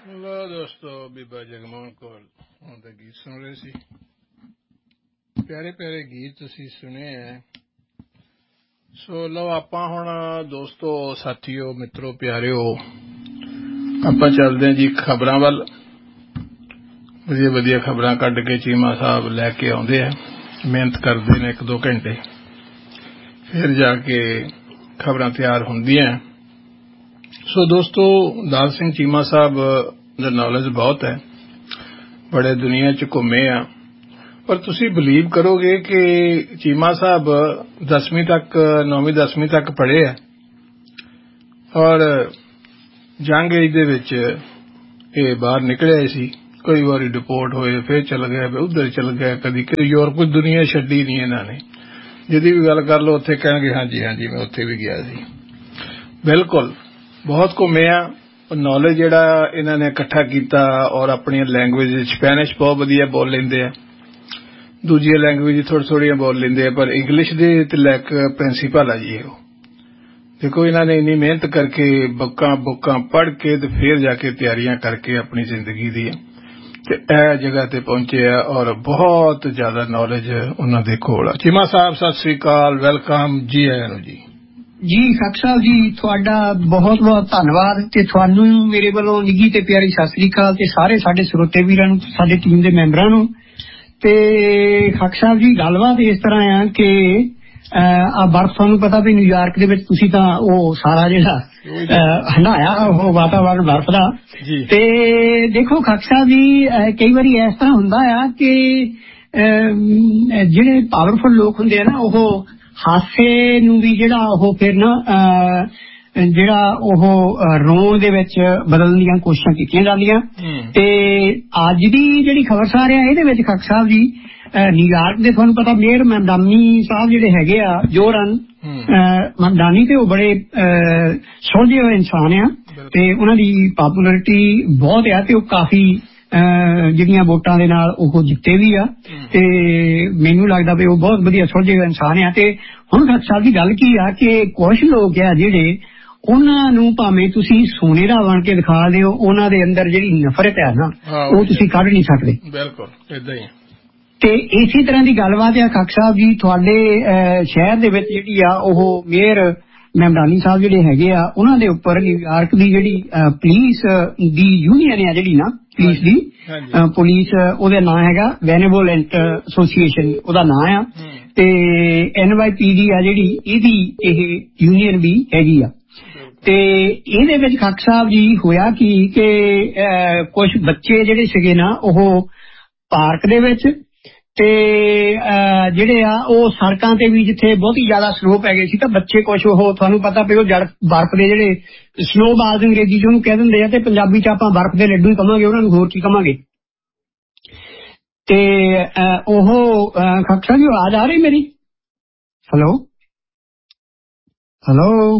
ਲੋ ਦੋਸਤੋ, ਬੀਬਾ ਜਗਮੋਹਨ ਕੌਰ ਉਹਦੇ ਗੀਤ ਸੁਣ ਰਹੇ ਸੀ। ਪਿਆਰੇ ਪਿਆਰੇ ਗੀਤ ਤੁਸੀਂ ਸੁਣੇ ਹੈ। ਸੋ ਲਓ ਆਪਾਂ ਹੁਣ ਦੋਸਤੋ, ਸਾਥੀਓ, ਮਿੱਤਰੋ, ਪਿਆਰਿਓ, ਆਪਾਂ ਚੱਲਦੇ ਹਾਂ ਜੀ ਖਬਰਾਂ ਵੱਲ। ਵਧੀਆ ਵਧੀਆ ਖਬਰਾਂ ਕੱਢ ਕੇ ਚੀਮਾ ਸਾਹਿਬ ਲੈ ਕੇ ਆਉਂਦੇ ਆ, ਮਿਹਨਤ ਕਰਦੇ ਨੇ 1-2 ਘੰਟੇ, ਫਿਰ ਜਾ ਕੇ ਖਬਰਾਂ ਤਿਆਰ ਹੁੰਦੀਆਂ। ਸੋ ਦੋਸਤੋ, ਦਾਲ ਸਿੰਘ ਚੀਮਾ ਸਾਹਿਬ ਦਾ ਨੌਲੇਜ ਬਹੁਤ ਹੈ, ਬੜੇ ਦੁਨੀਆ 'ਚ ਘੁੰਮੇ ਆ। ਪਰ ਤੁਸੀਂ ਬਿਲੀਵ ਕਰੋਗੇ ਕਿ ਚੀਮਾ ਸਾਹਿਬ 10ਵੀਂ ਤੱਕ 9ਵੀਂ 10ਵੀਂ ਤੱਕ ਪੜ੍ਹੇ ਆ, ਔਰ ਜੰਗ ਏਜ ਦੇ ਵਿੱਚ ਇਹ ਬਾਹਰ ਨਿਕਲਿਆ ਸੀ। ਕਈ ਵਾਰੀ ਡਿਪੋਰਟ ਹੋਏ, ਫਿਰ ਚਲ ਗਿਆ, ਉੱਧਰ ਚਲ ਗਿਆ, ਕਦੀ ਯੂਰਪ ਦੁਨੀਆ ਛੱਡੀ ਨਹੀਂ ਇਹਨਾਂ ਨੇ। ਜਿਹਦੀ ਵੀ ਗੱਲ ਕਰ ਲਓ ਉੱਥੇ ਕਹਿਣਗੇ ਹਾਂਜੀ ਹਾਂਜੀ ਮੈਂ ਉੱਥੇ ਵੀ ਗਿਆ ਸੀ। ਬਿਲਕੁਲ ਬਹੁਤ ਘੁੰਮੇ ਆ। ਨੌਲੇਜ ਜਿਹੜਾ ਇਹਨਾਂ ਨੇ ਇਕੱਠਾ ਕੀਤਾ, ਔਰ ਆਪਣੀਆਂ ਲੈਂਗੁਏਜ, ਸਪੈਨਿਸ਼ ਬਹੁਤ ਵਧੀਆ ਬੋਲ ਲੈਂਦੇ ਆ, ਦੂਜੀਆਂ ਲੈਂਗੁਏਜ ਥੋੜ੍ਹੀਆਂ ਬੋਲ ਲੈਂਦੇ ਆ, ਪਰ ਇੰਗਲਿਸ਼ ਦੇ ਤੇ ਲੈਕ ਪ੍ਰਿੰਸੀਪਲ ਆ ਜੀ। ਉਹ ਦੇਖੋ, ਇਹਨਾਂ ਨੇ ਇੰਨੀ ਮਿਹਨਤ ਕਰਕੇ ਬੁੱਕਾਂ ਪੜ੍ਹ ਕੇ ਤੇ ਫਿਰ ਜਾ ਕੇ ਤਿਆਰੀਆਂ ਕਰਕੇ ਆਪਣੀ ਜ਼ਿੰਦਗੀ ਦੀ ਤੇ ਇਹ ਜਗ੍ਹਾ ਤੇ ਪਹੁੰਚੇ ਆ, ਔਰ ਬਹੁਤ ਜ਼ਿਆਦਾ ਨੌਲੇਜ ਉਹਨਾਂ ਦੇ ਕੋਲ ਆ। ਚੀਮਾ ਸਾਹਿਬ ਸਤਿ ਸ੍ਰੀ ਅਕਾਲ, ਵੈਲਕਮ, ਜੀ ਆਇਆਂ ਨੂੰ ਜੀ। ਜੀ ਖੱਕ ਸਾਹਿਬ ਜੀ, ਤੁਹਾਡਾ ਬਹੁਤ ਬਹੁਤ ਧੰਨਵਾਦ, ਤੇ ਤੁਹਾਨੂੰ ਮੇਰੇ ਵੱਲੋਂ ਨਿੱਘੀ ਤੇ ਪਿਆਰੀ ਸਤਿ ਸ੍ਰੀ ਅਕਾਲ, ਤੇ ਸਾਰੇ ਸਾਡੇ ਸਰੋਤੇ ਵੀਰਾਂ ਨੂੰ, ਸਾਡੇ ਟੀਮ ਦੇ ਮੈਂਬਰਾਂ ਨੂੰ। ਤੇ ਖੱਕ ਸਾਹਿਬ ਜੀ, ਗੱਲਬਾਤ ਇਸ ਤਰ੍ਹਾਂ ਆ ਕਿ ਆ ਬਰਫ਼, ਤੁਹਾਨੂੰ ਪਤਾ ਵੀ ਨਿਊਯਾਰਕ ਦੇ ਵਿੱਚ ਤੁਸੀਂ ਤਾਂ ਉਹ ਸਾਰਾ ਜਿਹੜਾ ਹੰਢਾਇਆ ਉਹ ਵਾਤਾਵਰਨ ਬਰਫ਼ ਦਾ। ਤੇ ਦੇਖੋ ਖੱਕ ਸਾਹਿਬ ਜੀ, ਕਈ ਵਾਰੀ ਇਸ ਤਰ੍ਹਾਂ ਹੁੰਦਾ ਆ ਕਿ ਜਿਹੜੇ ਪਾਵਰਫੁਲ ਲੋਕ ਹੁੰਦੇ ਆ ਨਾ, ਉਹ ਹਾਸੇ ਨੂੰ ਵੀ ਜਿਹੜਾ ਉਹ ਫਿਰ ਨਾ ਜਿਹੜਾ ਉਹ ਰੋਣ ਦੇ ਵਿੱਚ ਬਦਲਣ ਦੀਆਂ ਕੋਸ਼ਿਸ਼ਾਂ ਕੀਤੀਆਂ ਜਾਂਦੀਆਂ। ਤੇ ਅੱਜ ਦੀ ਜਿਹੜੀ ਖਬਰਸਾਰ ਆ, ਇਹਦੇ ਵਿੱਚ ਖੱਕ ਸਾਹਿਬ ਜੀ, ਨਿਊਯਾਰਕ ਦੇ ਤੁਹਾਨੂੰ ਪਤਾ ਮੇਅਰ ਮਮਦਾਨੀ ਸਾਹਿਬ ਜਿਹੜੇ ਹੈਗੇ ਆ, ਜੋਰਨ ਮਮਦਾਨੀ, ਤੇ ਉਹ ਬੜੇ ਸੁਲਝੇ ਹੋਏ ਇਨਸਾਨ ਆ, ਤੇ ਉਹਨਾਂ ਦੀ ਪਾਪੂਲਰਿਟੀ ਬਹੁਤ ਆ, ਤੇ ਉਹ ਕਾਫੀ ਜਿਹੜੀਆਂ ਵੋਟਾਂ ਦੇ ਨਾਲ ਉਹ ਜਿੱਤੇ ਵੀ ਆ, ਤੇ ਮੈਨੂੰ ਲੱਗਦਾ ਵੀ ਉਹ ਬਹੁਤ ਵਧੀਆ ਸੁਲਝੇ ਹੋਏ ਇਨਸਾਨ ਆ। ਤੇ ਹੁਣ ਖੱਕ ਸਾਹਿਬ ਦੀ ਗੱਲ ਕੀ ਆ ਕਿ ਕੁਛ ਲੋਕ ਆ ਜਿਹੜੇ, ਉਹਨਾਂ ਨੂੰ ਭਾਵੇਂ ਤੁਸੀਂ ਸੋਨੇ ਦਾ ਬਣ ਕੇ ਦਿਖਾ ਦਿਓ, ਉਹਨਾਂ ਦੇ ਅੰਦਰ ਜਿਹੜੀ ਨਫ਼ਰਤ ਹੈ ਨਾ, ਉਹ ਤੁਸੀਂ ਕੱਢ ਨਹੀਂ ਸਕਦੇ। ਬਿਲਕੁਲ ਏਦਾਂ ਹੀ। ਤੇ ਇਸੇ ਤਰ੍ਹਾਂ ਦੀ ਗੱਲਬਾਤ ਆ ਖੱਕ ਸਾਹਿਬ ਜੀ, ਤੁਹਾਡੇ ਸ਼ਹਿਰ ਦੇ ਵਿੱਚ ਜਿਹੜੀ ਆ ਉਹ ਮੇਅਰ ਮਮਦਾਨੀ ਸਾਹਿਬ ਜਿਹੜੇ ਹੈਗੇ ਆ, ਉਹਨਾਂ ਦੇ ਉੱਪਰ ਨਿਊਯਾਰਕ ਦੀ ਜਿਹੜੀ ਪੁਲਿਸ ਦੀ ਯੂਨੀਅਨ ਆ, ਜਿਹੜੀ ਨਾ ਪੁਲਿਸ ਦੀ ਪੁਲਿਸ, ਉਹਦਾ ਨਾਂ ਹੈਗਾ ਬੈਨੇਵੋਲੈਂਟ ਐਸੋਸੀਏਸ਼ਨ, ਉਹਦਾ ਨਾਂ ਆ। ਤੇ NYPD ਆ ਜਿਹੜੀ, ਇਹਦੀ ਇਹ ਯੂਨੀਅਨ ਵੀ ਹੈਗੀ ਆ। ਤੇ ਇਹਦੇ ਵਿੱਚ ਖੱਕ ਸਾਹਿਬ ਜੀ ਹੋਇਆ ਕਿ ਕੁਝ ਬੱਚੇ ਜਿਹੜੇ ਸੀਗੇ ਨਾ, ਉਹ ਪਾਰਕ ਦੇ ਵਿੱਚ, ਤੇ ਜਿਹੜੇ ਆ ਉਹ ਸੜਕਾਂ ਤੇ ਵੀ, ਜਿੱਥੇ ਬਹੁਤੀ ਜ਼ਿਆਦਾ ਸਨੋ ਪੈ ਗਈ ਸੀ, ਤਾਂ ਬੱਚੇ ਕੁਛ, ਉਹ ਤੁਹਾਨੂੰ ਪਤਾ ਵੀ ਉਹ ਜੜ ਬਰਫ਼ ਦੇ ਜਿਹੜੇ ਸਨੋ ਬਾਲਸ ਅੰਗਰੇਜ਼ੀ ਚ ਉਹਨੂੰ ਕਹਿ ਦਿੰਦੇ ਆ, ਤੇ ਪੰਜਾਬੀ ਚ ਆਪਾਂ ਬਰਫ਼ ਦੇ ਲੱਡੂ ਹੀ ਕਵਾਂਗੇ ਉਹਨਾਂ ਨੂੰ, ਹੋਰ ਕੀ ਕਵਾਂਗੇ। ਤੇ ਉਹ ਖੱਕ ਸਾਹਿਬ ਜੀ, ਆਵਾਜ਼ ਆ ਰਹੀ ਮੇਰੀ? ਹੈਲੋ ਹੈਲੋ,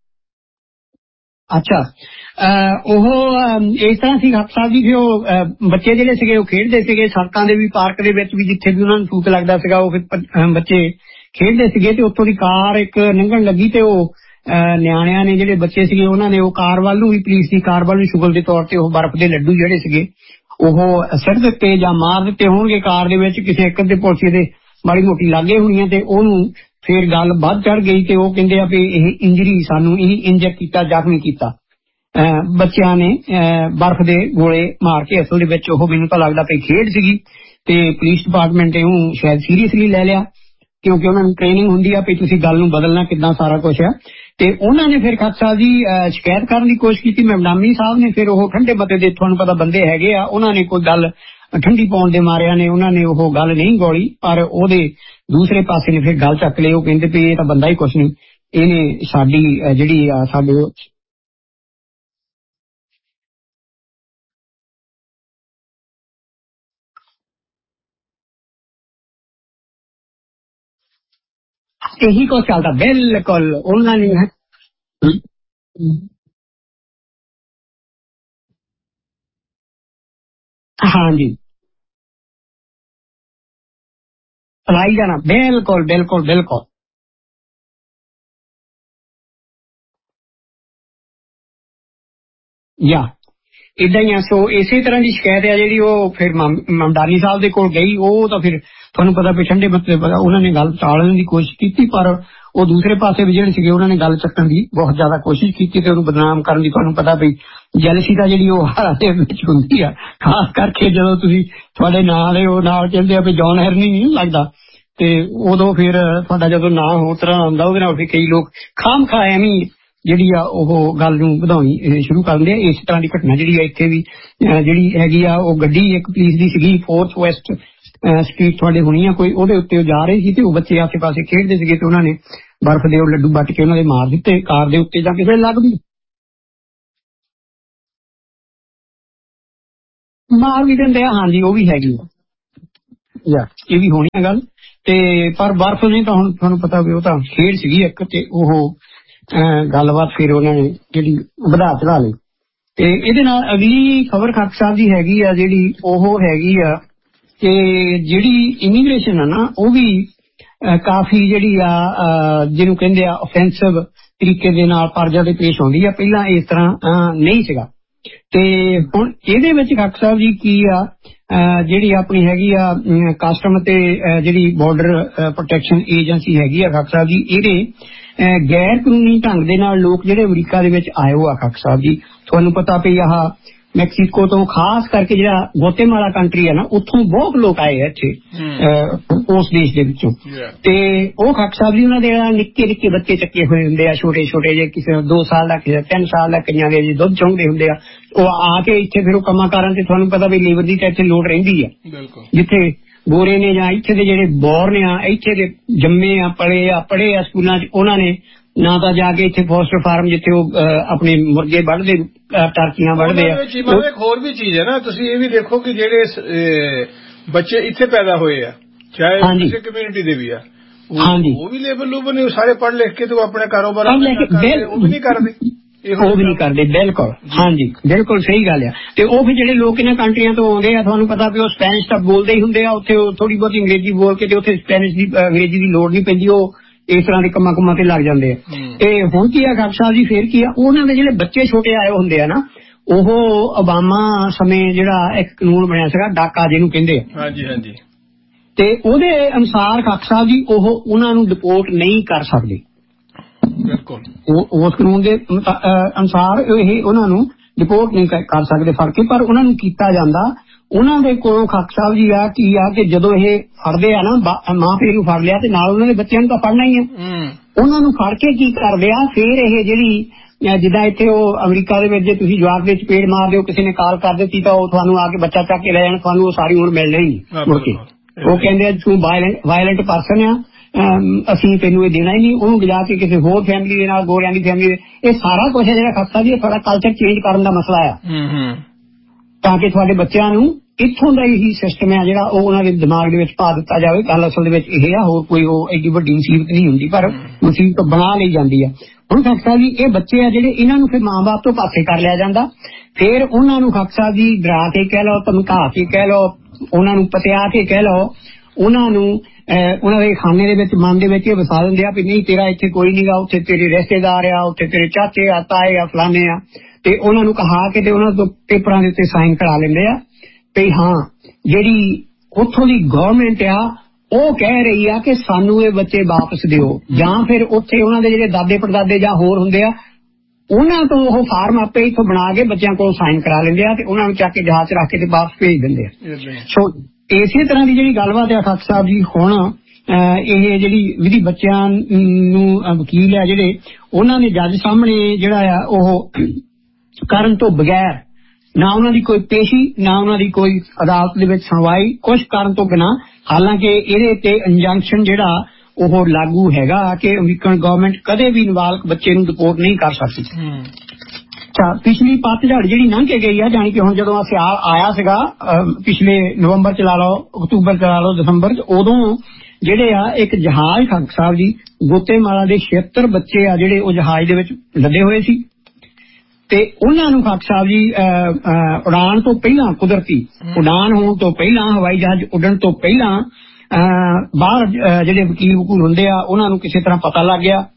ਅੱਛਾ। ਉਹ ਇਸ ਤਰ੍ਹਾਂ ਸੀ ਖੱਕ ਸਾਹਿਬ ਜੀ, ਉਹ ਬੱਚੇ ਜਿਹੜੇ ਸੀਗੇ ਉਹ ਖੇਡਦੇ ਸੀਗੇ ਸੜਕਾਂ ਦੇ ਵੀ, ਪਾਰਕ ਦੇ ਵਿੱਚ ਵੀ, ਜਿੱਥੇ ਵੀ ਉਹਨਾਂ ਨੂੰ ਸੂਤ ਲੱਗਦਾ ਸੀਗਾ, ਉਹ ਬੱਚੇ ਖੇਡਦੇ ਸੀਗੇ। ਤੇ ਉੱਥੋਂ ਦੀ ਕਾਰ ਇੱਕ ਲੰਘਣ ਲੱਗੀ, ਤੇ ਉਹ ਨਿਆਣਿਆਂ ਨੇ, ਜਿਹੜੇ ਬੱਚੇ ਸੀਗੇ, ਉਹਨਾਂ ਨੇ ਉਹ ਕਾਰ ਵੱਲ ਨੂੰ ਵੀ, ਪੁਲਿਸ ਦੀ ਕਾਰ ਵੱਲ ਨੂੰ ਸ਼ੁਗਲ ਦੇ ਤੌਰ ਤੇ ਉਹ ਬਰਫ਼ ਦੇ ਲੱਡੂ ਜਿਹੜੇ ਸੀਗੇ ਉਹ ਸਿੱਟ ਦਿੱਤੇ ਜਾਂ ਮਾਰ ਦਿੱਤੇ ਹੋਣਗੇ ਕਾਰ ਦੇ ਵਿੱਚ। ਕਿਸੇ ਇੱਕ ਦੇ ਪੁਲਿਸ ਦੇ ਮਾੜੀ ਮੋਟੀ ਲਾਗੇ ਹੋਣੀਆਂ, ਤੇ ਉਹਨੂੰ ਫਿਰ ਗੱਲ ਵੱਧ ਚੜ ਗਈ, ਤੇ ਉਹ ਕਹਿੰਦੇ ਆ ਵੀ ਇਹ ਇੰਜਰੀ, ਸਾਨੂੰ ਇਹ ਇੰਜਰ ਕੀਤਾ, ਜ਼ਖਮੀ ਕੀਤਾ। ਬੱਚਿਆਂ ਨੇ ਬਰਫ਼ ਦੇ ਗੋਲੇ ਮਾਰ ਕੇ, ਅਸਲ ਦੇ ਵਿੱਚ ਉਹ ਮੈਨੂੰ ਤਾਂ ਲੱਗਦਾ ਪਈ ਖੇਡ ਸੀਗੀ, ਤੇ ਪੁਲਿਸ ਡਿਪਾਰਟਮੈਂਟ ਇਹਨੂੰ ਸ਼ਾਇਦ ਸੀਰੀਅਸਲੀ ਲੈ ਲਿਆ, ਕਿਉਂਕਿ ਉਹਨਾਂ ਨੂੰ ਟ੍ਰੇਨਿੰਗ ਹੁੰਦੀ ਆ ਵੀ ਤੁਸੀਂ ਗੱਲ ਨੂੰ ਬਦਲਣਾ ਕਿੱਦਾਂ, ਸਾਰਾ ਕੁਛ ਆ। ਤੇ ਉਹਨਾਂ ਨੇ ਫਿਰ ਖੱਕ ਸਾਹਿਬ ਜੀ ਸ਼ਿਕਾਇਤ ਕਰਨ ਦੀ ਕੋਸ਼ਿਸ਼ ਕੀਤੀ। ਮਮਦਾਨੀ ਸਾਹਿਬ ਨੇ ਫਿਰ ਉਹ ਠੰਡੇ ਮਤੇ ਦੇ, ਤੁਹਾਨੂੰ ਪਤਾ ਬੰਦੇ ਹੈਗੇ ਆ, ਉਹਨਾਂ ਨੇ ਕੋਈ ਗੱਲ ਠੰਡੀ ਪਾਉਣ ਦੇ ਮਾਰਿਆਂ ਨੇ ਉਹਨਾਂ ਨੇ ਉਹ ਗੱਲ ਨਹੀਂ ਗੋਲੀ, ਪਰ ਉਹਦੇ ਦੂਸਰੇ ਪਾਸੇ ਨੇ ਫਿਰ ਗੱਲ ਚੱਕ ਲਈ। ਉਹ ਕਹਿੰਦੇ ਵੀ ਇਹ ਤਾਂ ਬੰਦਾ ਹੀ ਕੁਛ ਨਹੀਂ, ਇਹਨੇ ਸਾਡੀ ਜਿਹੜੀ ਆ ਸਾਡੇ ਇਹੀ ਕੁਛ ਚੱਲਦਾ। ਬਿਲਕੁਲ ਉਹਨਾਂ ਨੇ ਹਾਂਜੀ ਲਾਈ ਜਾਣਾ, ਬਿਲਕੁਲ ਬਿਲਕੁਲ ਬਿਲਕੁਲ। ਯਾ ਇਦਾਂ ਹੀ ਆ। ਸੋ ਇਸੇ ਤਰ੍ਹਾਂ ਦੀ ਸ਼ਿਕਾਇਤ ਆ ਜਿਹੜੀ ਉਹ ਫਿਰ ਮਮਦਾਨੀ ਸਾਹਿਬ ਦੇ ਕੋਲ ਗਈ। ਉਹ ਤਾਂ ਫਿਰ ਤੁਹਾਨੂੰ ਪਤਾ ਵੀ ਠੰਡੇ ਮੱਥੇ ਉਹਨਾਂ ਨੇ ਗੱਲ ਟਾਲਣ ਦੀ ਕੋਸ਼ਿਸ਼ ਕੀਤੀ, ਪਰ ਉਹ ਦੂਸਰੇ ਪਾਸੇ ਵੀ ਜਿਹੜੇ ਸੀਗੇ ਉਹਨਾਂ ਨੇ ਗੱਲ ਚੱਕਣ ਦੀ ਬਹੁਤ ਜ਼ਿਆਦਾ ਕੋਸ਼ਿਸ਼ ਕੀਤੀ ਤੇ ਉਹਨੂੰ ਬਦਨਾਮ ਕਰਨ ਦੀ। ਤੁਹਾਨੂੰ ਪਤਾ ਵੀ ਜੈਲਸੀ ਦਾ ਜਿਹੜੀ ਉਹ ਹਾਰਾਂ ਦੇ ਵਿੱਚ ਹੁੰਦੀ ਆ, ਖਾਸ ਕਰਕੇ ਜਦੋਂ ਤੁਸੀਂ ਤੁਹਾਡੇ ਨਾਲ ਉਹ ਨਾਲ ਕਹਿੰਦੇ ਆ ਵੀ ਜੌਨ ਹੈਰਨੀ ਨਹੀਂ ਲੱਗਦਾ, ਤੇ ਉਦੋਂ ਫਿਰ ਤੁਹਾਡਾ ਜਦੋਂ ਨਾਂ ਹੋਰ ਤਰ੍ਹਾਂ ਆਉਂਦਾ ਉਹਦੇ ਨਾਲ ਫਿਰ ਕਈ ਲੋਕ ਖਾਮ ਖਾ ਐਵੇਂ ਜਿਹੜੀ ਆ ਉਹ ਗੱਲ ਨੂੰ ਵਧਾਉਣੀ ਸ਼ੁਰੂ ਕਰ ਦਿੰਦੇ ਆ। ਇਸ ਤਰ੍ਹਾਂ ਦੀ ਘਟਨਾ ਜਿਹੜੀ ਆ ਇੱਥੇ ਵੀ ਜਿਹੜੀ ਹੈਗੀ ਆ, ਉਹ ਗੱਡੀ ਇੱਕ ਪੁਲਿਸ ਦੀ ਸੀਗੀ 4th West ਸਟਰੀਟ ਤੁਹਾਡੇ ਹੋਣੀ ਆ ਕੋਈ, ਉਹਦੇ ਉੱਤੇ ਉਹ ਜਾ ਰਹੇ ਸੀ ਤੇ ਉਹ ਬੱਚੇ ਆਸੇ ਪਾਸੇ ਖੇਡਦੇ ਸੀਗੇ ਤੇ ਉਹਨਾਂ ਨੇ ਬਰਫ਼ ਦੇ ਉਹ ਲੱਡੂ ਵੱਟ ਕੇ ਉਹਨਾਂ ਦੇ ਮਾਰ ਦਿੱਤੇ ਕਾਰ ਦੇ ਉੱਤੇ ਜਾਂ ਕਿਸੇ ਲੱਗ ਵੀ ਮਾਰ ਵੀ ਦਿੰਦੇ ਆ। ਹਾਂਜੀ ਉਹ ਵੀ ਹੈਗੀ ਆ, ਇਹ ਵੀ ਹੋਣੀ ਆ ਗੱਲ। ਤੇ ਪਰ ਬਰਫ਼ ਨਹੀਂ ਤਾਂ ਹੁਣ ਤੁਹਾਨੂੰ ਪਤਾ ਵੀ ਉਹ ਤਾਂ ਖੇਡ ਸੀਗੀ ਇੱਕ, ਤੇ ਉਹ ਗੱਲਬਾਤ ਫਿਰ ਉਹਨਾਂ ਨੇ ਜਿਹੜੀ ਵਧਾ ਚੜਾ ਲਈ। ਤੇ ਇਹਦੇ ਨਾਲ ਅਗਲੀ ਖਬਰ ਖਾਕ ਸਾਹਿਬ ਦੀ ਹੈਗੀ ਆ ਜਿਹੜੀ ਉਹ ਹੈਗੀ ਆ ਕਿ ਜਿਹੜੀ ਇਮੀਗ੍ਰੇਸ਼ਨ ਆ ਨਾ ਉਹ ਵੀ ਕਾਫੀ ਜਿਹੜੀ ਆ ਜਿਹਨੂੰ ਕਹਿੰਦੇ ਆ ਓਫੈਂਸਿਵ ਤਰੀਕੇ ਦੇ ਨਾਲ ਪਰਜਾ ਦੇ ਪੇਸ਼ ਆਉਂਦੀ ਆ। ਪਹਿਲਾਂ ਇਸ ਤਰ੍ਹਾਂ ਨਹੀਂ ਸੀਗਾ। ਤੇ ਹੁਣ ਇਹਦੇ ਵਿੱਚ ਖਾਕ ਸਾਹਿਬ ਜੀ ਕੀ ਆ, ਜਿਹੜੀ ਆਪਣੀ ਹੈਗੀ ਆ ਕਸਟਮ ਤੇ ਜਿਹੜੀ ਬਾਰਡਰ ਪ੍ਰੋਟੈਕਸ਼ਨ ਏਜੰਸੀ ਹੈਗੀ ਆ ਖਾਕ ਸਾਹਿਬ ਜੀ, ਇਹਦੇ ਗੈਰ ਕਾਨੂੰਨੀ ਢੰਗ ਦੇ ਨਾਲ ਲੋਕ ਜਿਹੜੇ ਅਮਰੀਕਾ ਦੇ ਵਿੱਚ ਆਏ ਹੋ ਆ ਖਾਕ ਸਾਹਿਬ ਜੀ। ਤੁਹਾਨੂੰ ਪਤਾ ਵੀ ਆਹ ਮੈਕਸੀਕੋ ਤੋਂ ਖਾਸ ਕਰਕੇ ਜਿਹੜਾ ਗੋਤੇਮਾਲਾ ਕੰਟਰੀ ਹੈ ਨਾ, ਉੱਥੋਂ ਬਹੁਤ ਲੋਕ ਆਏ ਆ ਇੱਥੇ ਉਸ ਦੇਸ਼ ਦੇ ਵਿੱਚੋਂ। ਤੇ ਉਹ ਖਾਕ ਸਾਹਿਬ ਜੀ ਉਹਨਾਂ ਦੇ ਨਿੱਕੇ ਨਿੱਕੇ ਬੱਚੇ ਚੱਕੇ ਹੋਏ ਹੁੰਦੇ ਆ, ਛੋਟੇ ਛੋਟੇ ਜਿਹੇ, ਕਿਸੇ 2 ਸਾਲ ਦਾ, ਕਿਸੇ 3 ਸਾਲ ਦਾ, ਕਈਆਂ ਦੇ ਦੁੱਧ ਚੋਂਦੇ ਹੁੰਦੇ ਆ। ਉਹ ਆ ਕੇ ਇੱਥੇ ਫਿਰ ਉਹ ਕੰਮਾਂ ਕਾਰਾਂ ਤੇ ਤੁਹਾਨੂੰ ਪਤਾ ਵੀ ਲੇਬਰ ਦੀ ਤਾਂ ਇੱਥੇ ਲੋੜ ਰਹਿੰਦੀ ਆ। ਜਿੱਥੇ ਗੋਰੇ ਨੇ ਜਾਂ ਇੱਥੇ ਦੇ ਜਿਹੜੇ ਬੋਰਨ ਆ, ਇੱਥੇ ਦੇ ਜੰਮੇ ਆ, ਪੜ੍ਹੇ ਆ ਸਕੂਲਾਂ 'ਚ, ਉਹਨਾਂ ਨੇ ਨਾ ਤਾਂ ਜਾ ਕੇ ਇੱਥੇ ਫੋਸਟਰ ਫਾਰਮ ਜਿੱਥੇ ਉਹ ਆਪਣੇ ਮੁਰਗੇ ਵੱਢਦੇ, ਟਰਕੀਆਂ ਵੱਢਦੇ ਆ। ਇੱਕ ਹੋਰ ਵੀ ਚੀਜ਼ ਹੈ ਨਾ, ਤੁਸੀਂ ਇਹ ਵੀ ਦੇਖੋ ਕਿ ਜਿਹੜੇ ਬੱਚੇ ਇੱਥੇ ਪੈਦਾ ਹੋਏ ਆ, ਚਾਹੇ ਕਿਸੇ ਕਮਿਊਨਿਟੀ ਦੇ ਵੀ ਆ, ਉਹ ਵੀ ਲੇਬਰ ਲੂਬਰ ਨੇ, ਸਾਰੇ ਪੜ੍ਹ ਲਿਖ ਕੇ ਤੇ ਆਪਣੇ ਕਾਰੋਬਾਰ ਉਹ ਵੀ ਨਹੀਂ ਕਰਦੇ। ਬਿਲਕੁਲ, ਹਾਂਜੀ ਬਿਲਕੁਲ ਸਹੀ ਗੱਲ ਆ। ਤੇ ਉਹ ਫਿਰ ਜਿਹੜੇ ਲੋਕ ਇਹਨਾਂ ਕੰਟਰੀਆਂ ਤੋਂ ਆਉਂਦੇ ਆ, ਤੁਹਾਨੂੰ ਪਤਾ ਵੀ ਉਹ ਸਪੈਨਿਸ਼ ਤਾਂ ਬੋਲਦੇ ਹੀ ਹੁੰਦੇ ਆ, ਉੱਥੇ ਉਹ ਥੋੜੀ ਬਹੁਤੀ ਅੰਗਰੇਜ਼ੀ ਬੋਲ ਕੇ ਤੇ ਉੱਥੇ ਸਪੈਨਿਸ਼ ਦੀ ਅੰਗਰੇਜ਼ੀ ਦੀ ਲੋੜ ਨਹੀਂ ਪੈਂਦੀ, ਉਹ ਇਸ ਤਰ੍ਹਾਂ ਦੇ ਕੰਮਾਂ ਤੇ ਲੱਗ ਜਾਂਦੇ ਆ। ਤੇ ਹੁਣ ਕੀ ਆ ਖਾਕ ਸਾਹਿਬ ਜੀ, ਫੇਰ ਕੀ ਆ, ਉਹਨਾਂ ਦੇ ਜਿਹੜੇ ਬੱਚੇ ਛੋਟੇ ਆਏ ਹੁੰਦੇ ਆ ਨਾ, ਉਹ ਓਬਾਮਾ ਸਮੇਂ ਜਿਹੜਾ ਇੱਕ ਕਾਨੂੰਨ ਬਣਿਆ ਸੀਗਾ ਡਾਕਾ ਜਿਹਨੂੰ ਕਹਿੰਦੇ ਆ, ਹਾਂਜੀ ਹਾਂਜੀ, ਤੇ ਉਹਦੇ ਅਨੁਸਾਰ ਖਾਕ ਸਾਹਿਬ ਜੀ ਉਹ ਉਹਨਾਂ ਨੂੰ ਡਿਪੋਰਟ ਨਹੀਂ ਕਰ ਸਕਦੇ। ਬਿਲਕੁਲ ਉਸ ਕਾਨੂੰਨ ਦੇ ਅਨੁਸਾਰ ਇਹ ਉਹਨਾਂ ਨੂੰ ਡਿਪੋਰਟ ਨਹੀਂ ਕਰ ਸਕਦੇ ਫੜ, ਪਰ ਉਹਨਾਂ ਨੂੰ ਕੀਤਾ ਜਾਂਦਾ। ਉਹਨਾਂ ਦੇ ਕੋਲੋਂ ਖਾਕ ਸਾਹਿਬ ਜੀ ਆ ਕੀ ਆ ਕਿ ਜਦੋਂ ਇਹ ਫੜਦੇ ਆ ਨਾ, ਮਾਂ ਪਿਓ ਨੂੰ ਫੜ ਲਿਆ ਤੇ ਨਾਲ ਉਹਨਾਂ ਦੇ ਬੱਚਿਆਂ ਨੂੰ ਤਾਂ ਫੜਨਾ ਹੀ ਆ। ਉਹਨਾਂ ਨੂੰ ਫੜ ਕੇ ਕੀ ਕਰਦੇ ਆ, ਫੇਰ ਇਹ ਜਿਹੜੀ ਜਿੱਦਾਂ ਇੱਥੇ ਉਹ ਅਮਰੀਕਾ ਦੇ ਵਿੱਚ ਜੇ ਤੁਸੀਂ ਜਵਾਕ ਦੇ ਚਪੇੜ ਮਾਰ ਦਿਓ, ਕਿਸੇ ਨੇ ਕਾਲ ਕਰ ਦਿੱਤੀ ਤਾਂ ਉਹ ਤੁਹਾਨੂੰ ਆ ਕੇ ਬੱਚਾ ਚੱਕ ਕੇ ਲੈ ਜਾਣ, ਤੁਹਾਨੂੰ ਉਹ ਸਾਰੀ ਉਮਰ ਮਿਲਣਾ ਹੀ ਨਹੀਂ ਮੁੜ ਕੇ। ਉਹ ਕਹਿੰਦੇ ਆ ਤੂੰ ਵਾਇਲੈਂਟ ਪਰਸਨ ਆ, ਅਸੀਂ ਤੈਨੂੰ ਇਹ ਦੇਣਾ ਹੀ ਨਹੀਂ। ਉਹਨੂੰ ਲਿਜਾ ਕੇ ਕਿਸੇ ਹੋਰ ਫੈਮਿਲੀ ਦੇ ਨਾਲ, ਗੋਰਿਆਂ ਦੀ ਫੈਮਿਲੀ ਦੇ, ਇਹ ਸਾਰਾ ਕੁਛ ਹੈ ਜਿਹੜਾ ਖਾਕਾ ਜੀ ਥੋੜਾ ਕਲਚਰ ਚੇਂਜ ਕਰਨ ਦਾ ਮਸਲਾ ਆ, ਤਾਂ ਕਿ ਤੁਹਾਡੇ ਬੱਚਿਆਂ ਨੂੰ ਇੱਥੋਂ ਦਾ ਹੀ ਸਿਸਟਮ ਹੈ ਜਿਹੜਾ ਉਹ ਉਹਨਾਂ ਦੇ ਦਿਮਾਗ ਦੇ ਵਿੱਚ ਪਾ ਦਿੱਤਾ ਜਾਵੇ। ਗੱਲ ਅਸਲ ਦੇ ਵਿੱਚ ਇਹ ਆ, ਹੋਰ ਕੋਈ ਉਹ ਐਡੀ ਵੱਡੀ ਮੁਸੀਬਤ ਨਹੀਂ ਹੁੰਦੀ, ਪਰ ਮੁਸੀਬਤ ਬਣਾ ਲਈ ਜਾਂਦੀ ਆ। ਹੁਣ ਖਾਕਾ ਜੀ ਇਹ ਬੱਚੇ ਆ ਜਿਹੜੇ, ਇਹਨਾਂ ਨੂੰ ਫਿਰ ਮਾਂ-ਬਾਪ ਤੋਂ ਪਾਸੇ ਕਰ ਲਿਆ ਜਾਂਦਾ। ਫਿਰ ਉਹਨਾਂ ਨੂੰ ਖਾਕਾ ਜੀ ਡਰਾ ਕੇ ਕਹਿ ਲਓ, ਧਮਕਾ ਕੇ ਕਹਿ ਲਓ, ਉਹਨਾਂ ਨੂੰ ਪਤਿਆ ਕੇ ਕਹਿ ਲਓ, ਉਹਨਾਂ ਨੂੰ ਉਹਨਾਂ ਦੇ ਖਾਨੇ ਦੇ ਵਿੱਚ, ਮਨ ਦੇ ਵਿੱਚ ਇਹ ਵਸਾ ਦਿੰਦੇ ਆ ਵੀ ਨਹੀਂ ਤੇਰਾ ਇੱਥੇ ਕੋਈ ਨੀਗਾ, ਉੱਥੇ ਤੇਰੇ ਰਿਸ਼ਤੇਦਾਰ ਆ, ਉੱਥੇ ਤੇਰੇ ਚਾਚੇ ਆ, ਤਾਏ ਆ, ਫਲਾਣੇ ਆ, ਤੇ ਉਹਨਾਂ ਨੂੰ ਕਹਾ ਕੇ ਤੇ ਉਹਨਾਂ ਤੋਂ ਪੇਪਰਾਂ ਦੇ ਉੱਤੇ ਸਾਈਨ ਕਰਾ ਲੈਂਦੇ ਆ ਵੀ ਹਾਂ ਜਿਹੜੀ ਉੱਥੋਂ ਦੀ ਗਵਰਨਮੈਂਟ ਆ ਉਹ ਕਹਿ ਰਹੀ ਆ ਕਿ ਸਾਨੂੰ ਇਹ ਬੱਚੇ ਵਾਪਸ ਦਿਓ, ਜਾਂ ਫਿਰ ਉੱਥੇ ਉਹਨਾਂ ਦੇ ਜਿਹੜੇ ਦਾਦੇ ਪੜਦਾਦੇ ਜਾਂ ਹੋਰ ਹੁੰਦੇ ਆ ਉਹਨਾਂ ਤੋਂ ਉਹ ਫਾਰਮ ਆਪੇ ਇੱਥੋਂ ਬਣਾ ਕੇ ਬੱਚਿਆਂ ਕੋਲ ਸਾਈਨ ਕਰਾ ਲੈਂਦੇ ਆ ਤੇ ਉਹਨਾਂ ਨੂੰ ਚੱਕ ਕੇ ਜਹਾਜ਼ 'ਚ ਰੱਖ ਕੇ ਤੇ ਵਾਪਸ ਭੇਜ ਦਿੰਦੇ ਆ। ਸੋ ਇਸੇ ਤਰ੍ਹਾਂ ਦੀ ਜਿਹੜੀ ਗੱਲਬਾਤ ਆ ਖਾਕ ਸਾਹਿਬ ਜੀ, ਹੁਣ ਇਹ ਜਿਹੜੀ ਵਿਧੀ ਬੱਚਿਆਂ ਨੂੰ ਵਕੀਲ ਆ ਜਿਹੜੇ, ਉਹਨਾਂ ਨੇ ਜੱਜ ਸਾਹਮਣੇ ਜਿਹੜਾ ਆ ਉਹ ਕਰਨ ਤੋਂ ਬਗੈਰ, ਨਾ ਉਹਨਾਂ ਦੀ ਕੋਈ ਪੇਸ਼ੀ, ਨਾ ਉਹਨਾਂ ਦੀ ਕੋਈ ਅਦਾਲਤ ਦੇ ਵਿੱਚ ਸੁਣਵਾਈ, ਕੁਛ ਕਰਨ ਤੋਂ ਬਿਨਾਂ, ਹਾਲਾਂਕਿ ਇਹਦੇ ਤੇ ਇੰਜੰਕਸ਼ਨ ਜਿਹੜਾ ਉਹ ਲਾਗੂ ਹੈਗਾ ਕਿ ਅਮਰੀਕਨ ਗਵਰਨਮੈਂਟ ਕਦੇ ਵੀ ਨਾਬਾਲਗ ਬੱਚੇ ਨੂੰ ਡਿਪੋਰਟ ਨਹੀਂ ਕਰ ਸਕਦੀ। ਪਿਛਲੀ ਪਤਝੜ ਜਿਹੜੀ ਲੰਘ ਕੇ ਗਈ ਆ, ਜਾਣੀ ਕਿ ਹੁਣ ਜਦੋਂ ਸਿਆਲ ਆਇਆ ਸੀਗਾ ਪਿਛਲੇ ਨਵੰਬਰ ਚ ਲਾ ਲਓ, ਅਕਤੂਬਰ ਚ ਲਾ ਲਓ, ਦਸੰਬਰ ਚ, ਉਦੋਂ ਜਿਹੜੇ ਆ ਇੱਕ ਜਹਾਜ਼ ਖਾਕ ਸਾਹਿਬ ਜੀ ਗੋਤੇਮਾਲਾ ਦੇ 76 ਬੱਚੇ ਆ ਜਿਹੜੇ ਉਹ ਜਹਾਜ਼ ਦੇ ਵਿੱਚ ਲੱਦੇ ਹੋਏ ਸੀ, ਤੇ ਉਹਨਾਂ ਨੂੰ ਖਾਕ ਸਾਹਿਬ ਜੀ ਉਡਾਣ ਤੋਂ ਪਹਿਲਾਂ, ਕੁਦਰਤੀ ਉਡਾਨ ਹੋਣ ਤੋਂ ਪਹਿਲਾਂ, ਹਵਾਈ ਜਹਾਜ਼ ਉੱਡਣ ਤੋਂ ਪਹਿਲਾਂ ਬਾਹਰ ਜਿਹੜੇ ਵਕੀਲ ਹੁੰਦੇ ਆ ਉਹਨਾਂ ਨੂੰ ਕਿਸੇ ਤਰ੍ਹਾਂ ਪਤਾ ਲੱਗ ਗਿਆ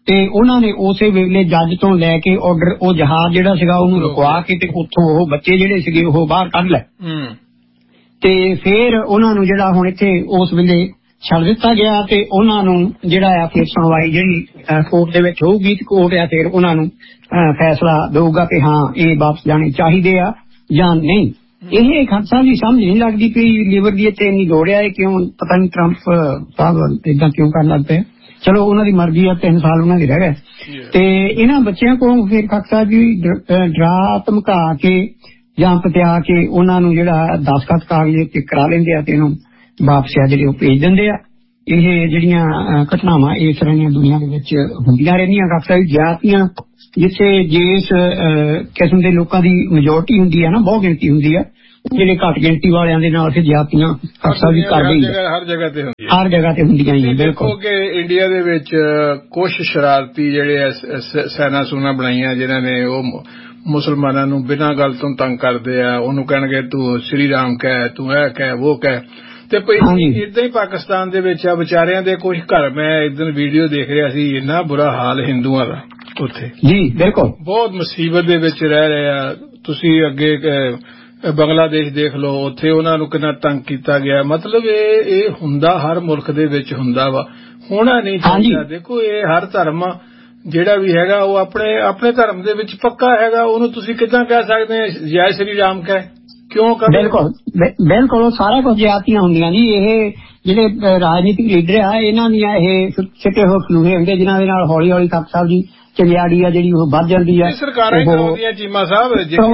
ਤੇ ਉਹਨਾਂ ਨੇ ਉਸੇ ਵੇਲੇ ਜੱਜ ਤੋਂ ਲੈ ਕੇ ਆਰਡਰ ਉਹ ਜਹਾਜ਼ ਜਿਹੜਾ ਸੀਗਾ ਉਹਨੂੰ ਰੁਕਵਾ ਕੇ ਤੇ ਉੱਥੋਂ ਉਹ ਬੱਚੇ ਜਿਹੜੇ ਸੀਗੇ ਉਹ ਬਾਹਰ ਕੱਢ ਲਏ ਤੇ ਫਿਰ ਉਹਨਾਂ ਨੂੰ ਜਿਹੜਾ ਹੁਣ ਇੱਥੇ ਉਸ ਵੇਲੇ ਛੱਡ ਦਿੱਤਾ ਗਿਆ ਤੇ ਉਹਨਾਂ ਨੂੰ ਜਿਹੜਾ ਆ ਫਿਰ ਸੁਣਵਾਈ ਜਿਹੜੀ ਕੋਰਟ ਦੇ ਵਿੱਚ ਹੋਊਗੀ ਤੇ ਕੋਰਟ ਆ ਫਿਰ ਉਹਨਾਂ ਨੂੰ ਫੈਸਲਾ ਦੇਊਗਾ ਕਿ ਹਾਂ ਇਹ ਵਾਪਸ ਜਾਣੇ ਚਾਹੀਦੇ ਆ ਜਾਂ ਨਹੀਂ। ਇਹ ਖਾਲਸਾ ਦੀ ਸਮਝ ਨਹੀਂ ਲੱਗਦੀ ਕਿ ਲੀਵਰ ਦੀ ਇੱਥੇ ਇੰਨੀ ਲੋੜ ਆ, ਕਿਉਂ ਪਤਾ ਨਹੀਂ ਟਰੰਪ ਸਾਹਿਬ ਏਦਾਂ ਕਿਉਂ ਕਰਨ ਲੱਗ ਪਏ। ਚਲੋ ਉਹਨਾਂ ਦੀ ਮਰਜ਼ੀ ਆ, 3 ਸਾਲ ਉਹਨਾਂ ਦੇ ਰਹਿ ਗਏ ਤੇ ਇਹਨਾਂ ਬੱਚਿਆਂ ਕੋਲੋਂ ਫਿਰ ਖਾਲਸਾ ਜੀ ਡਰਾ ਧਮਕਾ ਕੇ ਜਾਂ ਪਤਿਆ ਕੇ ਉਹਨਾਂ ਨੂੰ ਜਿਹੜਾ ਦਸਖਤ ਕਾਗਜ਼ ਤੇ ਕਰਾ ਲੈਂਦੇ ਆ ਤੇ ਇਹਨੂੰ ਵਾਪਸ ਆ ਜਿਹੜੇ ਉਹ ਭੇਜ ਦਿੰਦੇ ਆ। ਇਹ ਜਿਹੜੀਆਂ ਘਟਨਾਵਾਂ ਇਸ ਤਰ੍ਹਾਂ ਦੀਆਂ ਦੁਨੀਆ ਦੇ ਵਿੱਚ ਹੁੰਦੀਆਂ ਰਹਿੰਦੀਆਂ ਖਾਲਸਾ ਜੀ। ਜਾਤੀਆਂ ਜਿੱਥੇ ਜਿਸ ਕਿਸਮ ਦੇ ਲੋਕਾਂ ਦੀ ਮੈਜੋਰਟੀ ਹੁੰਦੀ ਹੈ ਨਾ, ਬਹੁਤ ਗਿਣਤੀ ਹੁੰਦੀ ਆ, ਜਿਹੜੇ ਘੱਟ ਗਿਣਤੀ ਵਾਲਿਆਂ ਦੇ ਨਾਲ ਫਿਰ ਜਾਤੀਆਂ ਖਾਲਸਾ ਜੀ ਕਰਦੇ ਹੀ ਹਰ ਜਗ੍ਹਾ ਤੇ ਹੁੰਦੀਆਂ ਹੀ। ਬਿਲਕੁਲ ਕਿ ਇੰਡੀਆ ਦੇ ਵਿੱਚ ਕੁਝ ਸ਼ਰਾਰਤੀ ਜਿਹੜੇ ਸੈਨਾ ਸੂਨਾ ਬਣਾਈਆਂ ਜਿਨ੍ਹਾਂ ਨੇ ਉਹ ਮੁਸਲਮਾਨਾਂ ਨੂੰ ਬਿਨਾਂ ਗੱਲ ਤੋਂ ਤੰਗ ਕਰਦੇ ਆ, ਉਹਨੂੰ ਕਹਿਣਗੇ ਤੂੰ ਸ਼੍ਰੀ ਰਾਮ ਕਹਿ, ਤੂੰ ਇਹ ਕਹਿ ਉਹ ਕਹਿ। ਤੇ ਏਦਾਂ ਹੀ ਪਾਕਿਸਤਾਨ ਦੇ ਵਿੱਚ ਆ ਵਿਚਾਰਿਆਂ ਦੇ ਕੁਝ ਘਰ, ਮੈਂ ਇੱਕ ਦਿਨ ਵੀਡੀਓ ਦੇਖ ਰਿਹਾ ਸੀ, ਇੰਨਾ ਬੁਰਾ ਹਾਲ ਹਿੰਦੂਆਂ ਦਾ ਉੱਥੇ ਜੀ ਬਿਲਕੁਲ ਬਹੁਤ ਮੁਸੀਬਤ ਦੇ ਵਿੱਚ ਰਹਿ ਰਹੇ ਆ। ਤੁਸੀਂ ਅੱਗੇ ਬੰਗਲਾਦੇਸ਼ ਦੇਖ ਲਓ, ਉੱਥੇ ਉਹਨਾਂ ਨੂੰ ਕਿੰਨਾ ਤੰਗ ਕੀਤਾ ਗਿਆ। ਮਤਲਬ ਇਹ ਹੁੰਦਾ ਹਰ ਮੁਲਕ ਦੇ ਵਿੱਚ ਹੁੰਦਾ ਵਾ, ਹੋਣਾ ਨਹੀਂ ਚਾਹੀਦਾ। ਦੇਖੋ ਇਹ ਹਰ ਧਰਮ ਜਿਹੜਾ ਵੀ ਹੈਗਾ ਉਹ ਆਪਣੇ ਧਰਮ ਦੇ ਵਿੱਚ ਪੱਕਾ ਹੈਗਾ, ਉਹਨੂੰ ਤੁਸੀਂ ਕਿੱਦਾਂ ਕਹਿ ਸਕਦੇ ਜੈ ਸ਼੍ਰੀ ਰਾਮ ਕਹਿ ਕਿਉਂ ਕਰ। ਬਿਲਕੁਲ ਸਾਰਾ ਕੁਝ ਜਾਤੀਆਂ ਹੁੰਦੀਆਂ ਜੀ। ਇਹ ਜਿਹੜੇ ਰਾਜਨੀਤਿਕ ਲੀਡਰ ਆ ਇਹਨਾਂ ਦੀਆਂ ਇਹ ਸਿੱਟੇ ਹੋ ਖਲੂਹੇ ਹੁੰਦੇ ਜਿਨ੍ਹਾਂ ਦੇ ਨਾਲ ਹੌਲੀ ਹੌਲੀ ਤਖਤ ਸਾਹਿਬ ਦੀ ਚਲਿਆੜੀ ਆ ਜਿਹੜੀ ਉਹ ਵੱਧ ਜਾਂਦੀ ਆ। ਸਰਕਾਰਾਂ ਕਰਵਾਉਂਦੀਆਂ ਚੀਮਾ ਸਾਹਿਬ,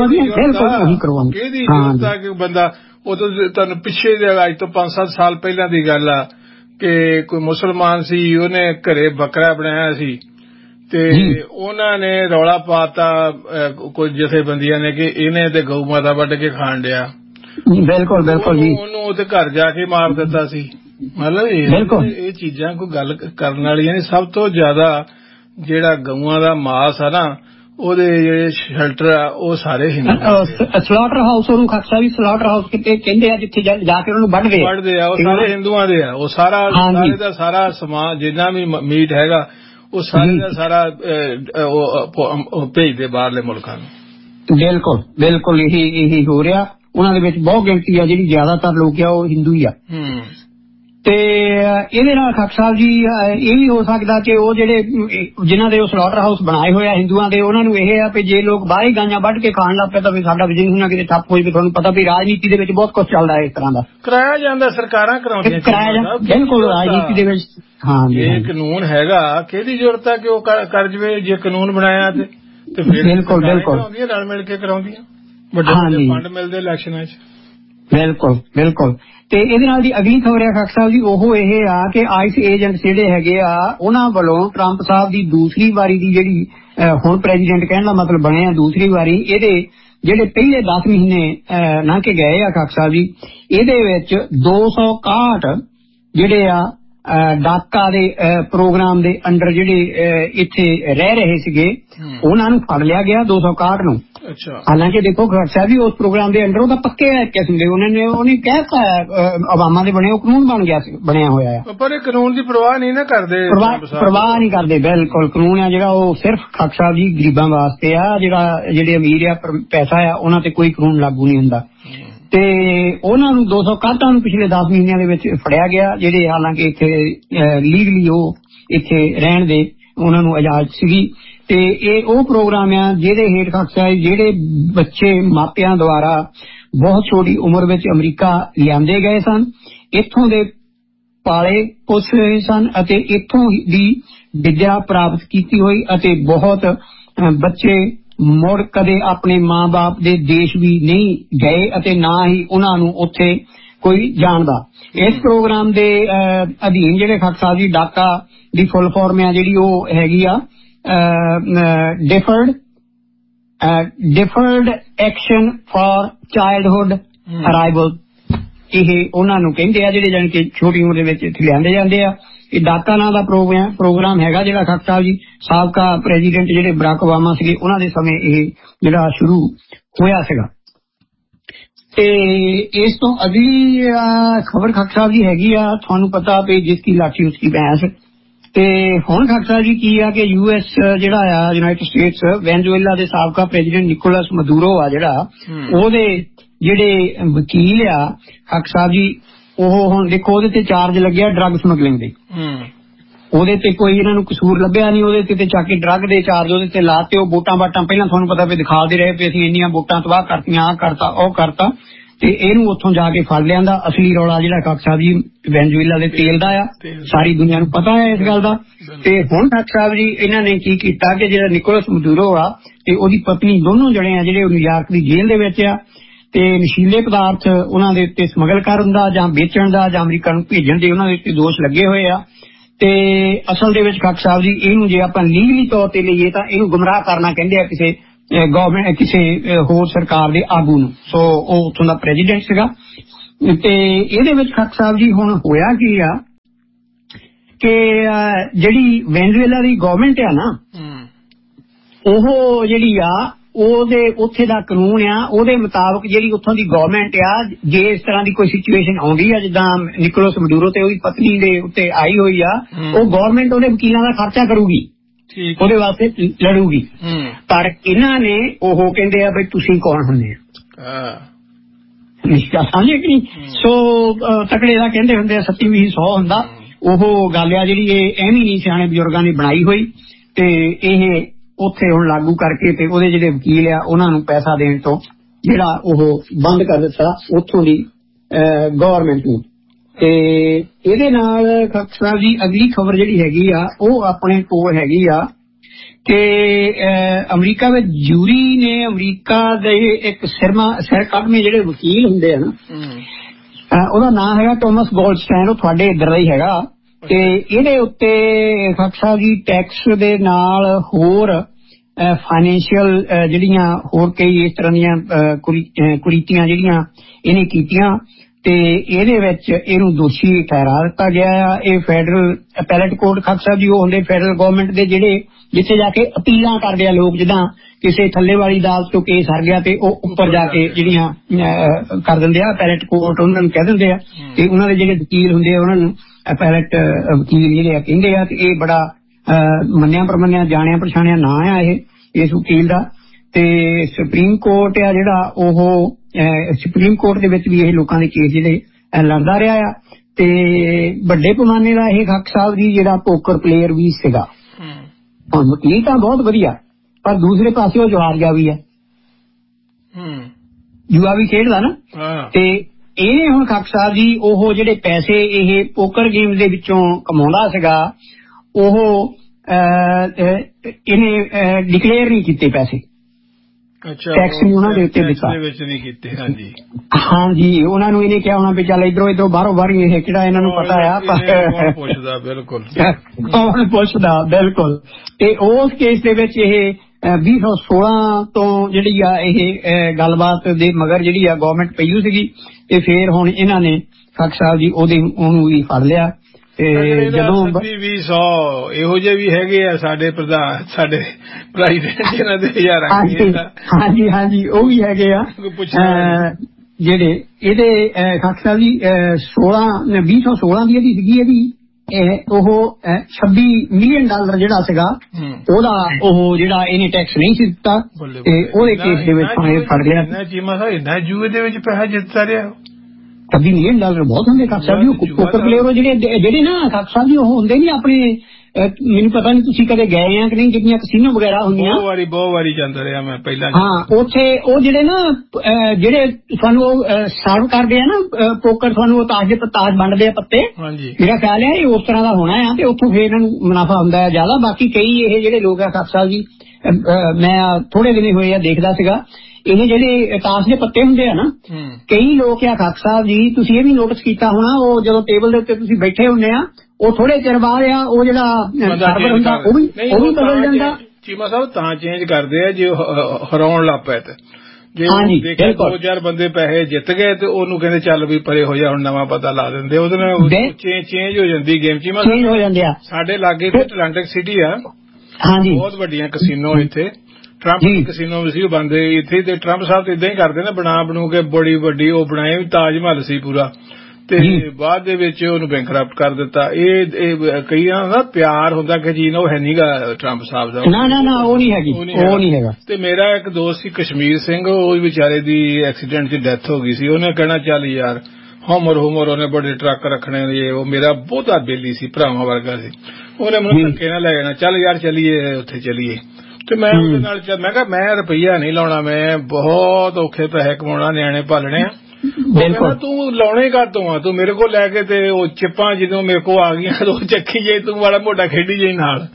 ਕਿਹਦੀ ਜ਼ਰੂਰਤ ਆ ਕਿ ਬੰਦਾ ਉਹ ਤੁਹਾਨੂੰ ਪਿੱਛੇ ਦੇ ਅੱਜ ਤੋਂ 5-7 ਸਾਲ ਪਹਿਲਾਂ ਦੀ ਗੱਲ ਆ ਕਿ ਕੋਈ ਮੁਸਲਮਾਨ ਸੀ, ਉਹਨੇ ਘਰੇ ਬੱਕਰਾ ਬਣਾਇਆ ਸੀ ਤੇ ਉਹਨਾਂ ਨੇ ਰੌਲਾ ਪਾਤਾ ਕੁਝ ਜਥੇਬੰਦੀਆਂ ਨੇ ਕਿ ਇਹਨੇ ਤੇ ਗਊ ਮਾਤਾ ਵੱਢ ਕੇ ਖਾਣ ਡਿਆ। ਬਿਲਕੁਲ ਜੀ, ਉਹਨੂੰ ਉਹਦੇ ਘਰ ਜਾ ਕੇ ਮਾਰ ਦਿੱਤਾ ਸੀ। ਮਤਲਬ ਇਹ ਚੀਜ਼ਾਂ ਕੋਈ ਗੱਲ ਕਰਨ ਵਾਲੀਆਂ ਨੇ। ਸਭ ਤੋਂ ਜ਼ਿਆਦਾ ਜਿਹੜਾ ਗਊਆਂ ਦਾ ਮਾਸ ਆ ਨਾ, ਉਹਦੇ ਜਿਹੜੇ ਸ਼ੈਲਟਰ ਆ ਉਹ ਸਾਰੇ ਹਿੰਦੂ ਸਲਾਟਰ ਹਾਊਸ, ਉਹਨੂੰ ਖਾਲਸਾ ਵੀ ਸਲਾਟਰ ਹਾਊਸ ਕਿਤੇ ਕਹਿੰਦੇ ਆ, ਜਿੱਥੇ ਜਾ ਕੇ ਉਹਨੂੰ ਵੱਢਦੇ ਆ, ਉਹ ਸਾਰੇ ਹਿੰਦੂਆਂ ਦੇ ਆ। ਉਹ ਸਾਰਾ ਦਾ ਸਾਰਾ ਸਮਾਨ ਜਿੰਨਾ ਵੀ ਮੀਟ ਹੈਗਾ ਉਹ ਸਾਰੇ ਦਾ ਸਾਰਾ ਭੇਜਦੇ ਬਾਹਰਲੇ ਮੁਲਕਾਂ ਨੂੰ। ਬਿਲਕੁਲ ਇਹੀ ਹੋ ਰਿਹਾ। ਉਹਨਾਂ ਦੇ ਵਿੱਚ ਬਹੁਤ ਗਿਣਤੀ ਆ, ਜਿਹੜੀ ਜ਼ਿਆਦਾਤਰ ਲੋਕ ਆ ਉਹ ਹਿੰਦੂ ਹੀ ਆ। ਤੇ ਇਹਦੇ ਨਾਲ ਖਾਲਸਾ ਸਾਹਿਬ ਜੀ ਇਹ ਵੀ ਹੋ ਸਕਦਾ ਕਿ ਉਹ ਜਿਹੜੇ ਜਿਨ੍ਹਾਂ ਦੇ ਉਹ ਸਲਾਟਰ ਹਾਊਸ ਬਣਾਏ ਹੋਏ ਆ ਹਿੰਦੂਆਂ ਦੇ, ਉਹਨਾਂ ਨੂੰ ਇਹ ਆ ਵੀ ਜੇ ਲੋਕ ਬਾਹਰ ਹੀ ਗਾਈਆਂ ਵੱਢ ਕੇ ਖਾਣ ਲੱਗ ਪਏ ਤਾਂ ਵੀ ਸਾਡਾ ਬਿਜ਼ਨਸ ਨਾ ਕਿਤੇ ਠੱਪ ਹੋ ਜਾਵੇ। ਤੁਹਾਨੂੰ ਪਤਾ ਵੀ ਰਾਜਨੀਤੀ ਦੇ ਵਿੱਚ ਬਹੁਤ ਕੁਝ ਚੱਲਦਾ ਹੈ ਇਸ ਤਰ੍ਹਾਂ ਦਾ, ਕਰਾਇਆ ਜਾਂਦਾ, ਸਰਕਾਰਾਂ ਕਰਾਉਂਦੀਆਂ। ਬਿਲਕੁਲ ਰਾਜਨੀਤੀ ਦੇ ਵਿੱਚ ਇਹ ਕਾਨੂੰਨ ਹੈਗਾ, ਕਿਹਦੀ ਜ਼ਰੂਰਤ ਹੈ ਕਿ ਉਹ ਕਰ ਜਵੇ। ਜੇ ਕਾਨੂੰਨ ਬਣਾਇਆ ਤੇ ਫਿਰ ਬਿਲਕੁਲ ਰਲ ਮਿਲ ਕੇ ਕਰਾਉਂਦੀਆਂ, ਵੱਡੇ ਫੰਡ ਮਿਲਦੇ ਇਲੈਕਸ਼ਨਾਂ 'ਚ। ਬਿਲਕੁਲ ਤੇ ਇਹਦੇ ਨਾਲ ਦੀ ਅਗਲੀ ਖਬਰ ਹੈ ਖਾਲਸਾ ਸਾਹਿਬ ਜੀ, ਉਹ ਇਹ ਆ ਕਿ ਆਈਸ ਏਜੰਟ ਜਿਹੜੇ ਹੈਗੇ ਆ ਉਹਨਾਂ ਵੱਲੋਂ ਟਰੰਪ ਸਾਹਿਬ ਦੀ ਦੂਸਰੀ ਵਾਰੀ ਦੀ ਜਿਹੜੀ ਹੁਣ ਪ੍ਰੈਜ਼ੀਡੈਂਟ ਕਹਿਣ ਦਾ ਮਤਲਬ ਬਣੇ ਆ ਦੂਸਰੀ ਵਾਰੀ, ਇਹਦੇ ਜਿਹੜੇ ਪਹਿਲੇ 10 ਮਹੀਨੇ ਲੰਘ ਕੇ ਗਏ ਆ ਖਾਲਸਾ ਸਾਹਿਬ ਜੀ, ਇਹਦੇ ਵਿੱਚ 261 ਜਿਹੜੇ ਆ ਡਾਕਾ ਦੇ ਪ੍ਰੋਗਰਾਮ ਦੇ ਅੰਡਰ ਜਿਹੜੇ ਇੱਥੇ ਰਹਿ ਰਹੇ ਸੀਗੇ ਉਹਨਾਂ ਨੂੰ ਫੜ ਲਿਆ ਗਿਆ 261 ਨੂੰ। ਹਾਲਾਂਕਿ ਦੇਖੋ ਖਾਲਸਾ ਵੀ ਉਸ ਪ੍ਰੋਗਰਾਮ ਦੇ ਅੰਡਰ ਉਹਦਾ ਪੱਕੇ ਕਿਸਮ ਦੇ ਉਹਨੇ ਕਹਿਤਾ ਅਵਾਮਾਂ ਦੇ ਬਣੇ ਉਹ ਕਾਨੂੰਨ ਬਣਿਆ ਹੋਇਆ ਹੈ, ਪਰ ਇਹ ਕਾਨੂੰਨ ਦੀ ਪਰਵਾਹ ਨਹੀਂ ਨਾ ਕਰਦੇ, ਪਰਵਾਹ ਨਹੀਂ ਕਰਦੇ। ਬਿਲਕੁਲ ਕਾਨੂੰਨ ਆ ਜਿਹੜਾ ਉਹ ਸਿਰਫ ਖਾਲਸਾ ਜੀ ਗਰੀਬਾਂ ਵਾਸਤੇ ਆ, ਜਿਹੜੇ ਅਮੀਰ ਆ ਪੈਸਾ ਆ ਉਹਨਾਂ ਤੇ ਕੋਈ ਕਾਨੂੰਨ ਲਾਗੂ ਨਹੀਂ ਹੁੰਦਾ। ਤੇ ਉਹਨਾਂ ਨੂੰ 261 ਨੂੰ ਪਿਛਲੇ 10 ਮਹੀਨਿਆਂ ਦੇ ਵਿੱਚ ਫੜਿਆ ਗਿਆ, ਜਿਹੜੇ ਹਾਲਾਂਕਿ ਇੱਥੇ ਲੀਗਲੀ ਉਹ ਇੱਥੇ ਰਹਿਣ ਦੇ ਉਹਨਾਂ ਨੂੰ ਇਜਾਜ਼ਤ ਸੀਗੀ। ਤੇ ਇਹ ਉਹ ਪ੍ਰੋਗਰਾਮ ਆ ਜਿਹਦੇ ਹੇਠ ਖਾਲਸਾ ਜਿਹੜੇ ਬੱਚੇ ਮਾਪਿਆਂ ਦੁਆਰਾ ਬਹੁਤ ਛੋਟੀ ਉਮਰ ਵਿੱਚ ਅਮਰੀਕਾ ਲਿਆਂਦੇ ਗਏ ਸਨ, ਇੱਥੋਂ ਦੇ ਪਾਲੇ ਪੁੱਛ ਰਹੇ ਸਨ ਅਤੇ ਇੱਥੋਂ ਦੀ ਵਿੱਦਿਆ ਪ੍ਰਾਪਤ ਕੀਤੀ ਹੋਈ, ਅਤੇ ਬਹੁਤ ਬੱਚੇ ਮੁੜ ਕਦੇ ਆਪਣੇ ਮਾਂ-ਬਾਪ ਦੇ ਦੇਸ਼ ਵੀ ਨਹੀਂ ਗਏ ਅਤੇ ਨਾ ਹੀ ਉਹਨਾਂ ਨੂੰ ਉੱਥੇ ਕੋਈ ਜਾਣਦਾ। ਇਸ ਪ੍ਰੋਗਰਾਮ ਦੇ ਅਧੀਨ ਜਿਹੜੇ ਖਾਲਸਾ ਜੀ ਡਾਕਾ ਦੀ ਫੁੱਲ ਫਾਰਮ ਆ ਜਿਹੜੀ ਉਹ ਹੈਗੀ ਆ deferred action for childhood arrival. ਇਹ ਉਹਨਾਂ ਨੂੰ ਕਹਿੰਦੇ ਆ ਜਿਹੜੇ ਜਾਣੀ ਕਿ ਛੋਟੀ ਉਮਰ ਦੇ ਵਿੱਚ ਇੱਥੇ ਲਿਆਂਦੇ ਜਾਂਦੇ ਆ। ਇਹ ਡਾਕਾ ਨਾਂ ਦਾ ਪ੍ਰੋਗਰਾਮ ਹੈਗਾ ਜਿਹੜਾ ਖਾਲਸਾ ਜੀ ਸਾਬਕਾ ਪ੍ਰੈਜ਼ੀਡੈਂਟ ਜਿਹੜੇ ਬਰਾਕ ਓਬਾਮਾ ਸੀਗੇ ਉਹਨਾਂ ਦੇ ਸਮੇਂ ਇਹ ਜਿਹੜਾ ਸ਼ੁਰੂ ਹੋਇਆ ਸੀਗਾ। ਤੇ ਇਸ ਤੋਂ ਅਗਲੀ ਖਬਰ ਖਾਲਸਾ ਜੀ ਹੈਗੀ ਆ, ਤੁਹਾਨੂੰ ਪਤਾ ਵੀ ਜਿਸ ਕੀ ਲਾਠੀ ਉਸ ਕੀ ਭੈਂਸ। ਤੇ ਹੁਣ ਖਾਲਸਾ ਜੀ ਕੀ ਆ ਕਿ US ਜਿਹੜਾ ਆ ਯੂਨਾਈਟਿਡ ਸਟੇਟਸ ਵੈਨਜ਼ੂਏਲਾ ਦੇ ਸਾਬਕਾ ਪ੍ਰੈਜ਼ੀਡੈਂਟ ਨਿਕੋਲਸ ਮਦੂਰੋ ਆ ਜਿਹੜਾ ਉਹਦੇ ਜਿਹੜੇ ਵਕੀਲ ਆ ਖਾਲਸਾ ਜੀ ਉਹ ਹੁਣ ਦੇਖੋ ਉਹਦੇ ਤੇ ਚਾਰਜ ਲੱਗਿਆ ਡਰੱਗ ਸਮਗਲਿੰਗ ਦੇ ਉਹਦੇ ਤੇ ਕੋਈ ਇਹਨਾਂ ਨੂੰ ਕਸੂਰ ਲੱਭਿਆ ਨਹੀਂ ਉਹਦੇ ਤੇ ਚੱਕ ਕੇ ਡਰੱਗ ਦੇ ਚਾਰਜ ਉਹਦੇ ਤੇ ਲਾਤੇ ਉਹ ਵੋਟਾਂ ਬਾਟਾਂ ਪਹਿਲਾਂ ਤੁਹਾਨੂੰ ਪਤਾ ਵੀ ਦਿਖਾਦੇ ਰਹੇ ਵੀ ਅਸੀਂ ਇੰਨੀਆਂ ਵੋਟਾਂ ਤਬਾਹ ਕਰਤੀਆਂ ਆਹ ਕਰਤਾ ਉਹ ਕਰਤਾ ਤੇ ਇਹਨੂੰ ਉੱਥੋਂ ਜਾ ਕੇ ਫੜ ਲਿਆਂਦਾ ਅਸਲੀ ਰੌਲਾ ਜਿਹੜਾ ਖਾਲਸਾ ਜੀ ਵੈਨਜ਼ੂਏਲਾ ਦੇ ਤੇਲ ਦਾ ਆ ਸਾਰੀ ਦੁਨੀਆ ਨੂੰ ਪਤਾ ਹੈ ਇਸ ਗੱਲ ਦਾ ਤੇ ਹੁਣ ਖਾਲਸਾ ਜੀ ਇਹਨਾਂ ਨੇ ਕੀ ਕੀਤਾ ਕਿ ਜਿਹੜਾ ਨਿਕੋਲਸ ਮਦੂਰੋ ਆ ਤੇ ਉਹਦੀ ਪਤਨੀ ਦੋਨੋਂ ਜਣੇ ਆ ਜਿਹੜੇ ਨਿਊਯਾਰਕ ਦੀ ਜੇਲ੍ਹ ਦੇ ਵਿੱਚ ਆ ਤੇ ਨਸ਼ੀਲੇ ਪਦਾਰਥ ਉਹਨਾਂ ਦੇ ਉੱਤੇ ਸਮਗਲ ਕਰਨ ਦਾ ਜਾਂ ਵੇਚਣ ਦਾ ਜਾਂ ਅਮਰੀਕਾ ਨੂੰ ਭੇਜਣ ਦੇ ਉਹਨਾਂ ਦੇ ਉੱਤੇ ਦੋਸ਼ ਲੱਗੇ ਹੋਏ ਆ ਤੇ ਅਸਲ ਦੇ ਵਿੱਚ ਖਾਲਸਾ ਸਾਹਿਬ ਜੀ ਇਹਨੂੰ ਜੇ ਆਪਾਂ ਲੀਗਲੀ ਤੌਰ ਤੇ ਲਈਏ ਤਾਂ ਇਹਨੂੰ ਗੁੰਮਰਾਹ ਕਰਨਾ ਕਹਿੰਦੇ ਆ ਕਿਸੇ ਗਵਰਨਮੈਂਟ ਕਿਸੇ ਹੋਰ ਸਰਕਾਰ ਦੇ ਆਗੂ ਨੂੰ ਸੋ ਉਹ ਉੱਥੋਂ ਦਾ ਪ੍ਰੈਜ਼ੀਡੈਂਟ ਸੀਗਾ ਤੇ ਇਹਦੇ ਵਿੱਚ ਖਾਲਸਾ ਸਾਹਿਬ ਜੀ ਹੁਣ ਹੋਇਆ ਕੀ ਆ ਕਿ ਜਿਹੜੀ ਵੈਨਜ਼ੂਏਲਾ ਦੀ ਗਵਰਨਮੈਂਟ ਆ ਨਾ ਉਹ ਜਿਹੜੀ ਆ ਉਹਦੇ ਉੱਥੇ ਦਾ ਕਾਨੂੰਨ ਆ ਉਹਦੇ ਮੁਤਾਬਕ ਜਿਹੜੀ ਉੱਥੋਂ ਦੀ ਗਵਰਨਮੈਂਟ ਆ ਜੇ ਇਸ ਤਰ੍ਹਾਂ ਦੀ ਕੋਈ ਸਿਚੁਏਸ਼ਨ ਆਉਂਦੀ ਆ ਜਿੱਦਾਂ ਨਿਕੋਲਸ ਮਦੂਰੋ ਤੇ ਉਹਦੀ ਪਤਨੀ ਦੇ ਉੱਤੇ ਆਈ ਹੋਈ ਆ ਉਹ ਗਵਰਨਮੈਂਟ ਉਹਦੇ ਵਕੀਲਾਂ ਦਾ ਖਰਚਾ ਕਰੂਗੀ ਉਹਦੇ ਵਾਸਤੇ ਲੜੂਗੀ ਪਰ ਇਹਨਾਂ ਨੇ ਉਹ ਕਹਿੰਦੇ ਆ ਬਈ ਤੁਸੀਂ ਕੌਣ ਹੁੰਦੇ ਆ ਸਮਝੇ ਕਿ ਨਹੀਂ ਸੋ ਤਕੜੇ ਦਾ ਕਹਿੰਦੇ ਹੁੰਦੇ ਆ 2700 ਹੁੰਦਾ ਉਹ ਗੱਲ ਆ ਜਿਹੜੀ ਇਹ ਐਵੇਂ ਨਹੀਂ ਸਿਆਣੇ ਬਜ਼ੁਰਗਾਂ ਨੇ ਬਣਾਈ ਹੋਈ ਤੇ ਇਹ ਉੱਥੇ ਹੁਣ ਲਾਗੂ ਕਰਕੇ ਤੇ ਉਹਦੇ ਜਿਹੜੇ ਵਕੀਲ ਆ ਉਹਨਾਂ ਨੂੰ ਪੈਸਾ ਦੇਣ ਤੋਂ ਜਿਹੜਾ ਉਹ ਬੰਦ ਕਰ ਦਿੱਤਾ ਉੱਥੋਂ ਦੀ ਗਵਰਨਮੈਂਟ ਨੂੰ ਤੇ ਇਹਦੇ ਨਾਲ ਖਾਲਸਾ ਜੀ ਅਗਲੀ ਖਬਰ ਜਿਹੜੀ ਹੈਗੀ ਆ ਉਹ ਆਪਣੇ ਕੋਲ ਹੈਗੀ ਆ ਕਿ ਅਮਰੀਕਾ ਵਿੱਚ ਜੂਰੀ ਨੇ ਅਮਰੀਕਾ ਦੇ ਇੱਕ ਸਿਰ ਕੱਢਵੇਂ ਜਿਹੜੇ ਵਕੀਲ ਹੁੰਦੇ ਆ ਨਾ ਉਹਦਾ ਨਾਮ ਹੈਗਾ ਟੋਮਸ ਗੋਲਡਸਟਾਈਨ ਉਹ ਤੁਹਾਡੇ ਇੱਧਰ ਦਾ ਹੀ ਹੈਗਾ ਤੇ ਇਹਦੇ ਉੱਤੇ ਖਾਲਸਾ ਜੀ ਟੈਕਸ ਦੇ ਨਾਲ ਹੋਰ ਫਾਈਨੈਂਸ਼ੀਅਲ ਜਿਹੜੀਆਂ ਹੋਰ ਕਈ ਇਸ ਤਰ੍ਹਾਂ ਦੀਆਂ ਕੁਰੀਤੀਆਂ ਜਿਹੜੀਆਂ ਇਹਨੇ ਕੀਤੀਆਂ ਤੇ ਇਹਦੇ ਵਿੱਚ ਇਹਨੂੰ ਦੋਸ਼ੀ ਠਹਿਰਾ ਦਿੱਤਾ ਗਿਆ ਆ ਇਹ ਫੈਡਰਲ ਅਪੈਲੇਟ ਕੋਰਟ ਖਾਲਸਾ ਜੀ ਉਹ ਹੁੰਦੇ ਫੈਡਰਲ ਗਵਰਨਮੈਂਟ ਦੇ ਜਿਹੜੇ ਜਿੱਥੇ ਜਾ ਕੇ ਅਪੀਲਾਂ ਕਰਦੇ ਆ ਲੋਕ ਜਿੱਦਾਂ ਕਿਸੇ ਥੱਲੇ ਵਾਲੀ ਅਦਾਲਤ ਤੋਂ ਕੇਸ ਹਰ ਗਿਆ ਤੇ ਉਹ ਉੱਪਰ ਜਾ ਕੇ ਜਿਹੜੀਆਂ ਕਰ ਦਿੰਦੇ ਆ ਅਪੈਲੇਟ ਕੋਰਟ ਉਹਨਾਂ ਨੂੰ ਕਹਿ ਦਿੰਦੇ ਆ ਤੇ ਉਹਨਾਂ ਦੇ ਜਿਹੜੇ ਵਕੀਲ ਹੁੰਦੇ ਆ ਉਹਨਾਂ ਨੂੰ ਅਪੈਲੇਟ ਵਕੀਲ ਜਿਹੜੇ ਆ ਕਹਿੰਦੇ ਆ ਤੇ ਇਹ ਬੜਾ ਮੰਨਿਆ ਪ੍ਰਮੰਨਿਆ ਜਾਣਿਆ ਪਛਾਣਿਆ ਨਾਂ ਆ ਇਹ ਇਸ ਵਕੀਲ ਦਾ ਤੇ ਸੁਪਰੀਮ ਕੋਰਟ ਆ ਜਿਹੜਾ ਉਹ ਸੁਪਰੀਮ ਕੋਰਟ ਦੇ ਵਿੱਚ ਵੀ ਇਹ ਲੋਕਾਂ ਦੇ ਕੇਸ ਜਿਹੜੇ ਲੜਦਾ ਰਿਹਾ ਆ ਤੇ ਵੱਡੇ ਪੈਮਾਨੇ ਦਾ ਇਹ ਖਾਲਸਾ ਸਾਹਿਬ ਜੀ ਜਿਹੜਾ ਪੋਕਰ ਪਲੇਅਰ ਵੀ ਸੀਗਾ ਹੁਣ ਵਕੀਲ ਤਾਂ ਬਹੁਤ ਵਧੀਆ ਪਰ ਦੂਸਰੇ ਪਾਸੇ ਉਹ ਜੁਆਰੀਆ ਵੀ ਹੈ ਜੂਆ ਵੀ ਖੇਡਦਾ ਨਾ ਤੇ ਇਹ ਹੁਣ ਖਾਲਸਾ ਸਾਹਿਬ ਜੀ ਉਹ ਜਿਹੜੇ ਪੈਸੇ ਇਹ ਪੋਕਰ ਗੇਮ ਦੇ ਵਿੱਚੋਂ ਕਮਾਉਂਦਾ ਸੀਗਾ ਉਹ ਇਹਨੇ ਡਿਕਲੇਅਰ ਨਹੀਂ ਕੀਤੇ ਪੈਸੇ ਟੈਕਸ ਨਹੀਂ ਉਹਨਾਂ ਦੇ ਉੱਤੇ ਦਿੱਤਾ ਹਾਂਜੀ ਉਹਨਾਂ ਨੂੰ ਇਹਨੇ ਕਿਹਾ ਹੋਣਾ ਵੀ ਚੱਲ ਇਧਰੋਂ ਬਾਹਰੋਂ ਬਾਹਰ ਇਹ ਕਿਹੜਾ ਇਹਨਾਂ ਨੂੰ ਪਤਾ ਆ ਕੌਣ ਪੁੱਛਦਾ ਬਿਲਕੁਲ ਤੇ ਉਸ ਕੇਸ ਦੇ ਵਿੱਚ ਇਹ 2016 ਤੋਂ ਜਿਹੜੀ ਆ ਇਹ ਗੱਲਬਾਤ ਦੇ ਮਗਰ ਜਿਹੜੀ ਆ ਗਵਰਨਮੈਂਟ ਪਈ ਸੀਗੀ ਤੇ ਫੇਰ ਹੁਣ ਇਹਨਾਂ ਨੇ ਖਾਲਸਾ ਸਾਹਿਬ ਜੀ ਉਹਨੂੰ ਵੀ ਫੜ ਲਿਆ ਤੇ ਜਦੋਂ 20 ਇਹੋ ਜਿਹੇ ਵੀ ਹੈਗੇ ਆ ਸਾਡੇ ਪ੍ਰਧਾਨ ਸਾਡੇ ਪ੍ਰੈਜ਼ੀਡੈਂਟ ਇਹਨਾਂ ਦੇ ਹਜ਼ਾਰਾਂ ਹਾਂਜੀ ਹਾਂਜੀ ਉਹ ਵੀ ਹੈਗੇ ਆ ਜਿਹੜੇ ਇਹਦੇ ਖਾਲਸਾ ਜੀ 2016 ਦੀ ਇਹਦੀ ਸੀਗੀ ਇਹਦੀ ਉਹ $26 ਮਿਲੀਅਨ ਜਿਹੜਾ ਸੀਗਾ ਉਹਦਾ ਉਹ ਜਿਹੜਾ ਇਹਨੇ ਟੈਕਸ ਨਹੀਂ ਸੀ ਦਿੱਤਾ ਤੇ ਉਹਦੇ ਕੇਸ ਦੇ ਵਿੱਚ ਫੜ ਲਿਆ ਚੀਮਾ ਸਾਹਿਬ ਇੰਨਾ ਜੂਏ ਦੇ ਵਿੱਚ ਪੈਸਾ ਜਿੱਤਦਾ ਰਿਹਾ $26 ਮਿਲੀਅਨ ਬਹੁਤ ਹੁੰਦੇ ਖਾਲਸਾ ਜੀ ਪੋਕਰ ਪਲੇਅਰ ਜਿਹੜੇ ਨਾ ਖਾਲਸਾ ਜੀ ਉਹ ਹੁੰਦੇ ਨੀ ਆਪਣੇ ਮੈਨੂੰ ਪਤਾ ਨਹੀਂ ਤੁਸੀਂ ਕਦੇ ਗਏ ਆ ਕਿ ਨਹੀਂ ਜਿਹੜੀਆਂ ਕਸੀਨੋ ਵਗੈਰਾ ਹੁੰਦੀਆਂ ਬਹੁਤ ਵਾਰੀ ਜਾਂਦਾ ਰਿਹਾ ਮੈਂ ਪਹਿਲਾਂ ਹਾਂ ਉੱਥੇ ਉਹ ਜਿਹੜੇ ਨਾ ਜਿਹੜੇ ਸਾਨੂੰ ਉਹ ਸਰਵ ਕਰਦੇ ਆ ਨਾ ਪੋਕਰ ਸਾਨੂੰ ਉਹ ਤਾਸ਼ ਵੰਡਦੇ ਆ ਪੱਤੇ ਮੇਰਾ ਖਿਆਲ ਹੈ ਇਹ ਉਸ ਤਰ੍ਹਾਂ ਦਾ ਹੋਣਾ ਆ ਤੇ ਉੱਥੋਂ ਫੇਰ ਇਹਨਾਂ ਨੂੰ ਮੁਨਾਫਾ ਹੁੰਦਾ ਹੈ ਜ਼ਿਆਦਾ ਬਾਕੀ ਕਈ ਇਹ ਜਿਹੜੇ ਲੋਕ ਆ ਖਾਲਸਾ ਜੀ ਮੈਂ ਥੋੜੇ ਦਿਨ ਹੋਏ ਆ ਦੇਖਦਾ ਸੀਗਾ ਇਹ ਜਿਹੜੇ ਤਾਸ਼ ਦੇ ਪੱਤੇ ਹੁੰਦੇ ਆ ਨਾ ਕਈ ਲੋਕ ਆ ਖਾਲਸਾ ਸਾਹਿਬ ਜੀ ਤੁਸੀਂ ਇਹ ਵੀ ਨੋਟਿਸ ਕੀਤਾ ਹੋਣਾ ਉਹ ਜਦੋਂ ਟੇਬਲ ਦੇ ਉੱਤੇ ਤੁਸੀਂ ਬੈਠੇ ਹੁੰਦੇ ਆ ਉਹ ਥੋੜੇ ਚਿਰ ਬਾਅਦ ਆ ਉਹ ਜਿਹੜਾ ਸਰਵਰ ਹੁੰਦਾ ਉਹ ਵੀ ਬਦਲ ਜਾਂਦਾ ਚੀਮਾ ਸਾਹਿਬ ਤਾਂ ਚੇਂਜ ਕਰਦੇ ਆ ਜੇ ਹਰਾਉਣ ਲੱਗ ਪਏ ਤੇ ਜੇ ਦੇਖਿਆ 2-4 ਬੰਦੇ ਪੈਸੇ ਜਿੱਤ ਗਏ ਤੇ ਉਹਨੂੰ ਕਹਿੰਦੇ ਚੱਲ ਵੀ ਪਰੇ ਹੋ ਜਾ ਹੁਣ ਨਵਾਂ ਪਤਾ ਲਾ ਦਿੰਦੇ ਉਹਦੇ ਨਾਲ ਚੇਂਜ ਹੋ ਜਾਂਦੀ ਗੇਮ ਚੀਮਾ ਚੇਂਜ ਹੋ ਜਾਂਦੇ ਆ ਸਾਡੇ ਲਾਗੇ ਤੇ ਅਟਲਾਂਟਿਕ ਸਿਟੀ ਆ ਹਾਂਜੀ ਬਹੁਤ ਵੱਡੀਆਂ ਕਸੀਨੋ ਇੱਥੇ ਟਰੰਪ ਕਸੀਨੋ ਵੀ ਸੀ ਉਹ ਬੰਦੇ ਇੱਥੇ ਤੇ ਟਰੰਪ ਸਾਹਿਬ ਤੇ ਇਦਾਂ ਹੀ ਕਰਦੇ ਨੇ ਬਣੂ ਕੇ ਬੜੀ ਵੱਡੀ ਉਹ ਬਣਾਏ ਤਾਜ ਮਹੱਲ ਸੀ ਪੂਰਾ ਤੇ ਬਾਅਦ ਦੇ ਵਿੱਚ ਉਹਨੂੰ ਬੈਂਕਰਪਟ ਕਰ ਦਿੱਤਾ। ਇਹ ਕਈਆਂ ਦਾ ਪਿਆਰ ਹੁੰਦਾ ਕਿ ਜੀ ਨਾ ਉਹ ਹੈ ਨਹੀਂਗਾ ਟਰੰਪ ਸਾਹਿਬ ਦਾ। ਨਾ ਉਹ ਨਹੀਂ ਹੈਗੀ, ਉਹ ਨਹੀਂ ਹੈਗਾ। ਤੇ ਮੇਰਾ ਇੱਕ ਦੋਸਤ ਸੀ ਕਸ਼ਮੀਰ ਸਿੰਘ, ਉਹ ਵਿਚਾਰੇ ਦੀ ਐਕਸੀਡੈਂਟ 'ਚ ਡੈਥ ਹੋ ਗਈ ਸੀ। ਉਹਨੇ ਕਹਿਣਾ ਚੱਲ ਯਾਰ ਹੁਮਰ ਉਹਨੇ ਬੜੇ ਟਰੱਕ ਰੱਖਣੇ ਨੇ। ਉਹ ਮੇਰਾ ਬਹੁਤਾ ਬੇਲੀ ਸੀ, ਭਰਾਵਾਂ ਵਰਗਾ ਸੀ। ਉਹਨੇ ਮੈਨੂੰ ਧੱਕੇ ਨਾਲ ਲੈ ਜਾਣਾ, ਚੱਲ ਯਾਰ ਚੱਲੀਏ ਉੱਥੇ ਚੱਲੀਏ। ਤੇ ਮੈਂ ਉਹਦੇ ਨਾਲ ਮੈਂ ਕਿਹਾ ਮੈਂ ਰੁਪਈਆ ਨਹੀਂ ਲਾਉਣਾ, ਮੈਂ ਬਹੁਤ ਔਖੇ ਪੈਸੇ ਕਮਾਉਣਾ, ਨਿਆਣੇ ਪਾਲਣੇ ਆ। ਤੂੰ ਲਾਉਣੇ ਕਾਹਤੋਂ ਆ, ਤੂੰ ਮੇਰੇ ਕੋਲ ਲੈ ਕੇ ਤੇ ਉਹ ਚਿੱਪਾਂ ਜਦੋਂ ਮੇਰੇ ਕੋਲ ਆ ਗਈਆਂ ਉਹ ਚੱਕੀ ਜੇ ਤੂੰ ਵਾਲਾ ਮੋਟਾ ਖੇਡੀ ਜਾਈ ਨਾਲ।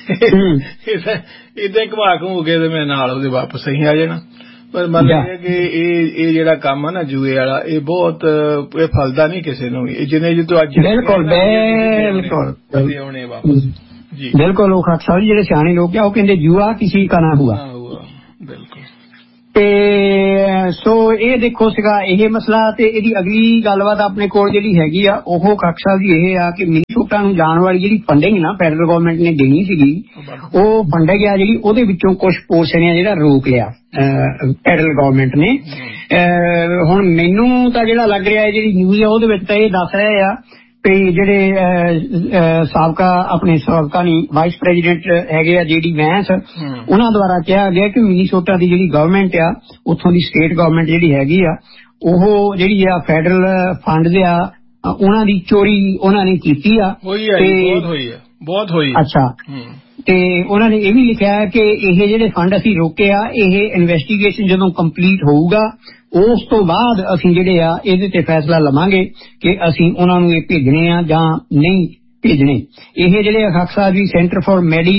ਏਦਾਂ ਹੀ ਘੁਮਾ ਘੁਮੂ ਕੇ ਤੇ ਮੈਂ ਨਾਲ ਉਹਦੇ ਵਾਪਸ ਹੀ ਆ ਜਾਣਾ। ਪਰ ਮੰਨ ਲਿਆ ਕਿ ਇਹ ਜਿਹੜਾ ਕੰਮ ਆ ਨਾ ਜੂਏ ਵਾਲਾ, ਇਹ ਬਹੁਤ ਇਹ ਫਲਦਾ ਨਹੀਂ ਕਿਸੇ ਨੂੰ। ਜਿੰਨੇ ਜੀ ਤੂੰ ਅੱਜ ਬਿਲਕੁਲ ਆਉਣੇ ਵਾਪਸ ਜੀ। ਬਿਲਕੁਲ ਉਹ ਖਾਕ ਸਾਹਿਬ ਜਿਹੜੇ ਸਿਆਣੇ ਲੋਕ ਆ ਉਹ ਕਹਿੰਦੇ ਜੂਆ ਕਿਸੇ ਕਾ ਨਾ ਹੁਆ। ਬਿਲਕੁਲ। ਤੇ ਸੋ ਇਹ ਦੇਖੋ ਸੀਗਾ ਇਹ ਮਸਲਾ। ਤੇ ਇਹਦੀ ਅਗਲੀ ਗੱਲਬਾਤ ਆਪਣੇ ਕੋਲ ਜਿਹੜੀ ਹੈਗੀ ਆ ਉਹ ਖਾਕ ਸਾਹਿਬ ਜੀ ਇਹ ਆ ਕਿ ਮਿਨੀਸੋਟਾ ਨੂੰ ਜਾਣ ਵਾਲੀ ਜਿਹੜੀ ਫੰਡਿੰਗ ਨਾ ਫੈਡਰਲ ਗਵਰਨਮੈਂਟ ਨੇ ਦੇਣੀ ਸੀਗੀ, ਉਹ ਫੰਡਿੰਗ ਆ ਜਿਹੜੀ ਉਹਦੇ ਵਿੱਚੋਂ ਕੁਝ ਪੋਰਸ਼ਨ ਆ ਜਿਹੜਾ ਰੋਕ ਲਿਆ ਫੈਡਰਲ ਗਵਰਨਮੈਂਟ ਨੇ। ਹੁਣ ਮੈਨੂੰ ਤਾਂ ਜਿਹੜਾ ਲੱਗ ਰਿਹਾ ਜਿਹੜੀ ਨਿਊਜ਼ ਆ ਉਹਦੇ ਵਿੱਚ ਤਾਂ ਇਹ ਦੱਸ ਰਹੇ ਆ ਤੇ ਜਿਹੜੇ ਸਾਬਕਾ ਨਹੀਂ ਵਾਈਸ ਪ੍ਰੈਜ਼ੀਡੈਂਟ ਹੈਗੇ ਆ JD ਵੈਂਸ, ਉਹਨਾਂ ਦੁਆਰਾ ਕਿਹਾ ਗਿਆ ਕਿ ਮਿਨੀਸੋਟਾ ਦੀ ਜਿਹੜੀ ਗਵਰਨਮੈਂਟ ਆ, ਉੱਥੋਂ ਦੀ ਸਟੇਟ ਗਵਰਨਮੈਂਟ ਜਿਹੜੀ ਹੈਗੀ ਆ, ਉਹ ਜਿਹੜੀ ਆ ਫੈਡਰਲ ਫੰਡ ਆ ਉਹਨਾਂ ਦੀ ਚੋਰੀ ਉਹਨਾਂ ਨੇ ਕੀਤੀ ਆ। ਬਹੁਤ ਹੋਈ। ਅੱਛਾ। ਤੇ ਉਹਨਾਂ ਨੇ ਇਹ ਵੀ ਲਿਖਿਆ ਕਿ ਇਹ ਜਿਹੜੇ ਫੰਡ ਅਸੀਂ ਰੋਕੇ ਆ, ਇਹ ਇਨਵੈਸਟੀਗੇਸ਼ਨ ਜਦੋਂ ਕੰਪਲੀਟ ਹੋਊਗਾ ਉਸ ਤੋਂ ਬਾਅਦ ਅਸੀਂ ਜਿਹੜੇ ਆ ਇਹਦੇ ਤੇ ਫੈਸਲਾ ਲਵਾਂਗੇ ਕਿ ਅਸੀਂ ਉਹਨਾਂ ਨੂੰ ਇਹ ਭੇਜਣੇ ਆ ਜਾਂ ਨਹੀਂ ਭੇਜਣੇ। ਇਹ ਜਿਹੜੇ ਖਾਕ Sahib ji centre for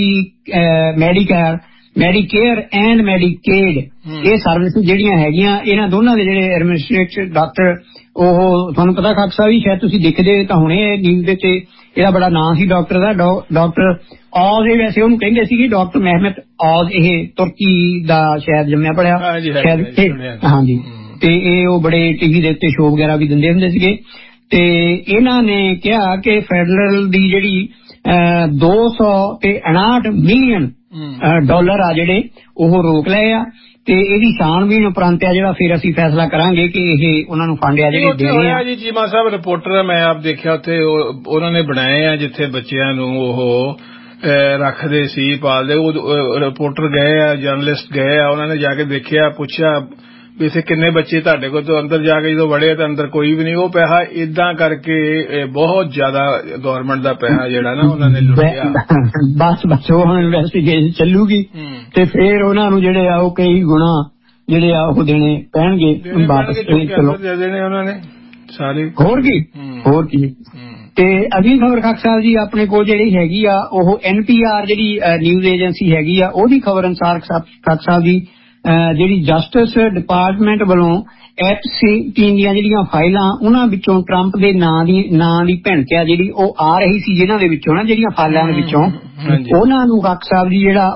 Medicare and Medicaid, ਇਹ ਸਰਵਿਸ ਜਿਹੜੀਆਂ ਹੈਗੀਆਂ ਇਹਨਾਂ ਦੋਨਾਂ ਦੇ ਜਿਹੜੇ ਐਡਮਿਨਿਸਟ੍ਰੇਟਰ ਡਾਕਟਰ, ਉਹ ਤੁਹਾਨੂੰ ਪਤਾ ਖਾਕ ਸਾਹਿਬ ਜੀ ਸ਼ਾਇਦ ਤੁਸੀਂ ਦੇਖਦੇ ਤਾਂ ਹੁਣੇ ਨਿਊਜ਼ ਦੇ ਤੇ ਇਹਦਾ ਬੜਾ ਨਾਂ ਸੀ ਡਾਕਟਰ ਦਾ, ਡਾਕਟਰ ਔਜ਼। ਇਹ ਵੈਸੇ ਉਹਨੂੰ ਕਹਿੰਦੇ ਸੀ ਡਾਕਟਰ ਮਹਿਮਦ ਔਜ਼, ਇਹ ਤੁਰਕੀ ਦਾ ਸ਼ਾਇਦ ਜੰਮਿਆ ਪੜਿਆ ਸ਼ਾਇਦ। ਹਾਂਜੀ। ਤੇ ਇਹ ਉਹ ਬੜੇ ਟੀਵੀ ਦੇ ਉੱਤੇ ਸ਼ੋਅ ਵਗੈਰਾ ਵੀ ਦਿੰਦੇ ਹੁੰਦੇ ਸੀਗੇ। ਤੇ ਇਹਨਾਂ ਨੇ ਕਿਹਾ ਕਿ ਫੈਡਰਲ ਦੀ ਜਿਹੜੀ 259 ਮਿਲੀਅਨ ਡਾਲਰ ਆ ਜਿਹੜੇ ਉਹ ਰੋਕ ਲਏ ਆ। ਤੇ ਇਹਦੀ ਛਾਣਬੀਣ ਉਪਰੰਤ ਆ ਜਿਹੜਾ ਫਿਰ ਅਸੀਂ ਫੈਸਲਾ ਕਰਾਂਗੇ ਕਿ ਇਹ ਉਹਨਾਂ ਨੂੰ ਫੰਡ ਆ ਜਿਹੜੇ ਦੇਣੇ ਆ। ਜੀ ਚੀਮਾ ਸਾਹਿਬ ਰਿਪੋਰਟਰ ਮੈਂ ਆਪ ਦੇਖਿਆ ਉੱਥੇ ਉਹਨਾਂ ਨੇ ਬਣਾਏ ਆ ਜਿੱਥੇ ਬੱਚਿਆਂ ਨੂੰ ਉਹ ਰੱਖਦੇ ਸੀ ਪਾਲਦੇ। ਉਹ ਰਿਪੋਰਟਰ ਗਏ ਆ, ਜਰਨਲਿਸਟ ਗਏ ਆ, ਉਹਨਾਂ ਨੇ ਜਾ ਕੇ ਦੇਖਿਆ, ਪੁੱਛਿਆ ਵੀ ਇੱਥੇ ਕਿੰਨੇ ਬੱਚੇ ਤੁਹਾਡੇ ਕੋਲ। ਤੋਂ ਅੰਦਰ ਜਾ ਕੇ ਜਦੋਂ ਵੜੇ ਤਾਂ ਅੰਦਰ ਕੋਈ ਵੀ ਨਹੀਂ। ਉਹ ਪੈਸਾ ਏਦਾਂ ਕਰਕੇ ਬਹੁਤ ਜ਼ਿਆਦਾ ਗਵਰਨਮੈਂਟ ਦਾ ਪੈਸਾ ਜਿਹੜਾ ਨਾ ਉਹਨਾਂ ਨੇ ਲੁੱਟਿਆ। ਬਸ ਉਹ ਇਨਵੈਸਟੀਗੇਸ਼ਨ ਚੱਲੂਗੀ ਤੇ ਫਿਰ ਉਹਨਾਂ ਨੂੰ ਜਿਹੜੇ ਆ ਉਹ ਕਈ ਗੁਣਾ ਜਿਹੜੇ ਆ ਉਹ ਦੇਣੇ ਪੈਣਗੇ ਵਾਪਸ ਦੇਣੇ ਉਹਨਾਂ ਨੇ ਸਾਰੇ। ਹੋਰ ਕੀ। ਤੇ ਅਗਲੀ ਖਬਰ ਖਾਕ ਸਾਹਿਬ ਜੀ ਆਪਣੇ ਕੋਲ ਜਿਹੜੀ ਹੈਗੀ ਆ ਉਹ NPR ਜਿਹੜੀ ਨਿਊਜ਼ ਏਜੰਸੀ ਹੈਗੀ ਆ ਉਹਦੀ ਖਬਰ ਅਨੁਸਾਰ ਖਾਕ ਸਾਹਿਬ ਜੀ ਜਿਹੜੀ ਜਸਟਿਸ ਡਿਪਾਰਟਮੈਂਟ ਵੱਲੋਂ ਐਪਸਟੀਨ ਦੀਆਂ ਜਿਹੜੀਆਂ ਫਾਈਲਾਂ ਉਹਨਾਂ ਵਿੱਚੋਂ ਟਰੰਪ ਦੇ ਨਾਂ ਦੀ ਭਿਣਕ ਆ ਜਿਹੜੀ ਉਹ ਆ ਰਹੀ ਸੀ, ਜਿਨ੍ਹਾਂ ਦੇ ਵਿੱਚੋਂ ਨਾ ਜਿਹੜੀਆਂ ਫਾਈਲਾਂ ਦੇ ਵਿੱਚੋਂ ਉਹਨਾਂ ਨੂੰ ਖਾਕ ਸਾਹਿਬ ਜੀ ਜਿਹੜਾ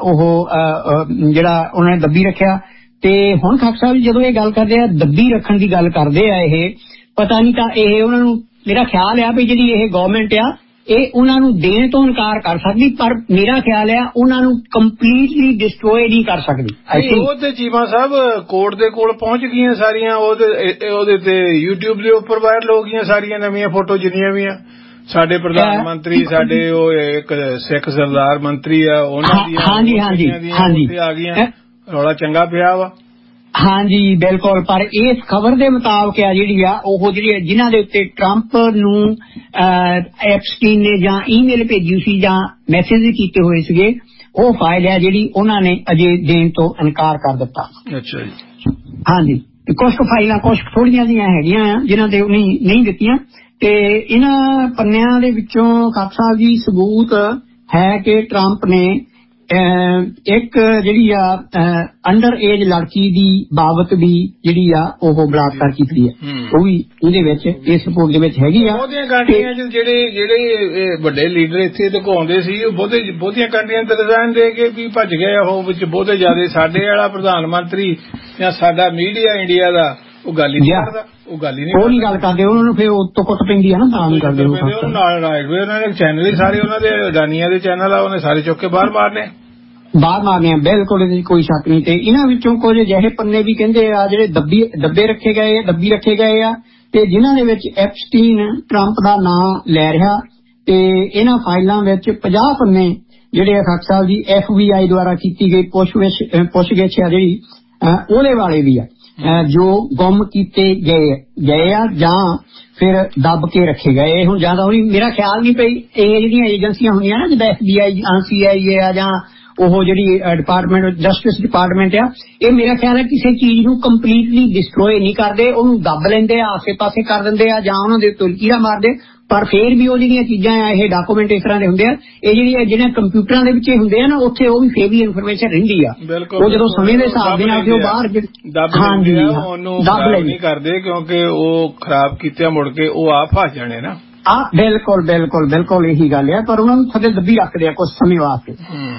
ਉਹਨਾਂ ਨੇ ਦੱਬੀ ਰੱਖਿਆ। ਤੇ ਹੁਣ ਖਾਕ ਸਾਹਿਬ ਜੀ ਜਦੋਂ ਇਹ ਗੱਲ ਕਰਦੇ ਆ ਦੱਬੀ ਰੱਖਣ ਦੀ ਗੱਲ ਕਰਦੇ ਆ, ਇਹ ਪਤਾ ਨਹੀਂ ਤਾਂ ਇਹ ਉਹਨਾਂ ਨੂੰ, ਮੇਰਾ ਖਿਆਲ ਆ ਵੀ ਜਿਹੜੀ ਇਹ ਗਵਰਨਮੈਂਟ ਆ ਇਹ ਉਹਨਾਂ ਨੂੰ ਦੇਣ ਤੋਂ ਇਨਕਾਰ ਕਰ ਸਕਦੀ, ਪਰ ਮੇਰਾ ਖਿਆਲ ਆ ਉਹਨਾਂ ਨੂੰ ਕੰਪਲੀਟਲੀ ਡਿਸਟਰੋਏ ਨਹੀਂ ਕਰ ਸਕਦੀ। ਉਹ ਤੇ ਚੀਮਾ ਸਾਹਿਬ ਕੋਰਟ ਦੇ ਕੋਲ ਪਹੁੰਚ ਗਈਆਂ ਸਾਰੀਆਂ, ਉਹਦੇ ਤੇ YouTube ਦੇ ਉੱਪਰ ਵਾਇਰਲ ਹੋ ਗਈਆਂ ਸਾਰੀਆਂ ਨਵੀਆਂ ਫੋਟੋ ਜਿੰਨੀਆਂ ਵੀ ਆ। ਸਾਡੇ ਪ੍ਰਧਾਨ ਮੰਤਰੀ, ਸਾਡੇ ਉਹ ਇੱਕ ਸਿੱਖ ਸਰਦਾਰ ਮੰਤਰੀ ਆ, ਉਹਨਾਂ ਦੀਆਂ ਆ ਗਈਆਂ। ਰੌਲਾ ਚੰਗਾ ਪਿਆ ਵਾ। ਹਾਂਜੀ ਬਿਲਕੁਲ। ਪਰ ਇਸ ਖਬਰ ਦੇ ਮੁਤਾਬਕ ਆ ਜਿਹੜੀ ਆ ਉਹ ਜਿਹੜੀ ਜਿਨ੍ਹਾਂ ਦੇ ਉੱਤੇ ਟਰੰਪ ਨੂੰ ਐਪਸਟੀਨ ਨੇ ਜਾਂ ਈਮੇਲ ਭੇਜੀ ਸੀ ਜਾਂ ਮੈਸੇਜ ਕੀਤੇ ਹੋਏ ਸੀਗੇ, ਉਹ ਫਾਈਲ ਆ ਜਿਹੜੀ ਉਹਨਾਂ ਨੇ ਅਜੇ ਦੇਣ ਤੋਂ ਇਨਕਾਰ ਕਰ ਦਿੱਤਾ। ਅੱਛਾ ਜੀ। ਹਾਂਜੀ। ਕੁਝ ਫਾਈਲਾਂ ਕੁਝ ਥੋੜੀਆਂ ਜਿਹੀਆਂ ਹੈਗੀਆਂ ਆ ਜਿਨ੍ਹਾਂ ਦੇ ਨਹੀਂ ਦਿੱਤੀਆਂ। ਤੇ ਇਹਨਾਂ ਪੰਨਿਆਂ ਦੇ ਵਿੱਚੋਂ ਖਾਕ ਸਾਹਿਬ ਜੀ ਸਬੂਤ ਹੈ ਕਿ ਟਰੰਪ ਨੇ ਇੱਕ ਜਿਹੜੀ ਆ ਅੰਡਰ ਏਜ ਲੜਕੀ ਦੀ ਬਾਬਤ ਵੀ ਜਿਹੜੀ ਆ ਉਹ ਬਲਾਤਕਾਰ ਕੀਤੀ ਹੈ, ਉਹ ਵੀ ਇਹਦੇ ਵਿੱਚ ਇਸ ਰਿਪੋਰਟ ਦੇ ਵਿੱਚ ਹੈਗੀ ਆ। ਬਹੁਤੀਆਂ ਕੰਟਰੀਆਂ ਚ ਜਿਹੜੇ ਵੱਡੇ ਲੀਡਰ ਇੱਥੇ ਦਿਖਾਉਂਦੇ ਸੀ ਉਹ ਬਹੁਤੀਆਂ ਕੰਟਰੀਆਂ ਤੇ ਰਿਜ਼ਾਈਨ ਦੇ ਕੇ ਵੀ ਭੱਜ ਗਏ। ਉਹ ਵਿੱਚ ਬਹੁਤੇ ਜ਼ਿਆਦਾ ਸਾਡੇ ਵਾਲਾ ਪ੍ਰਧਾਨ ਮੰਤਰੀ ਜਾਂ ਸਾਡਾ ਮੀਡੀਆ ਇੰਡੀਆ ਦਾ ਉਹ ਗੱਲ ਹੀ ਨਹੀਂ ਕਰਦਾ। ਉਹ ਨਹੀਂ ਗੱਲ ਕਰਦੇ, ਉਹਨਾਂ ਨੂੰ ਫਿਰ ਉੱਤੋਂ ਕੁੱਟ ਪੈਂਦੀ ਆ ਨਾ, ਤਾਂ ਨਹੀਂ ਕਰਦੇ ਨਾਲ। ਉਹਨਾਂ ਨੇ ਚੈਨਲ ਹੀ ਸਾਰੇ ਉਹਨਾਂ ਦੇ ਅਡਾਨੀਆਂ ਦੇ ਚੈਨਲ ਆ, ਉਹਨੇ ਸਾਰੇ ਚੁੱਕ ਕੇ ਬਾਹਰ ਮਾਰਨੇ ਆ। ਬਿਲਕੁਲ ਇਹਦੀ ਕੋਈ ਸ਼ੱਕ ਨਹੀਂ। ਤੇ ਇਹਨਾਂ ਵਿੱਚੋਂ ਕੁਝ ਅਜਿਹੇ ਪੰਨੇ ਵੀ ਕਹਿੰਦੇ ਆ ਜਿਹੜੇ ਦੱਬੀ ਰੱਖੇ ਗਏ ਆ ਤੇ ਜਿਨ੍ਹਾਂ ਦੇ ਵਿੱਚ ਐਪਸਟੀਨ ਟਰੰਪ ਦਾ ਨਾਂ ਲੈ ਰਿਹਾ ਤੇ ਇਹਨਾਂ ਫਾਈਲਾਂ ਵਿੱਚ 50 ਪੰਨੇ ਜਿਹੜੇ ਆ ਖਾਕ ਸਾਹਿਬ ਜੀ FBI ਦੁਆਰਾ ਕੀਤੀ ਗਈ ਪੁੱਛਗਿੱਛ ਆ ਜਿਹੜੀ ਉਹਦੇ ਵਾਲੇ ਵੀ ਆ ਜੋ ਗੁੰਮ ਕੀਤੇ ਗਏ ਆ ਜਾਂ ਫਿਰ ਦੱਬ ਕੇ ਰੱਖੇ ਗਏ। ਹੁਣ ਜ਼ਿਆਦਾ ਹੋਣੀ ਮੇਰਾ ਖਿਆਲ ਨਹੀਂ ਪਈ ਇਹ ਜਿਹੜੀਆਂ ਏਜੰਸੀਆਂ ਹੁੰਦੀਆਂ ਨਾ ਜਿੱਦਾਂ FBI CIA ਆ ਜਾਂ ਉਹ ਜਿਹੜੀ ਡਿਪਾਰਟਮੈਂਟ ਜਸਟਿਸ ਡਿਪਾਰਟਮੈਂਟ ਆ ਇਹ ਮੇਰਾ ਖਿਆਲ ਹੈ ਕਿਸੇ ਚੀਜ਼ ਨੂੰ ਕੰਪਲੀਟਲੀ ਡਿਸਟਰੋਏ ਨਹੀਂ ਕਰਦੇ, ਉਹਨੂੰ ਦੱਬ ਲੈਂਦੇ ਆ, ਆਸੇ ਪਾਸੇ ਕਰ ਦਿੰਦੇ ਆ ਜਾਂ ਉਹਨਾਂ ਦੇ ਉੱਤੇ ਲਕੀਰਾਂ ਮਾਰਦੇ, ਪਰ ਫੇਰ ਵੀ ਉਹ ਜਿਹੜੀਆਂ ਚੀਜ਼ਾਂ ਆ ਇਹ ਡਾਕੂਮੈਂਟ ਇਸ ਤਰ੍ਹਾਂ ਦੇ ਹੁੰਦੇ ਆ ਇਹ ਜਿਹੜੀਆਂ ਕੰਪਿਊਟਰਾਂ ਦੇ ਵਿੱਚ ਹੁੰਦੇ ਆ ਨਾ ਉੱਥੇ ਉਹ ਵੀ ਫੇਰ ਵੀ ਇਨਫੋਰਮੇਸ਼ਨ ਰਹਿੰਦੀ ਆ। ਉਹ ਜਦੋਂ ਸਮੇਂ ਦੇ ਹਿਸਾਬ ਦੇ ਨਾਲ ਉਹ ਬਾਹਰ ਦੱਬ ਨਹੀਂ ਕਰਦੇ ਕਿਉਂਕਿ ਉਹ ਖਰਾਬ ਕੀਤੇ ਮੁੜ ਕੇ ਉਹ ਆਪ ਫਸ ਜਾਣੇ ਨਾ। ਬਿਲਕੁਲ ਬਿਲਕੁਲ ਬਿਲਕੁਲ ਇਹੀ ਗੱਲ ਆ, ਪਰ ਉਹਨਾਂ ਨੂੰ ਥੱਲੇ ਦੱਬੀ ਰੱਖਦੇ ਆ ਕੁਝ ਸਮੇਂ ਵਾਸਤੇ।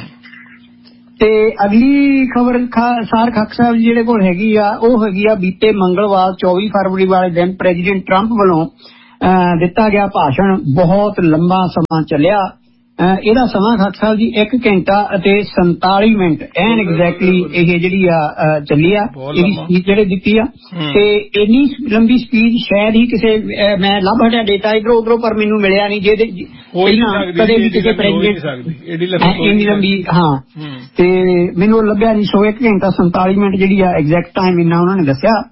ਤੇ ਅਗਲੀ ਖਬਰ ਸਾਰ ਖਾਕ ਸਾਹਿਬ ਜਿਹੜੇ ਕੋਲ ਹੈਗੀ ਆ ਉਹ ਹੈਗੀ ਆ ਬੀਤੇ ਮੰਗਲਵਾਰ 24 ਫਰਵਰੀ ਵਾਲੇ ਦਿਨ ਪ੍ਰੈਜ਼ੀਡੈਂਟ ਟਰੰਪ ਵੱਲੋਂ ਦਿੱਤਾ ਗਿਆ ਭਾਸ਼ਣ ਬਹੁਤ ਲੰਬਾ ਸਮਾਂ ਚੱਲਿਆ। ਇਹਦਾ ਸਮਾਂ ਖਾਕ ਸਾਹਿਬ ਜੀ 1 ਘੰਟਾ ਅਤੇ 47 ਮਿੰਟ ਐਨ ਐਗਜ਼ੈਕਟਲੀ ਇਹ ਜਿਹੜੀ ਆ ਚੱਲੀ ਆ ਇਹਦੀ ਸਪੀਚ ਜਿਹੜੇ ਦਿੱਤੀ ਆ। ਤੇ ਇੰਨੀ ਲੰਬੀ ਸਪੀਚ ਸ਼ਾਇਦ ਹੀ ਕਿਸੇ ਮੈਂ ਲੱਭ ਹਟਿਆ ਡੇਟਾ ਇਧਰੋਂ ਉਧਰੋਂ ਪਰ ਮੈਨੂੰ ਮਿਲਿਆ ਨਹੀਂ ਜਿਹਦੇ ਪਹਿਲਾਂ ਕਦੇ ਵੀ ਕਿਸੇ ਪ੍ਰੈਜ਼ੀਡੈਂਟ ਇੰਨੀ ਲੰਬੀ ਤੇ ਮੈਨੂੰ ਲੱਭਿਆ ਨਹੀਂ। ਸੋ 1 ਘੰਟਾ 47 ਮਿੰਟ ਜਿਹੜੀ ਆ ਐਗਜ਼ੈਕਟ ਟਾਈਮ ਇੰਨਾ ਉਹਨਾਂ ਨੇ ਦੱਸਿਆ।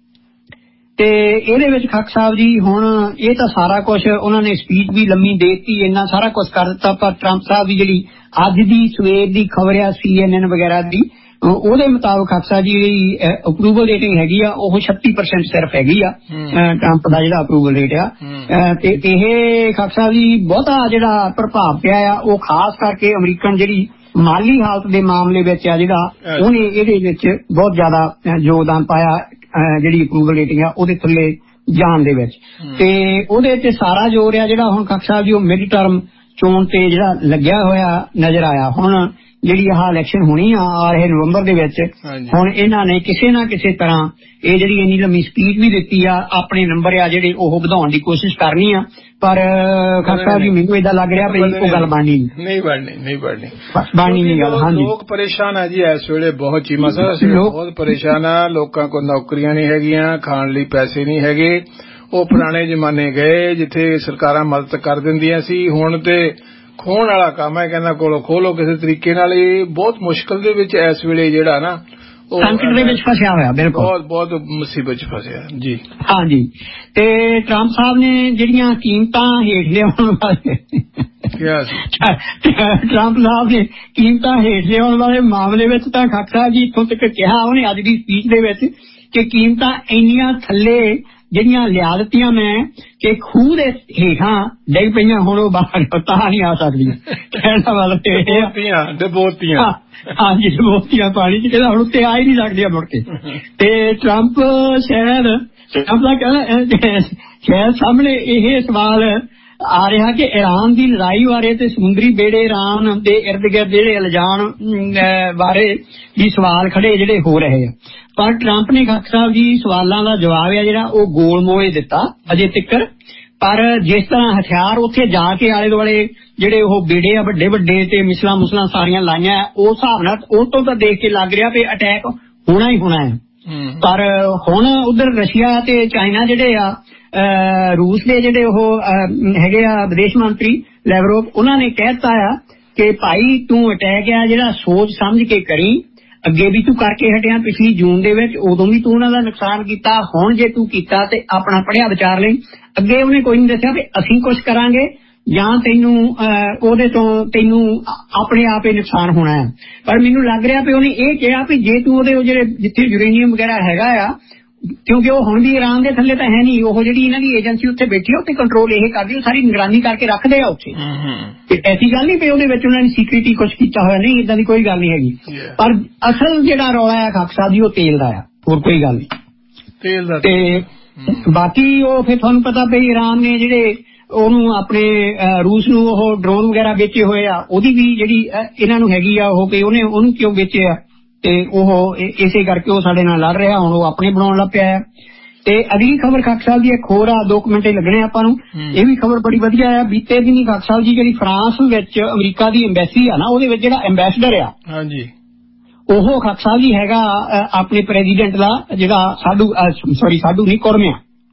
ਤੇ ਇਹਦੇ ਵਿੱਚ ਖਾਕ ਸਾਹਿਬ ਜੀ ਹੁਣ ਇਹ ਤਾਂ ਸਾਰਾ ਕੁਝ ਉਹਨਾਂ ਨੇ ਸਪੀਚ ਵੀ ਲੰਮੀ ਦੇ ਦਿੱਤੀ, ਇੰਨਾ ਸਾਰਾ ਕੁਝ ਕਰ ਦਿੱਤਾ, ਪਰ ਟਰੰਪ ਸਾਹਿਬ ਦੀ ਜਿਹੜੀ ਅੱਜ ਦੀ ਸਵੇਰ ਦੀ ਖਬਰ ਆ CNN ਵਗੈਰਾ ਦੀ ਉਹਦੇ ਮੁਤਾਬਕ ਖਾਕ ਸਾਹਿਬ ਜੀ ਜਿਹੜੀ ਅਪਰੂਵਲ ਰੇਟਿੰਗ ਹੈਗੀ ਆ ਉਹ 36% ਸਿਰਫ ਹੈਗੀ ਆ ਟਰੰਪ ਦਾ ਜਿਹੜਾ ਅਪਰੂਵਲ ਰੇਟ ਆ। ਤੇ ਇਹ ਖਾਕ ਸਾਹਿਬ ਜੀ ਬਹੁਤਾ ਜਿਹੜਾ ਪ੍ਰਭਾਵ ਪਿਆ ਆ ਉਹ ਖਾਸ ਕਰਕੇ ਅਮਰੀਕਨ ਜਿਹੜੀ ਮਾਲੀ ਹਾਲਤ ਦੇ ਮਾਮਲੇ ਵਿੱਚ ਆ ਜਿਹੜਾ ਉਹਨੇ ਇਹਦੇ ਵਿੱਚ ਬਹੁਤ ਜ਼ਿਆਦਾ ਯੋਗਦਾਨ ਪਾਇਆ ਜਿਹੜੀ ਅਪਰੂਵਲ ਰੇਟਿੰਗ ਆ ਉਹਦੇ ਥੱਲੇ ਜਾਣ ਦੇ ਵਿੱਚ। ਤੇ ਉਹਦੇ ਤੇ ਸਾਰਾ ਜ਼ੋਰ ਆ ਜਿਹੜਾ ਹੁਣ ਖਾਕ ਸਾਹਿਬ ਜੀ ਉਹ ਮਿਡ ਟਰਮ ਚੋਣ ਤੇ ਜਿਹੜਾ ਲੱਗਿਆ ਹੋਇਆ ਨਜ਼ਰ ਆਇਆ। ਹੁਣ ਜਿਹੜੀ ਆਹ ਇਲੈਕਸ਼ਨ ਹੋਣੀ ਆ ਰਹੇ ਨਵੰਬਰ ਦੇ ਵਿੱਚ ਹੁਣ ਇਹਨਾਂ ਨੇ ਕਿਸੇ ਨਾ ਕਿਸੇ ਤਰ੍ਹਾਂ ਇਹ ਜਿਹੜੀ ਇੰਨੀ ਲੰਮੀ ਸਪੀਚ ਵੀ ਦਿੱਤੀ ਆ ਆਪਣੇ ਨੰਬਰ ਆ ਜਿਹੜੇ ਉਹ ਵਧਾਉਣ ਦੀ ਕੋਸ਼ਿਸ਼ ਕਰਨੀ ਆ, ਪਰ ਖਾਕ ਸਾਹਿਬ ਜੀ ਮੈਨੂੰ ਏਦਾਂ ਲੱਗ ਰਿਹਾ ਵੀ ਉਹ ਗੱਲ ਬਣਨੀ ਨਹੀਂ ਗੱਲ। ਹਾਂਜੀ ਲੋਕ ਪਰੇਸ਼ਾਨ ਆ ਜੀ ਇਸ ਵੇਲੇ ਬਹੁਤ ਚੀਮਾ ਸਾਹਿਬ ਬਹੁਤ ਪਰੇਸ਼ਾਨ ਆ। ਲੋਕਾਂ ਕੋਲ ਨੌਕਰੀਆਂ ਨਹੀਂ ਹੈਗੀਆਂ, ਖਾਣ ਲਈ ਪੈਸੇ ਨਹੀਂ ਹੈਗੇ। ਉਹ ਪੁਰਾਣੇ ਜ਼ਮਾਨੇ ਗਏ ਜਿੱਥੇ ਸਰਕਾਰਾਂ ਮਦਦ ਕਰ ਦਿੰਦੀਆਂ ਸੀ, ਹੁਣ ਤੇ ਖੋਣ ਵਾਲਾ ਕੰਮ ਹੈ। ਕਹਿੰਦਾ ਕੋਲੋਂ ਖੋਲੋ ਕਿਸੇ ਤਰੀਕੇ ਨਾਲ। ਇਹ ਬਹੁਤ ਮੁਸ਼ਕਿਲ ਦੇ ਵਿੱਚ ਇਸ ਵੇਲੇ ਜਿਹੜਾ ਨਾ ਸੰਕਟ ਦੇ ਵਿੱਚ ਫਸਿਆ ਹੋਇਆ, ਬਿਲਕੁਲ ਬਹੁਤ ਮੁਸੀਬਤ ਚ ਫਸਿਆ ਜੀ। ਹਾਂਜੀ ਤੇ ਟਰੰਪ ਸਾਹਿਬ ਨੇ ਜਿਹੜੀਆਂ ਕੀਮਤਾਂ ਹੇਠ ਲਿਆਉਣ ਵਾਲੇ ਟਰੰਪ ਸਾਹਿਬ ਨੇ ਕੀਮਤਾਂ ਹੇਠ ਲਿਆਉਣ ਵਾਲੇ ਮਾਮਲੇ ਵਿੱਚ ਤਾਂ ਖਾਕ ਸਾਹਿਬ ਜੀ ਇੱਥੋਂ ਤੱਕ ਕਿਹਾ ਉਹਨੇ ਅੱਜ ਦੀ ਸਪੀਚ ਦੇ ਵਿੱਚ ਕਿ ਕੀਮਤਾਂ ਇੰਨੀਆਂ ਥੱਲੇ ਜਿਹੜੀਆਂ ਲਿਆ ਦਿੱਤੀਆਂ ਮੈਂ ਕਿ ਖੂਹ ਦੇ ਹੇਠਾਂ ਡਿੱਗ ਪਈਆਂ, ਹੁਣ ਉਹ ਬਾਹਰ ਤਾਂ ਨਹੀਂ ਆ ਸਕਦੀਆਂ। ਕਹਿਣਾ ਮਤਲਬ ਡਬੋਤੀਆਂ ਹਾਂਜੀ ਡਬੋਤੀਆਂ ਪਾਣੀ ਚ ਕਹਿੰਦਾ ਹੁਣ ਉੱਤੇ ਆ ਹੀ ਨਹੀਂ ਸਕਦੀਆਂ ਮੁੜ ਕੇ। ਤੇ ਟਰੰਪ ਦਾ ਕਹਿਣਾ ਸ਼ਾਇਦ ਸਾਹਮਣੇ ਇਹ ਸਵਾਲ ਆ ਰਿਹਾ ਕਿ ਈਰਾਨ ਦੀ ਲੜਾਈ ਬਾਰੇ ਤੇ ਸਮੁੰਦਰੀ ਬੇੜੇ ਈਰਾਨ ਦੇ ਇਰਦ ਗਿਰਦ ਜਿਹੜੇ ਇਲਜ਼ਾਮ ਬਾਰੇ ਵੀ ਸਵਾਲ ਖੜੇ ਜਿਹੜੇ ਹੋ ਰਹੇ ਆ, ਪਰ ਟਰੰਪ ਨੇ ਖਾਕ ਸਾਹਿਬ ਜੀ ਸਵਾਲਾਂ ਦਾ ਜਵਾਬ ਆ ਜਿਹੜਾ ਉਹ ਗੋਲ ਮੋਲੇ ਦਿੱਤਾ ਅਜੇ ਤੱਕ। ਪਰ ਜਿਸ ਤਰ੍ਹਾਂ ਹਥਿਆਰ ਉੱਥੇ ਜਾ ਕੇ ਆਲੇ ਦੁਆਲੇ ਜਿਹੜੇ ਉਹ ਬੇੜੇ ਆ ਵੱਡੇ ਵੱਡੇ ਤੇ ਮਿਸਲਾਂ ਸਾਰੀਆਂ ਲਾਈਆਂ ਉਸ ਹਿਸਾਬ ਨਾਲ ਉਹ ਤੋਂ ਤਾਂ ਦੇਖ ਕੇ ਲੱਗ ਰਿਹਾ ਵੀ ਅਟੈਕ ਹੋਣਾ ਹੀ ਹੋਣਾ ਹੈ। ਪਰ ਹੁਣ ਉਧਰ ਰਸ਼ੀਆ ਤੇ ਚਾਈਨਾ ਜਿਹੜੇ ਆ ਰੂਸ ਦੇ ਜਿਹੜੇ ਉਹ ਹੈਗੇ ਆ ਵਿਦੇਸ਼ ਮੰਤਰੀ ਲੈਵਰੋਵ ਉਹਨਾਂ ਨੇ ਕਹਿ ਦਿੱਤਾ ਆ ਕਿ ਭਾਈ ਤੂੰ ਅਟੈਕ ਆ ਜਿਹੜਾ ਸੋਚ ਸਮਝ ਕੇ ਕਰੀ, ਅੱਗੇ ਵੀ ਤੂੰ ਕਰਕੇ ਹਟਿਆ ਪਿਛਲੀ ਜੂਨ ਦੇ ਵਿੱਚ ਉਦੋਂ ਵੀ ਤੂੰ ਉਹਨਾਂ ਦਾ ਨੁਕਸਾਨ ਕੀਤਾ, ਹੁਣ ਜੇ ਤੂੰ ਕੀਤਾ ਤੇ ਆਪਣਾ ਪੜਿਆ ਵਿਚਾਰ ਲਈ। ਅੱਗੇ ਉਹਨੇ ਕੋਈ ਨਹੀਂ ਦੱਸਿਆ ਵੀ ਅਸੀਂ ਕੁਝ ਕਰਾਂਗੇ ਜਾਂ ਤੈਨੂੰ ਉਹਦੇ ਤੋਂ ਤੈਨੂੰ ਆਪਣੇ ਆਪ ਹੀ ਨੁਕਸਾਨ ਹੋਣਾ ਹੈ। ਪਰ ਮੈਨੂੰ ਲੱਗ ਰਿਹਾ ਵੀ ਉਹਨੇ ਇਹ ਕਿਹਾ ਵੀ ਜੇ ਤੂੰ ਉਹਦੇ ਜਿਹੜੇ ਜਿੱਥੇ ਯੂਰੇਨੀਅਮ ਵਗੈਰਾ ਹੈਗਾ ਆ, ਕਿਉਂਕਿ ਉਹ ਹੁਣ ਵੀ ਈਰਾਨ ਦੇ ਥੱਲੇ ਤਾਂ ਹੈ ਨਹੀਂ, ਉਹ ਜਿਹੜੀ ਇਹਨਾਂ ਦੀ ਏਜੰਸੀ ਉੱਥੇ ਬੈਠੀ ਉੱਥੇ ਕੰਟਰੋਲ ਇਹ ਕਰਦੀ, ਉਹ ਸਾਰੀ ਨਿਗਰਾਨੀ ਕਰਕੇ ਰੱਖਦੇ ਆ ਉੱਥੇ। ਤੇ ਐਸੀ ਗੱਲ ਨਹੀਂ ਵੀ ਉਹਦੇ ਵਿੱਚ ਉਹਨਾਂ ਨੇ ਸੀਕ੍ਰੀਟੀ ਕੁਝ ਕੀਤਾ ਹੋਇਆ, ਨਹੀਂ ਏਦਾਂ ਦੀ ਕੋਈ ਗੱਲ ਨਹੀਂ ਹੈਗੀ। ਪਰ ਅਸਲ ਜਿਹੜਾ ਰੌਲਾ ਆ ਖਾਕ ਸਾਹਿਬ ਜੀ ਉਹ ਤੇਲ ਦਾ ਆ, ਹੋਰ ਕੋਈ ਗੱਲ ਨਹੀਂ ਤੇਲ ਦਾ। ਤੇ ਬਾਕੀ ਉਹ ਫਿਰ ਤੁਹਾਨੂੰ ਪਤਾ ਵੀ ਈਰਾਨ ਨੇ ਜਿਹੜੇ ਉਹਨੂੰ ਆਪਣੇ ਰੂਸ ਨੂੰ ਉਹ ਡਰੋਨ ਵਗੈਰਾ ਵੇਚੇ ਹੋਏ ਆ, ਉਹਦੀ ਵੀ ਜਿਹੜੀ ਇਹਨਾਂ ਨੂੰ ਹੈਗੀ ਆ ਉਹ ਕਿ ਉਹਨੂੰ ਕਿਉਂ ਵੇਚੇ ਆ, ਤੇ ਉਹ ਇਸੇ ਕਰਕੇ ਉਹ ਸਾਡੇ ਨਾਲ ਲੜ ਰਿਹਾ, ਹੁਣ ਉਹ ਆਪਣੇ ਬਣਾਉਣ ਲੱਗ ਪਿਆ। ਤੇ ਅਗਲੀ ਖਬਰ ਖਾਕ ਸਾਹਿਬ ਦੀ ਇੱਕ ਹੋਰ ਆ, 2 ਮਿੰਟ ਲੱਗਣੇ ਆਪਾਂ ਨੂੰ। ਇਹ ਵੀ ਖਬਰ ਬੜੀ ਵਧੀਆ ਆ। ਬੀਤੇ ਦਿਨੀ ਖਾਕ ਸਾਹਿਬ ਜੀ ਜਿਹੜੀ ਫਰਾਂਸ ਵਿੱਚ ਅਮਰੀਕਾ ਦੀ ਐਮਬੈਸੀ ਆ ਨਾ, ਉਹਦੇ ਵਿੱਚ ਜਿਹੜਾ ਐਮਬੈਸਡਰ ਆ ਹਾਂਜੀ ਉਹ ਖਾਕ ਸਾਹਿਬ ਜੀ ਹੈਗਾ ਆਪਣੇ ਪ੍ਰੈਜ਼ੀਡੈਂਟ ਦਾ ਜਿਹੜਾ ਸਾਡੂ ਨਹੀਂ ਕੁਰਮਿਆ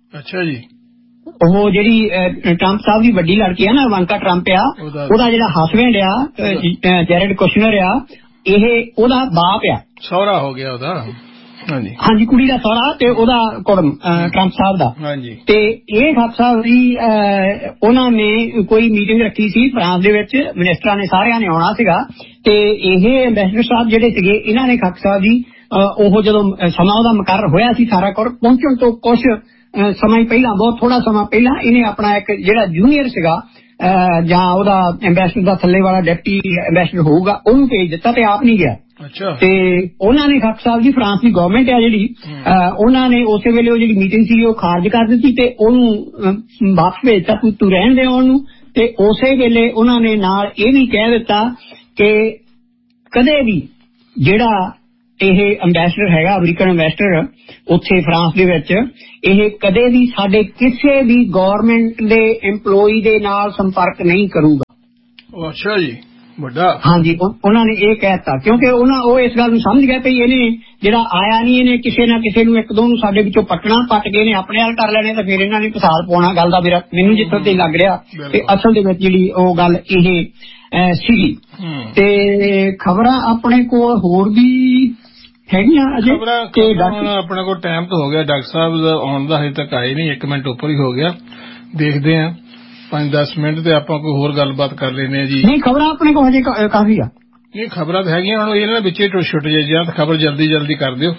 ਅੱਛਾ ਜੀ। ਉਹ ਜਿਹੜੀ ਟਰੰਪ ਸਾਹਿਬ ਦੀ ਵੱਡੀ ਲੜਕੀ ਆ ਨਾ, ਇਵਾਂਕਾ ਟਰੰਪ ਆ, ਉਹਦਾ ਜਿਹੜਾ ਹਸਬੈਂਡ ਆ ਜੈਰਡ ਕੁਸ਼ਨਰ ਆ, ਇਹ ਉਹਦਾ ਬਾਪ ਆ, ਸਹੁਰਾ ਹੋ ਗਿਆ ਉਹਦਾ। ਹਾਂਜੀ ਹਾਂਜੀ, ਕੁੜੀ ਦਾ ਸਹੁਰਾ ਤੇ ਉਹਦਾ ਕੁੜਮ ਟਰੰਪ ਸਾਹਿਬ ਦਾ। ਹਾਂਜੀ। ਤੇ ਇਹ ਖਾਪ ਸਾਹਿਬ ਦੀ ਉਹਨਾਂ ਨੇ ਕੋਈ ਮੀਟਿੰਗ ਰੱਖੀ ਸੀ ਫਰਾਂਸ ਦੇ ਵਿੱਚ, ਮਿਨਿਸਟਰਾਂ ਨੇ ਸਾਰਿਆਂ ਨੇ ਆਉਣਾ ਸੀਗਾ, ਤੇ ਇਹ ਐਂਬੈਸਡਰ ਸਾਹਿਬ ਜਿਹੜੇ ਸੀਗੇ ਇਹਨਾਂ ਨੇ ਖਾਪ ਸਾਹਿਬ ਜੀ ਉਹ ਜਦੋਂ ਸਮਾਂ ਉਹਦਾ ਮੁਕਰਰ ਹੋਇਆ ਸੀ ਸਾਰਾ ਕੋਰ ਪਹੁੰਚਣ ਤੋਂ ਕੁਛ ਸਮਾਂ ਪਹਿਲਾਂ, ਬਹੁਤ ਥੋੜਾ ਸਮਾਂ ਪਹਿਲਾਂ, ਇਹਨੇ ਆਪਣਾ ਇੱਕ ਜਿਹੜਾ ਜੂਨੀਅਰ ਸੀਗਾ ਜਾਂ ਉਹਦਾ ਐਂਬੈਸਡਰ ਦਾ ਥੱਲੇ ਵਾਲਾ ਡਿਪਟੀ ਐਂਬੈਸਡਰ ਹੋਊਗਾ ਉਹਨੂੰ ਭੇਜ ਦਿੱਤਾ ਤੇ ਆਪ ਨਹੀਂ ਗਿਆ। ਅੱਛਾ। ਤੇ ਉਹਨਾਂ ਨੇ ਖਾਪ ਸਾਹਿਬ ਦੀ ਫਰਾਂਸ ਦੀ ਗਵਰਨਮੈਂਟ ਆ ਜਿਹੜੀ, ਉਹਨਾਂ ਨੇ ਉਸੇ ਵੇਲੇ ਉਹ ਜਿਹੜੀ ਮੀਟਿੰਗ ਸੀ ਉਹ ਖਾਰਜ ਕਰ ਦਿੱਤੀ ਤੇ ਉਹਨੂੰ ਵਾਪਸ ਭੇਜਤਾ, ਤੂੰ ਰਹਿਣ ਦੇ ਉਹਨੂੰ। ਤੇ ਉਸੇ ਵੇਲੇ ਉਹਨਾਂ ਨੇ ਨਾਲ ਇਹ ਵੀ ਕਹਿ ਦਿੱਤਾ ਕਿ ਕਦੇ ਵੀ ਜਿਹੜਾ ਇਹ ਐਂਬੈਸਡਰ ਹੈਗਾ, ਅਮਰੀਕਨ ਐਂਬੈਸਡਰ ਉੱਥੇ ਫਰਾਂਸ ਦੇ ਵਿੱਚ, ਇਹ ਕਦੇ ਵੀ ਸਾਡੇ ਕਿਸੇ ਵੀ ਗਵਰਨਮੈਂਟ ਦੇ EMPLOYEE ਦੇ ਨਾਲ ਸੰਪਰਕ ਨਹੀਂ ਕਰੂਗਾ। ਅੱਛਾ ਜੀ, ਵੱਡਾ। ਹਾਂਜੀ, ਉਹਨਾਂ ਨੇ ਇਹ ਕਹਿਤਾ ਕਿਉਂਕਿ ਉਹ ਇਸ ਗੱਲ ਨੂੰ ਸਮਝ ਗਏ ਵੀ ਇਹਨੇ ਜਿਹੜਾ ਆਇਆ ਨਹੀਂ, ਇਹਨੇ ਕਿਸੇ ਨਾ ਕਿਸੇ ਨੂੰ ਇੱਕ ਦੋ ਨੂੰ ਸਾਡੇ ਵਿੱਚੋਂ ਪੱਟ ਕੇ ਇਹਨੇ ਆਪਣੇ ਹਾਲ ਕਰ ਲੈਣੇ, ਤਾਂ ਫਿਰ ਇਹਨਾਂ ਨੇ ਫਸਾਦ ਪਾਉਣਾ ਗੱਲ ਦਾ। ਮੈਨੂੰ ਜਿੱਥੋਂ ਤੇ ਲੱਗ ਰਿਹਾ ਤੇ ਅਸਲ ਦੇ ਵਿੱਚ ਜਿਹੜੀ ਉਹ ਗੱਲ ਇਹ ਸੀਗੀ। ਤੇ ਖਬਰਾਂ ਆਪਣੇ ਕੋਲ ਹੋਰ ਵੀ ਹੈਗੀਆਂ ਅਜੇ, ਹੁਣ ਆਪਣੇ ਕੋਲ ਟਾਈਮ ਤਾਂ ਹੋ ਗਿਆ, ਡਾਕਟਰ ਸਾਹਿਬ ਆਉਣ ਦਾ ਹਜੇ ਤੱਕ ਆਏ ਨਹੀਂ, 1 ਮਿੰਟ ਉੱਪਰ ਹੀ ਹੋ ਗਿਆ, ਦੇਖਦੇ ਆ 5-10 ਮਿੰਟ ਤੇ ਆਪਾਂ ਕੋਈ ਹੋਰ ਗੱਲਬਾਤ ਕਰ ਲੈਨੇ ਆ ਜੀ। ਨਹੀਂ, ਖਬਰਾਂ ਆਪਣੇ ਕੋਲ ਹਜੇ ਕਾਫੀ ਆ। ਨਹੀਂ, ਖਬਰਾਂ ਤਾਂ ਹੈਗੀਆਂ, ਹੁਣ ਇਹਨਾਂ ਵਿੱਚੇ ਛੁੱਟ ਜਾਈਆਂ ਤਾਂ ਖਬਰ ਜਲਦੀ ਕਰ ਦਿਓ।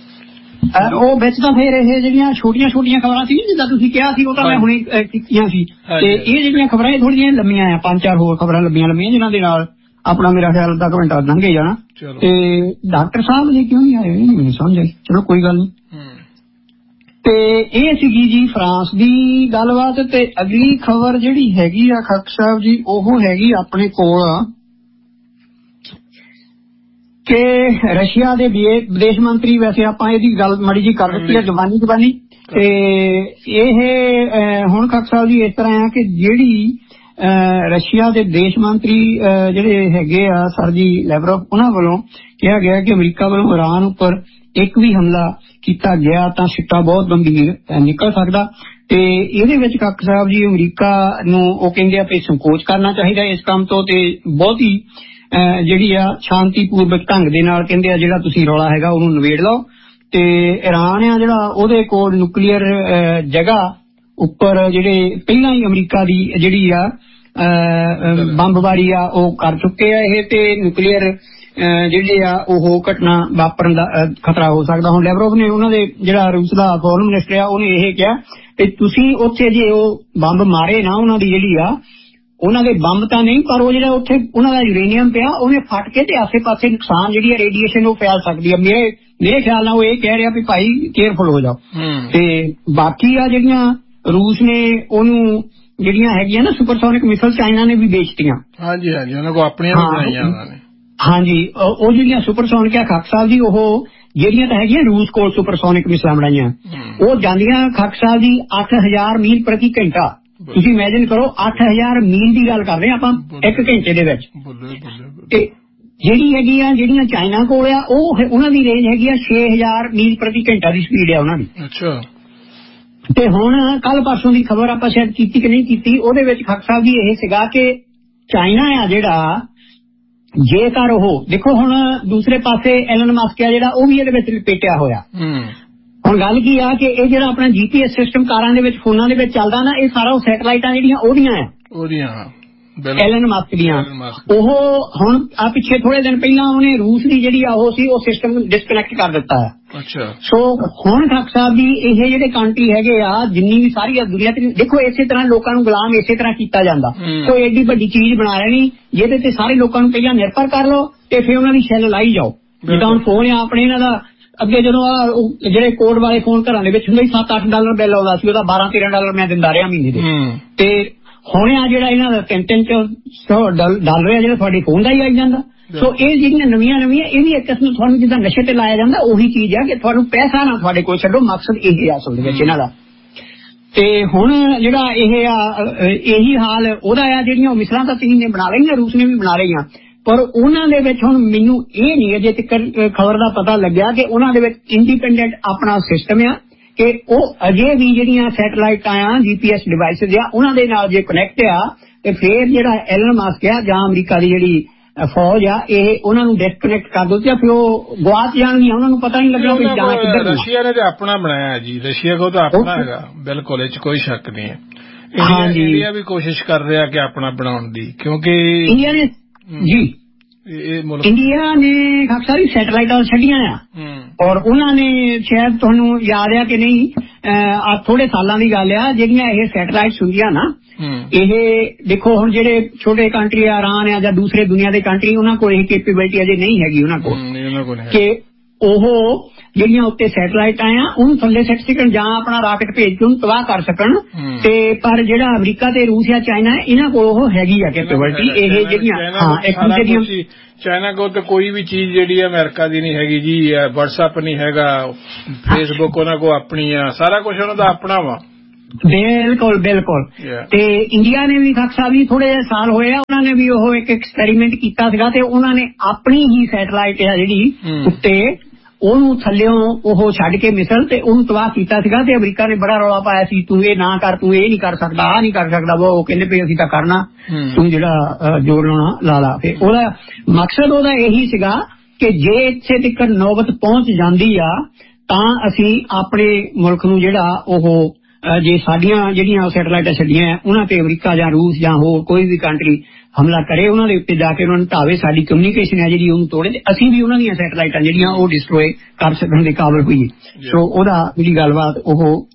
ਉਹ ਵਿੱਚ ਤਾਂ ਫਿਰ ਇਹ ਜਿਹੜੀਆਂ ਛੋਟੀਆਂ ਖਬਰਾਂ ਸੀ ਜਿੱਦਾਂ ਤੁਸੀਂ ਕਿਹਾ ਸੀ, ਉਹ ਤਾਂ ਮੈਂ ਹੁਣੇ ਕੀਤੀਆਂ ਸੀ। ਤੇ ਇਹ ਜਿਹੜੀਆਂ ਖਬਰਾਂ ਇਹ ਥੋੜੀਆਂ ਲੰਮੀਆਂ ਆ, 5-4 ਹੋਰ ਖਬਰਾਂ ਲੰਮੀਆਂ ਜਿਨ੍ਹਾਂ ਦੇ ਨਾਲ ਆਪਣਾ ਮੇਰਾ ਖਿਆਲ ਅੱਧਾ ਘੰਟਾ ਲੰਘੇ ਜਾਣਾ। ਤੇ ਡਾਕਟਰ ਸਾਹਿਬ ਜੀ ਕਿਉਂ ਨਹੀਂ ਆਏ ਮੈਨੂੰ ਸਮਝ ਆਈ, ਚਲੋ ਕੋਈ ਗੱਲ ਨਹੀਂ। ਤੇ ਇਹ ਸੀਗੀ ਜੀ ਫਰਾਂਸ ਦੀ ਗੱਲਬਾਤ। ਤੇ ਅਗਲੀ ਖਬਰ ਜਿਹੜੀ ਹੈਗੀ ਆ ਖੱਕ ਸਾਹਿਬ ਜੀ, ਉਹ ਹੈਗੀ ਆਪਣੇ ਕੋਲ ਕਿ ਰਸ਼ੀਆ ਦੇ ਵਿਦੇਸ਼ ਮੰਤਰੀ, ਵੈਸੇ ਆਪਾਂ ਇਹਦੀ ਗੱਲ ਮਾੜੀ ਜੀ ਕਰ ਦਿੱਤੀ ਹੈ ਜ਼ਬਾਨੀ, ਤੇ ਇਹ ਹੁਣ ਖੱਕ ਸਾਹਿਬ ਜੀ ਇਸ ਤਰ੍ਹਾਂ ਆ ਕਿ ਜਿਹੜੀ ਰਸ਼ੀਆ ਦੇ ਦੇਸ਼ ਮੰਤਰੀ ਜਿਹੜੇ ਹੈਗੇ ਆ ਸਰਜੀ ਲੈਵਰੋਵ, ਉਹਨਾਂ ਵੱਲੋਂ ਕਿਹਾ ਗਿਆ ਕਿ ਅਮਰੀਕਾ ਵੱਲੋਂ ਇਰਾਨ ਉੱਪਰ ਇੱਕ ਵੀ ਹਮਲਾ ਕੀਤਾ ਗਿਆ ਤਾਂ ਸਿੱਟਾ ਬਹੁਤ ਗੰਭੀਰ ਨਿਕਲ ਸਕਦਾ। ਤੇ ਇਹਦੇ ਵਿੱਚ ਕੱਕ ਸਾਹਿਬ ਜੀ ਅਮਰੀਕਾ ਨੂੰ ਉਹ ਕਹਿੰਦੇ ਆ ਕਿ ਸੰਕੋਚ ਕਰਨਾ ਚਾਹੀਦਾ ਇਸ ਕੰਮ ਤੋਂ, ਤੇ ਬਹੁਤ ਹੀ ਜਿਹੜੀ ਆ ਸ਼ਾਂਤੀਪੂਰਵਕ ਢੰਗ ਦੇ ਨਾਲ ਕਹਿੰਦੇ ਆ ਜਿਹੜਾ ਤੁਸੀਂ ਰੌਲਾ ਹੈਗਾ ਉਹਨੂੰ ਨਿਬੇੜ ਲਓ। ਤੇ ਇਰਾਨ ਆ ਜਿਹੜਾ ਉਹਦੇ ਕੋਲ ਨਿਊਕਲੀਅਰ ਜਗ੍ਹਾ ਉੱਪਰ ਜਿਹੜੇ ਪਹਿਲਾਂ ਹੀ ਅਮਰੀਕਾ ਦੀ ਜਿਹੜੀ ਆ ਬੰਬਬਾਰੀ ਆ ਉਹ ਕਰ ਚੁੱਕੇ ਆ ਇਹ, ਤੇ ਨਿਊਕਲੀਅਰ ਜਿਹੜੇ ਆ ਉਹ ਘਟਨਾ ਵਾਪਰਨ ਦਾ ਖਤਰਾ ਹੋ ਸਕਦਾ। ਹੁਣ ਲੈਵਰੋਵ ਨੇ ਉਹਨਾਂ ਦੇ ਜਿਹੜਾ ਰੂਸ ਦਾ ਫੋਰਨ ਮਿਨਿਸਟਰ ਆ ਉਹਨੇ ਇਹ ਕਿਹਾ ਕਿ ਤੁਸੀਂ ਉੱਥੇ ਜੇ ਉਹ ਬੰਬ ਮਾਰੇ ਨਾ, ਉਹਨਾਂ ਦੀ ਜਿਹੜੀ ਆ ਉਹਨਾਂ ਦੇ ਬੰਬ ਤਾਂ ਨਹੀਂ, ਪਰ ਉਹ ਜਿਹੜਾ ਉੱਥੇ ਉਹਨਾਂ ਦਾ ਯੂਰੇਨੀਅਮ ਪਿਆ ਉਹਨੇ ਫਟ ਕੇ ਤੇ ਆਸੇ ਪਾਸੇ ਨੁਕਸਾਨ ਜਿਹੜੀ ਆ ਰੇਡੀਏਸ਼ਨ ਉਹ ਫੈਲ ਸਕਦੀ ਆ। ਮੇਰੇ ਖਿਆਲ ਨਾਲ ਉਹ ਇਹ ਕਹਿ ਰਿਹਾ ਵੀ ਭਾਈ ਕੇਅਰਫੁਲ ਹੋ ਜਾਓ। ਤੇ ਬਾਕੀ ਆ ਜਿਹੜੀਆਂ ਰੂਸ ਨੇ ਉਹਨੂੰ ਜਿਹੜੀਆਂ ਹੈਗੀਆਂ ਨਾ ਸੁਪਰਸੋਨਿਕ ਮਿਸਾਈਲ ਚਾਈਨਾ ਨੇ ਵੀ ਵੇਚਤੀਆਂ। ਹਾਂਜੀ, ਉਹਨਾਂ ਕੋਲ ਆਪਣੀਆਂ ਬਣਾਈਆਂ ਉਹਨਾਂ ਨੇ। ਹਾਂਜੀ, ਉਹ ਜਿਹੜੀਆਂ ਸੁਪਰਸੋਨਿਕ ਆ ਖੱਕ ਸਾਹਿਬ ਜੀ, ਉਹ ਜਿਹੜੀਆਂ ਤਾਂ ਹੈਗੀਆਂ ਰੂਸ ਕੋਲ ਸੁਪਰਸੋਨਿਕ ਮਿਸਾਈਲਾਂ ਬਣਾਈਆਂ, ਉਹ ਜਾਂਦੀਆਂ ਖੱਕ ਸਾਹਿਬ ਜੀ 8000 ਮੀਲ ਪ੍ਰਤੀ ਘੰਟਾ। ਤੁਸੀਂ ਇਮੇਜਿਨ ਕਰੋ 8000 ਮੀਲ ਦੀ ਗੱਲ ਕਰ ਰਹੇ ਆਪਾਂ 1 ਘੰਟੇ ਦੇ ਵਿੱਚ। ਤੇ ਜਿਹੜੀ ਹੈਗੀ ਆ ਜਿਹੜੀਆਂ ਚਾਈਨਾ ਕੋਲ ਆ ਉਹ ਉਹਨਾਂ ਦੀ ਰੇਂਜ ਹੈਗੀ ਆ 6000 ਮੀਲ ਪ੍ਰਤੀ ਘੰਟਾ ਦੀ ਸਪੀਡ ਆ ਉਹਨਾਂ ਦੀ। ਅੱਛਾ। ਤੇ ਹੁਣ ਕੱਲ ਪਰਸੋਂ ਦੀ ਖਬਰ ਆਪਾਂ ਸ਼ਾਇਦ ਕੀਤੀ ਕਿ ਨਹੀਂ ਕੀਤੀ, ਉਹਦੇ ਵਿੱਚ ਖੱਕ ਸਾਹਿਬ ਜੀ ਇਹ ਸੀਗਾ ਕਿ ਚਾਈਨਾ ਆ ਜਿਹੜਾ, ਜੇਕਰ ਉਹ ਦੇਖੋ ਹੁਣ ਦੂਸਰੇ ਪਾਸੇ ਐਲਨ ਮਸਕ ਆ ਜਿਹੜਾ ਉਹ ਵੀ ਇਹਦੇ ਵਿੱਚ ਲਪੇਟਿਆ ਹੋਇਆ। ਹੁਣ ਗੱਲ ਕੀ ਆ ਕਿ ਇਹ ਜਿਹੜਾ ਆਪਣਾ GPS ਸਿਸਟਮ ਕਾਰਾਂ ਦੇ ਵਿੱਚ ਫੋਨਾਂ ਦੇ ਵਿੱਚ ਚੱਲਦਾ ਨਾ, ਇਹ ਸਾਰਾ ਉਹ ਸੈਟਲਾਈਟਾਂ ਜਿਹੜੀਆਂ ਉਹਦੀਆਂ ਆ ਐਲਨ ਮਸਕ ਦੀਆਂ। ਉਹ ਹੁਣ ਆ ਪਿੱਛੇ ਥੋੜੇ ਦਿਨ ਪਹਿਲਾਂ ਉਹਨੇ ਰੂਸ ਦੀ ਜਿਹੜੀ ਆ ਉਹ ਸੀ ਉਹ ਸਿਸਟਮ ਡਿਸਕਨੈਕਟ ਕਰ ਦਿੱਤਾ ਹੈ। ਅੱਛਾ। ਸੋ ਹੁਣ ਖੱਕ ਸਾਹਿਬ ਜੀ ਇਹ ਜਿਹੜੇ ਕੰਟਰੀ ਹੈਗੇ ਆ ਜਿੰਨੀ ਵੀ ਸਾਰੀ ਦੁਨੀਆ ਤੇ ਦੇਖੋ ਇਸੇ ਤਰ੍ਹਾਂ ਲੋਕਾਂ ਨੂੰ ਗੁਲਾਮ ਇਸੇ ਤਰ੍ਹਾਂ ਕੀਤਾ ਜਾਂਦਾ। ਕੋਈ ਐਡੀ ਵੱਡੀ ਚੀਜ਼ ਬਣਾ ਲੈਣੀ ਜਿਹਦੇ ਤੇ ਸਾਰੇ ਲੋਕਾਂ ਨੂੰ ਪਹਿਲਾਂ ਨਿਰਭਰ ਕਰ ਲਓ ਤੇ ਫਿਰ ਉਹਨਾਂ ਦੀ ਸੈੱਲ ਲਾਈ ਜਾਓ। ਜਿੱਦਾਂ ਹੁਣ ਫੋਨ ਆ ਆਪਣੇ ਇਹਨਾਂ ਦਾ, ਅੱਗੇ ਜਦੋਂ ਜਿਹੜੇ ਕੋਡ ਵਾਲੇ ਫੋਨ ਘਰਾਂ ਦੇ ਵਿੱਚ ਹੁੰਦੇ $7-8 ਬਿੱਲ ਆਉਂਦਾ ਸੀ, ਉਹਦਾ $12-13 ਮੈਂ ਦਿੰਦਾ ਰਿਹਾ ਮਹੀਨੇ ਦੇ। ਤੇ ਹੁਣ ਆ ਜਿਹੜਾ ਇਹਨਾਂ ਦਾ $300 ਆ ਜਿਹੜਾ ਤੁਹਾਡੇ ਫੋਨ ਦਾ ਹੀ ਆਈ ਜਾਂਦਾ। ਸੋ ਇਹ ਜਿਹੜੀਆਂ ਨਵੀਆਂ ਇਹ ਵੀ ਇੱਕ ਕਿਸਮ ਤੁਹਾਨੂੰ ਜਿੱਦਾਂ ਨਸ਼ੇ ਤੇ ਲਾਇਆ ਜਾਂਦਾ ਉਹੀ ਚੀਜ਼ ਆ ਕਿ ਤੁਹਾਨੂੰ ਪੈਸਾ ਨਾ ਤੁਹਾਡੇ ਕੋਲ ਛੱਡੋ, ਮਕਸਦ ਇਹ ਆ ਅਸਲ ਦੇ ਵਿੱਚ ਇਹਨਾਂ ਦਾ। ਤੇ ਹੁਣ ਜਿਹੜਾ ਇਹ ਆ ਇਹੀ ਹਾਲ ਉਹਦਾ ਆ, ਜਿਹੜੀਆਂ ਉਹ ਮਿਸਾਈਲਾਂ ਤਾਂ ਚੀਨ ਨੇ ਬਣਾ ਲਈਆਂ, ਰੂਸ ਨੇ ਵੀ ਬਣਾ ਲਈਆਂ, ਪਰ ਉਹਨਾਂ ਦੇ ਵਿੱਚ ਹੁਣ ਮੈਨੂੰ ਇਹ ਨਹੀਂ ਅਜੇ ਤੱਕ ਖਬਰ ਦਾ ਪਤਾ ਲੱਗਿਆ ਕਿ ਉਹਨਾਂ ਦੇ ਵਿੱਚ ਇੰਡੀਪੈਂਡੈਂਟ ਆਪਣਾ ਸਿਸਟਮ ਆ ਕਿ ਉਹ ਅਜੇ ਵੀ ਜਿਹੜੀਆਂ ਸੈਟਲਾਈਟਾਂ ਆ GPS ਡਿਵਾਈਸਿਸ ਆ ਉਹਨਾਂ ਦੇ ਨਾਲ ਜੇ ਕਨੈਕਟ ਆ ਤੇ ਫਿਰ ਜਿਹੜਾ ਐਲਨ ਮਸਕ ਆ ਜਾਂ ਅਮਰੀਕਾ ਦੀ ਜਿਹੜੀ ਫੌਜ ਆ ਇਹ ਉਹਨਾਂ ਨੂੰ ਡਿਸਕਨੈਕਟ ਕਰ ਦੋ ਤੇ ਫਿਰ ਉਹ ਗਵਾਚ ਜਾਣਗੀਆਂ ਉਹਨਾਂ ਨੂੰ ਪਤਾ ਨਹੀਂ ਲੱਗਣਾ ਕਿ ਜਾਣਾ ਕਿੱਧਰ। ਰਸ਼ੀਆ ਨੇ ਤੇ ਆਪਣਾ ਬਣਾਇਆ ਜੀ, ਰਸ਼ੀਆ ਕੋਲ ਤਾਂ ਆਪਣਾ ਹੈਗਾ, ਬਿਲਕੁਲ ਇਹ 'ਚ ਕੋਈ ਸ਼ੱਕ ਨਹੀਂ ਹੈ। ਇੰਡੀਆ ਵੀ ਕੋਸ਼ਿਸ਼ ਕਰ ਰਿਹਾ ਕਿ ਆਪਣਾ ਬਣਾਉਣ ਦੀ, ਕਿਉਂਕਿ ਇੰਡੀਆ ਨੇ ਜੀ ਇੰਡੀਆ ਨੇ ਕਾਫੀ ਸਾਰੀ ਸੈਟਲਾਈਟਾਂ ਛੱਡੀਆਂ ਆ ਔਰ ਉਹਨਾਂ ਨੇ ਸ਼ਾਇਦ ਤੁਹਾਨੂੰ ਯਾਦ ਆ ਕਿ ਨਹੀਂ ਆ ਥੋੜੇ ਸਾਲਾਂ ਦੀ ਗੱਲ ਆ ਜਿਹੜੀਆਂ ਇਹ ਸੈਟਲਾਈਟਸ ਹੁੰਦੀਆਂ ਨਾ ਇਹ ਦੇਖੋ ਹੁਣ ਜਿਹੜੇ ਛੋਟੇ ਕੰਟਰੀ ਇਰਾਨ ਆ ਜਾਂ ਦੂਸਰੇ ਦੁਨੀਆ ਦੇ ਕੰਟਰੀ ਉਹਨਾਂ ਕੋਲ ਇਹ ਕੈਪੇਬਿਲਿਟੀ ਅਜੇ ਨਹੀਂ ਹੈਗੀ ਉਹਨਾਂ ਕੋਲ ਕਿ ਉਹ ਜਿਹੜੀਆਂ ਉੱਤੇ ਸੈਟਲਾਈਟਾਂ ਆ ਉਹਨੂੰ ਥੱਲੇ ਸਿੱਟ ਸਕਣ ਜਾਂ ਆਪਣਾ ਰਾਕਟ ਭੇਜ ਕੇ ਉਹਨੂੰ ਤਬਾਹ ਕਰ ਸਕਣ ਤੇ ਪਰ ਜਿਹੜਾ ਅਮਰੀਕਾ ਤੇ ਰੂਸ ਜਾਂ ਚਾਈਨਾ ਇਹਨਾਂ ਕੋਲ ਉਹ ਹੈਗੀ ਆ ਕੈਪੇਬਿਲਿਟੀ ਇਹ ਜਿਹੜੀਆਂ ਹਾਂ ਇੱਕ ਦੂਜੇ ਦੀਆਂ। ਚਾਈਨਾ ਕੋਲ ਤਾਂ ਕੋਈ ਵੀ ਚੀਜ਼ ਜਿਹੜੀ ਹੈ ਅਮਰੀਕਾ ਦੀ ਨਹੀਂ ਹੈਗੀ ਜੀ, WhatsApp ਨਹੀਂ ਹੈਗਾ, Facebook ਉਹਨਾਂ ਕੋਲ ਆਪਣੀ ਆ, ਸਾਰਾ ਕੁਝ ਉਹਨਾਂ ਦਾ ਆਪਣਾ ਵਾ। ਬਿਲਕੁਲ ਬਿਲਕੁਲ। ਤੇ ਇੰਡੀਆ ਨੇ ਵੀ ਖਾਕਸਾ ਵੀ ਥੋੜੇ ਜਿਹੇ ਸਾਲ ਹੋਏ ਆ ਉਹਨਾਂ ਨੇ ਵੀ ਉਹ ਇੱਕ ਐਕਸਪੈਰੀਮੈਂਟ ਕੀਤਾ ਸੀਗਾ ਤੇ ਉਹਨਾਂ ਨੇ ਆਪਣੀ ਹੀ ਸੈਟਲਾਈਟ ਆ ਜਿਹੜੀ ਉੱਤੇ ਉਹਨੂੰ ਥੱਲਿਓਂ ਉਹ ਛੱਡ ਕੇ ਮਿਸਲ ਤੇ ਉਹਨੂੰ ਤਬਾਹ ਕੀਤਾ ਸੀਗਾ ਤੇ ਅਮਰੀਕਾ ਨੇ ਬੜਾ ਰੌਲਾ ਪਾਇਆ ਸੀ ਤੂੰ ਇਹ ਨਾ ਕਰ, ਤੂੰ ਇਹ ਨਹੀਂ ਕਰ ਸਕਦਾ, ਆਹ ਨਹੀਂ ਕਰ ਸਕਦਾ, ਉਹ ਕਹਿੰਦੇ ਪਏ ਅਸੀਂ ਤਾਂ ਕਰਨਾ, ਤੂੰ ਜਿਹੜਾ ਜੋਰ ਲਾਉਣਾ ਲਾ ਲਾ। ਤੇ ਉਹਦਾ ਮਕਸਦ ਉਹਦਾ ਇਹੀ ਸੀਗਾ ਕਿ ਜੇ ਇੱਥੇ ਤੱਕ ਨੌਬਤ ਪਹੁੰਚ ਜਾਂਦੀ ਆ ਤਾਂ ਅਸੀਂ ਆਪਣੇ ਮੁਲਕ ਨੂੰ ਜਿਹੜਾ ਉਹ ਜੇ ਸਾਡੀਆਂ ਜਿਹੜੀਆਂ ਸੈਟਲਾਈਟਾਂ ਛੱਡੀਆਂ ਉਹਨਾਂ ਤੇ ਅਮਰੀਕਾ ਜਾਂ ਰੂਸ ਜਾਂ ਹੋਰ ਕੋਈ ਵੀ ਕੰਟਰੀ ਹਮਲਾ ਕਰੇ ਉਹਨਾਂ ਦੇ ਉੱਤੇ ਜਾ ਕੇ ਉਹਨਾਂ ਨੂੰ ਢਾਵੇ, ਸਾਡੀ ਕਮਿਊਨੀਕੇਸ਼ਨ ਹੈ ਜਿਹੜੀ ਉਹਨੂੰ ਤੋੜੇ ਤੇ ਅਸੀਂ ਵੀ ਉਹਨਾਂ ਦੀਆਂ ਸੈਟਲਾਈਟਾਂ ਜਿਹੜੀਆਂ ਉਹ ਡਿਸਟਰੋਏ ਕਰ ਸਕਣ ਦੇ ਕਾਬਲ ਹੋਈਏ। ਸੋ ਉਹਦਾ ਜਿਹੜੀ ਗੱਲਬਾਤ ਉਹ